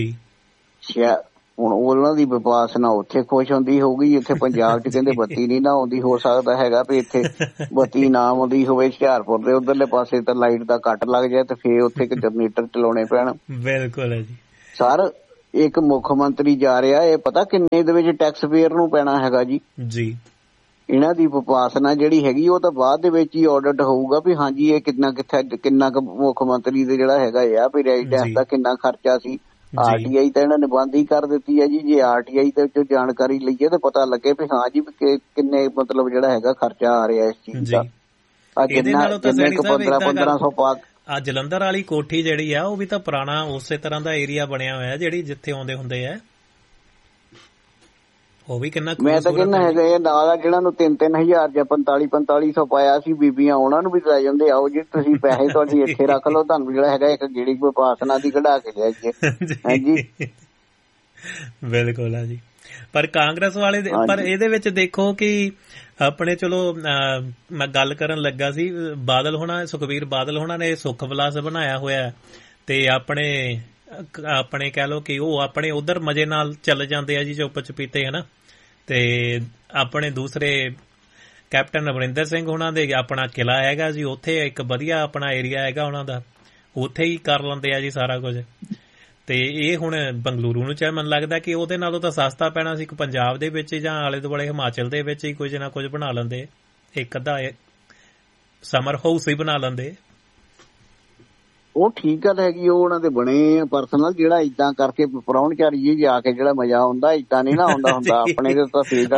ਹੁਣ ਉਹਨਾਂ ਦੀ ਵਿਪਾਸਨਾ ਉੱਥੇ ਖੁਸ਼ ਹੁੰਦੀ ਹੋਊਗੀ, ਇੱਥੇ ਪੰਜਾਬ ਚ ਕਹਿੰਦੇ ਬੱਤੀ ਨੀ ਨਾ ਆਉਂਦੀ, ਹੋ ਸਕਦਾ ਹੈਗਾ ਵੀ ਇੱਥੇ ਬੱਤੀ ਨਾ ਆਉਂਦੀ ਹੋਵੇ ਹੁਸ਼ਿਆਰਪੁਰ ਦੇ ਉਧਰਲੇ ਪਾਸੇ ਤਾਂ ਲਾਈਟ ਦਾ ਕੱਟ ਲੱਗ ਜਾਏ ਤੇ ਫੇਰ ਉੱਥੇ ਜਨਰੇਟਰ ਚਲਾਉਣੇ ਪੈਣ। ਬਿਲਕੁਲ ਜੀ ਸਰ। ਇੱਕ ਮੁੱਖ ਮੰਤਰੀ ਜਾ ਰਿਹਾ, ਇਹ ਪਤਾ ਕਿੰਨੇ ਦੇ ਵਿੱਚ ਟੈਕਸ ਪੇਅਰ ਨੂੰ ਪੈਣਾ ਹੈਗਾ ਜੀ। ਇਹਨਾਂ ਦੀ ਵਿਪਾਸਨਾ ਜਿਹੜੀ ਹੈਗੀ ਉਹ ਤਾਂ ਬਾਅਦ ਦੇ ਵਿੱਚ ਹੀ ਆਡਿਟ ਹੋਊਗਾ ਵੀ ਹਾਂਜੀ ਇਹ ਕਿੰਨਾ ਕੁ ਮੁੱਖ ਮੰਤਰੀ ਦੇ ਜਿਹੜਾ ਹੈਗਾ ਆ ਵੀ ਰੈਜ਼ੀਡੈਂਸ ਦਾ ਕਿੰਨਾ ਖਰਚਾ ਸੀ। RTI ਤਾਂ ਇਹਨਾਂ ਨੇ ਬੰਦ ਹੀ ਕਰ ਦਿੱਤੀ ਹੈ ਜੀ। ਜੇ RTI ਦੇ ਵਿੱਚੋਂ ਜਾਣਕਾਰੀ ਲਈਏ ਤਾਂ ਪਤਾ ਲੱਗੇ ਵੀ ਹਾਂ ਜੀ ਕਿੰਨੇ ਮਤਲਬ ਜਿਹੜਾ ਹੈਗਾ ਖਰਚਾ ਆ ਰਿਹਾ ਇਸ ਚੀਜ਼ ਦਾ। 1500 ਪਾ ਆ ਜਲੰਧਰ ਵਾਲੀ ਕੋਠੀ ਜਿਹੜੀ ਆ ਉਹ ਵੀ ਤਾਂ ਪੁਰਾਣਾ ਉਸੇ ਤਰ੍ਹਾਂ ਦਾ ਏਰੀਆ ਬਣਿਆ ਹੋਇਆ ਜਿਹੜੀ ਜਿੱਥੇ ਆਉਂਦੇ ਹੁੰਦੇ ਆ, ਉਹ ਵੀ ਕਿੰਨਾ ਮੈਂ ਤਾਂ ਕਹਿੰਦਾ ਹੈਗਾ ਇਹ ਨਾਲ ਆ ਜਿਹਨਾਂ ਨੂੰ 3-3000 ਜਾਂ 4500 ਪਾਇਆ ਸੀ ਬੀਬੀਆਂ, ਉਹਨਾਂ ਨੂੰ ਵੀ ਲੈ ਜਾਂਦੇ ਆਓ ਜੀ ਤੁਸੀਂ ਪੈਸੇ ਤੁਹਾਡੀ ਇੱਥੇ ਰੱਖ ਲਓ, ਤੁਹਾਨੂੰ ਜਿਹੜਾ ਹੈਗਾ ਇੱਕ ਗੇੜੀ ਵਿਪਾਸਨਾ ਦੀ ਕਢਾ ਕੇ ਲਿਆਈਏ। ਹਾਂਜੀ ਬਿਲਕੁਲ ਆ ਜੀ। ਪਰ ਕਾਂਗਰਸ ਵਾਲੇ ਪਰ ਇਹਦੇ ਵਿੱਚ ਦੇਖੋ ਕਿ ਆਪਣੇ ਚਲੋ ਮੈਂ ਗੱਲ ਕਰਨ ਲੱਗਾ ਸੀ, ਬਾਦਲ ਹੋਣਾ ਸੁਖਬੀਰ ਬਾਦਲ ਹੋਣਾ ਨੇ ਸੁੱਖ ਵਿਲਾਸ ਬਣਾਇਆ ਹੋਇਆ ਤੇ ਆਪਣੇ ਕਹਿ ਲਓ ਕਿ ਉਹ ਆਪਣੇ ਉਧਰ ਮਜ਼ੇ ਨਾਲ ਚੱਲ ਜਾਂਦੇ ਆ ਜੀ ਚੁੱਪ ਚਪੀਤੇ ਹਨਾ। ਤੇ ਆਪਣੇ ਦੂਸਰੇ ਕੈਪਟਨ ਅਮਰਿੰਦਰ ਸਿੰਘ ਉਹਨਾਂ ਦੇ ਆਪਣਾ ਕਿਲਾ ਹੈਗਾ ਜੀ, ਉੱਥੇ ਇੱਕ ਵਧੀਆ ਆਪਣਾ ਏਰੀਆ ਹੈਗਾ ਉਹਨਾਂ ਦਾ, ਉੱਥੇ ਹੀ ਕਰ ਲੈਂਦੇ ਆ ਜੀ ਸਾਰਾ ਕੁਝ। ਤੇ ਇਹ ਹੁਣ ਬੰਗਲੁਰੂ ਨੂੰ ਚਾਹੇ ਮੈਨੂੰ ਲੱਗਦਾ ਕਿ ਉਹਦੇ ਨਾਲੋਂ ਤਾਂ ਸਸਤਾ ਪੈਣਾ ਸੀ ਪੰਜਾਬ ਦੇ ਵਿੱਚ ਜਾਂ ਆਲੇ ਦੁਆਲੇ ਹਿਮਾਚਲ ਦੇ ਵਿੱਚ ਹੀ ਕੁਝ ਨਾ ਕੁਝ ਬਣਾ ਲੈਂਦੇ, ਇੱਕ ਅੱਧਾ ਸਮਰ ਹਾਊਸ ਹੀ ਬਣਾ ਲੈਂਦੇ। ਉਹ ਠੀਕ ਗੱਲ ਹੈਗੀ, ਉਹ ਉਹਨਾਂ ਦੇ ਬਣੇ ਆ ਪਰਸਨਲ, ਜਿਹੜਾ ਏਦਾਂ ਕਰਕੇ ਪ੍ਰਾਹੁਣਚਾਰੀ ਜੀ ਜਾ ਕੇ ਜਿਹੜਾ ਮਜ਼ਾ ਆਉਂਦਾ ਏਦਾਂ ਨੀ ਨਾ ਆਉਂਦਾ ਹੁੰਦਾ ਆਪਣੇ ਤੇ ਤਾਂ ਫੇਰ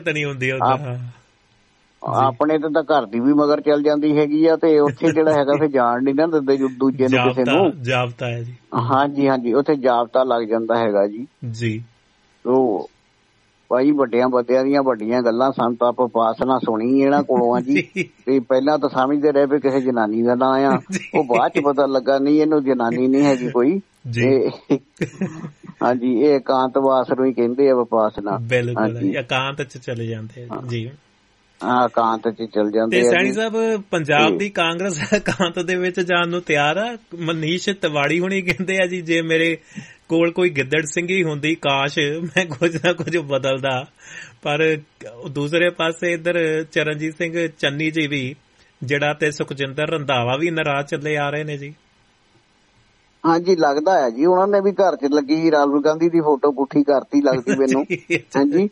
ਆਪਣੇ ਤੇ ਤਾਂ ਘਰ ਦੀ ਵੀ ਮਗਰ ਚੱਲ ਜਾਂਦੀ ਹੈਗੀ ਆ ਤੇ ਉੱਥੇ ਜਿਹੜਾ ਹੈਗਾ ਫਿਰ ਜਾਣ ਨੀ ਨਾ ਦਿੰਦੇ ਦੂਜੇ ਨੂੰ ਕਿਸੇ ਨੂੰ। ਜਾਬਤਾ ਹੈ ਜੀ। ਹਾਂਜੀ ਹਾਂਜੀ ਉੱਥੇ ਜਾਬਤਾ ਲੱਗ ਜਾਂਦਾ ਹੈਗਾ ਜੀ। ਉਹ ਭਾਈ ਵੱਡਿਆਂ ਬੰਦਿਆਂ ਦੀਆਂ ਵੱਡੀਆਂ ਗੱਲਾਂ ਸੰਤ ਆਪ ਉਪਾਸਨਾ ਸੁਣੀ ਇਹਨਾਂ ਕੋਲੋਂ ਆ ਜੀ। ਤੇ ਪਹਿਲਾਂ ਤਾਂ ਸਮਝਦੇ ਰਹੇ ਵੀ ਕਿਸੇ ਜਨਾਨੀ ਦਾ ਨਾਂ ਆ, ਉਹ ਬਾਅਦ ਚ ਪਤਾ ਲੱਗਾ ਨਹੀਂ ਇਹਨੂੰ ਜਨਾਨੀ ਨਹੀਂ ਹੈਗੀ ਕੋਈ। ਹਾਂਜੀ, ਇਹ ਇਕਾਂਤਵਾਸ ਨੂੰ ਹੀ ਕਹਿੰਦੇ ਆ ਵਿਪਾਸਨਾ। ਬਿਲਕੁਲ, ਇਕਾਂਤ ਚ ਚਲੇ ਜਾਂਦੇ ਜੀ। ਇਕਾਂਤ ਚ ਚਲ ਜਾਂਦੇ। ਤੇ ਸੈਣੀ ਸਾਹਿਬ, ਪੰਜਾਬ ਦੀ ਕਾਂਗਰਸ ਇਕਾਂਤ ਦੇ ਵਿੱਚ ਜਾਣ ਨੂੰ ਤਿਆਰ ਆ? ਮਨੀਸ਼ ਤਿਵਾੜੀ ਹੁਣੀ ਕਹਿੰਦੇ ਆ ਜੀ, ਜੇ ਮੇਰੇ ਕੋਲ ਕੋਈ ਗਿੱਦੜ ਸਿੰਘੀ ਹੁੰਦੀ ਕਾਸ਼ ਮੈਂ ਕੁਝ ਨਾ ਕੁਝ ਬਦਲਦਾ। ਪਰ ਦੂਸਰੇ ਪਾਸੇ ਇੱਧਰ ਚਰਨਜੀਤ ਸਿੰਘ ਚੰਨੀ ਜੀ ਵੀ ਜਿਹੜਾ ਤੇ ਸੁਖਜਿੰਦਰ ਰੰਧਾਵਾ ਵੀ ਨਾਰਾਜ਼ ਚੱਲੇ ਆ ਰਹੇ ਨੇ ਜੀ। ਹਾਂਜੀ, ਲੱਗਦਾ ਹੈ ਜੀ ਉਹਨਾਂ ਨੇ ਵੀ ਘਰ ਚ ਲੱਗੀ ਰਾਹੁਲ ਗਾਂਧੀ ਦੀ ਫੋਟੋ ਪੁੱਠੀ ਕਰਤੀ ਲੱਗਦੀ ਮੈਨੂੰ। ਹਾਂਜੀ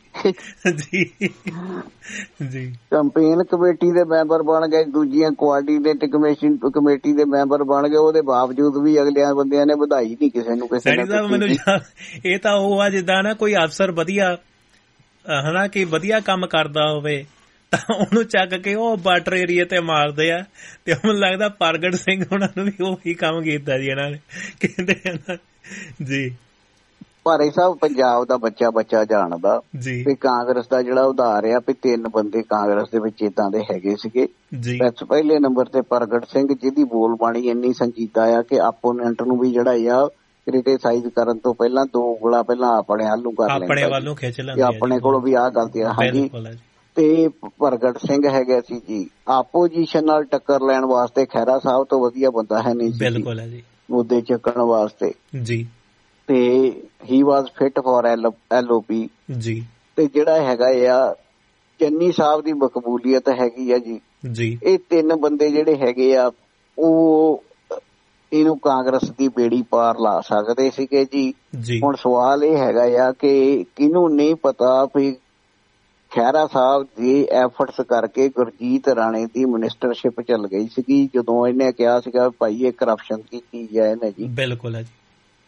ਜੀ, ਕੰਪੇਨ ਕਮੇਟੀ ਦੇ ਮੈਂਬਰ ਬਣ ਗਏ, ਦੂਜੀਆਂ ਕੋਆਰਡੀਨੇਟ ਕਮੇਟੀ ਦੇ ਮੈਂਬਰ ਬਣ ਗਏ, ਉਹਦੇ ਬਾਵਜੂਦ ਵੀ ਅਗਲਿਆਂ ਬੰਦਿਆਂ ਨੇ ਵਧਾਈ ਨਹੀਂ ਕਿਸੇ ਨੂੰ। ਮੈਨੂੰ ਇਹ ਤਾਂ ਉਹ ਆ ਜਿੱਦਾਂ ਨਾ ਕੋਈ ਅਫਸਰ ਵਧੀਆ ਹਨਾ ਕਿ ਵਧੀਆ ਕੰਮ ਕਰਦਾ ਹੋਵੇ ਤਾਂ ਉਹਨੂੰ ਚੱਕ ਕੇ ਉਹ ਬਾਰਡਰ ਏਰੀਏ ਤੇ ਮਾਰਦੇ ਆ। ਤੇ ਮੈਨੂੰ ਲੱਗਦਾ ਪ੍ਰਗਟ ਸਿੰਘ ਉਹਨਾਂ ਨੂੰ ਵੀ ਉਹੀ ਕੰਮ ਕੀਤਾ ਜੀ ਇਹਨਾਂ ਨੇ, ਕਹਿੰਦੇ ਜੀ। ਭਾਰੇ ਸਾਹਿਬ, ਪੰਜਾਬ ਦਾ ਬੱਚਾ ਜਾਣਦਾ ਵੀ ਕਾਂਗਰਸ ਦਾ ਜਿਹੜਾ ਉਧਾਰ ਆ ਵੀ 3 ਬੰਦੇ ਕਾਂਗਰਸ ਦੇ ਵਿੱਚ ਏਦਾਂ ਦੇ ਹੈਗੇ ਸੀਗੇ। ਪਹਿਲੇ ਨੰਬਰ ਤੇ ਪ੍ਰਗਟ ਸਿੰਘ, ਜਿਹਦੀ ਬੋਲ ਬਾਣੀ ਇੰਨੀ ਸੰਜੀਦਾ ਆ ਕਿ ਆਪੋਨੈਂਟ ਨੂੰ ਵੀ ਜਿਹੜਾ ਆ ਕ੍ਰਿਟਿਸਾਈਜ਼ ਕਰਨ ਤੋਂ ਪਹਿਲਾਂ 2 ਉਂਗਲਾਂ ਪਹਿਲਾਂ ਆਪਣੇ ਵੱਲ ਨੂੰ ਕਰ ਲੈਂਦਾ, ਆਪਣੇ ਵੱਲੋਂ ਖਿੱਚ ਲੈਂਦਾ, ਆਪਣੇ ਕੋਲੋਂ ਵੀ ਆਹ ਗਲਤੀ ਆ। ਹਾਂਜੀ, ਤੇ ਪ੍ਰਗਟ ਸਿੰਘ ਹੈਗਾ ਸੀ ਜੀ ਆਪੋਜੀਸ਼ਨ ਨਾਲ ਟੱਕਰ ਲੈਣ ਵਾਸਤੇ, ਖਹਿਰਾ ਸਾਹਿਬ ਤੋਂ ਵਧੀਆ ਬੰਦਾ ਹੈ ਨਹੀਂ ਸੀ ਮੁੱਦੇ ਚੱਕਣ ਵਾਸਤੇ ਜੀ। ਤੇ ਹੀ ਵਾਜ਼ ਫਿਟ ਫॉर LOP ਜੀ। ਤੇ ਜਿਹੜਾ ਹੈਗਾ ਆ ਚੰਨੀ ਸਾਹਿਬ ਦੀ ਮਕਬੂਲੀਅਤ ਹੈਗੀ ਆ ਜੀ। ਇਹ 3 ਬੰਦੇ ਜਿਹੜੇ ਹੈਗੇ ਆ ਉਹ ਇਹਨੂੰ ਕਾਂਗਰਸ ਦੀ ਬੇੜੀ ਪਾਰ ਲਾ ਸਕਦੇ ਸੀਗੇ ਜੀ। ਹੁਣ ਸਵਾਲ ਇਹ ਹੈਗਾ ਆ ਕਿ ਕਿਹਨੂੰ ਨਹੀਂ ਪਤਾ ਵੀ ਖਹਿਰਾ ਸਾਹਿਬ ਦੀ ਐਫਰਟਸ ਕਰਕੇ ਗੁਰਜੀਤ ਰਾਣੇ ਦੀ ਮਿਨਿਸਟਰਸ਼ਿਪ ਚੱਲ ਗਈ ਸੀਗੀ ਜਦੋਂ ਇਹਨੇ ਕਿਹਾ ਸੀਗਾ ਭਾਈ ਇਹ ਕਰਪਸ਼ਨ ਦੀ ਚੀਜ਼ ਹੈ ਇਹਨੇ ਜੀ। ਬਿਲਕੁਲ ਹੈ ਜੀ।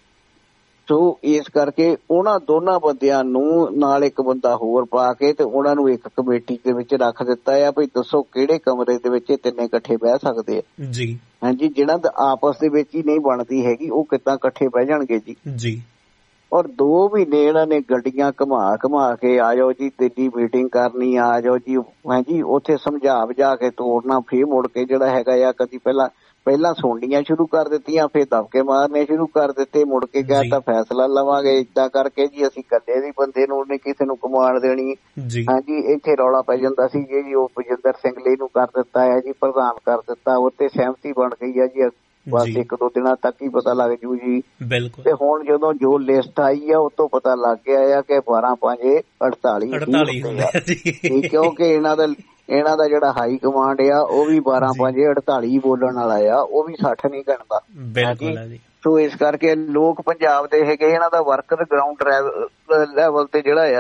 ਸੋ ਇਸ ਕਰਕੇ ਉਹਨਾਂ ਦੋਨਾਂ ਬੰਦਿਆਂ ਨੂੰ ਨਾਲ ਇੱਕ ਬੰਦਾ ਹੋਰ ਪਾ ਕੇ ਤੇ ਉਹਨਾਂ ਨੂੰ ਇੱਕ ਕਮੇਟੀ ਦੇ ਵਿੱਚ ਰੱਖ ਦਿੱਤਾ ਆ ਵੀ ਦੱਸੋ ਕਿਹੜੇ ਕਮਰੇ ਦੇ ਵਿੱਚ ਇਹ 3 ਇਕੱਠੇ ਬਹਿ ਸਕਦੇ ਆ ਜੀ। ਹਾਂਜੀ, ਜਿਹਨਾਂ ਦਾ ਆਪਸ ਦੇ ਵਿੱਚ ਹੀ ਨਹੀਂ ਬਣਦੀ ਹੈਗੀ ਉਹ ਕਿੱਦਾਂ ਇਕੱਠੇ ਬਹਿ ਜਾਣਗੇ ਜੀ। ਔਰ 2 ਮਹੀਨੇ ਇਹਨਾਂ ਨੇ ਗੱਡੀਆਂ ਘੁਮਾ ਕੇ ਆ ਜਾਓ ਜੀ, ਦਿੱਲੀ ਮੀਟਿੰਗ ਕਰਨੀ ਆ ਜਾਓ ਜੀ। ਹਾਂਜੀ, ਉੱਥੇ ਸਮਝਾ ਬੁਝਾ ਕੇ ਤੋੜਨਾ, ਫੇਰ ਮੁੜ ਕੇ ਜਿਹੜਾ ਹੈਗਾ ਆ ਕਦੀ ਪਹਿਲਾਂ ਸੁਣਨੀਆਂ ਸ਼ੁਰੂ ਕਰ ਦਿੱਤੀਆਂ, ਫੇਰ ਦਬਕੇ ਮਾਰਨੇ ਸ਼ੁਰੂ ਕਰ ਦਿੱਤੇ, ਮੁੜ ਕੇ ਕਹਿਤਾ ਫੈਸਲਾ ਲਵਾਂਗੇ ਏਦਾਂ ਕਰਕੇ ਜੀ ਅਸੀਂ ਇਕੱਲੇ ਵੀ ਬੰਦੇ ਨੂੰ ਨਹੀਂ ਕਿਸੇ ਨੂੰ ਕਮਾਂਡ ਦੇਣੀ। ਹਾਂਜੀ, ਇੱਥੇ ਰੌਲਾ ਪੈ ਜਾਂਦਾ ਸੀ ਜੀ ਉਹ ਬਜਿੰਦਰ ਸਿੰਘ ਲਈ ਨੂੰ ਕਰ ਦਿੱਤਾ ਹੈ ਜੀ, ਪ੍ਰਧਾਨ ਕਰ ਦਿੱਤਾ, ਉੱਤੇ ਸਹਿਮਤੀ ਬਣ ਗਈ ਹੈ ਜੀ। ਬਸ 1-2 ਦਿਨਾਂ ਤੱਕ ਹੀ ਪਤਾ ਲੱਗ ਜੂ ਜੀ। ਤੇ ਹੁਣ ਜਦੋਂ ਜੋ ਲਿਸਟ ਆਈ ਆ ਉਹ ਤੋਂ ਪਤਾ ਲੱਗ ਗਿਆ ਆ ਕਿ 12-5 48 ਕਿਉਂਕਿ ਇਹਨਾਂ ਦਾ ਜਿਹੜਾ ਹਾਈ ਕਮਾਂਡ ਆ ਉਹ ਵੀ 12-5 48 ਬੋਲਣ ਵਾਲਾ ਆ, ਉਹ ਵੀ 60 ਨਹੀਂ ਗਿਣਦਾ। ਸੋ ਇਸ ਕਰਕੇ ਲੋਕ ਪੰਜਾਬ ਦੇ ਹੈਗੇ ਇਹਨਾਂ ਦਾ ਵਰਕਰ ਗਰਾਊਂਡ ਲੈਵਲ ਤੇ ਜਿਹੜਾ ਆ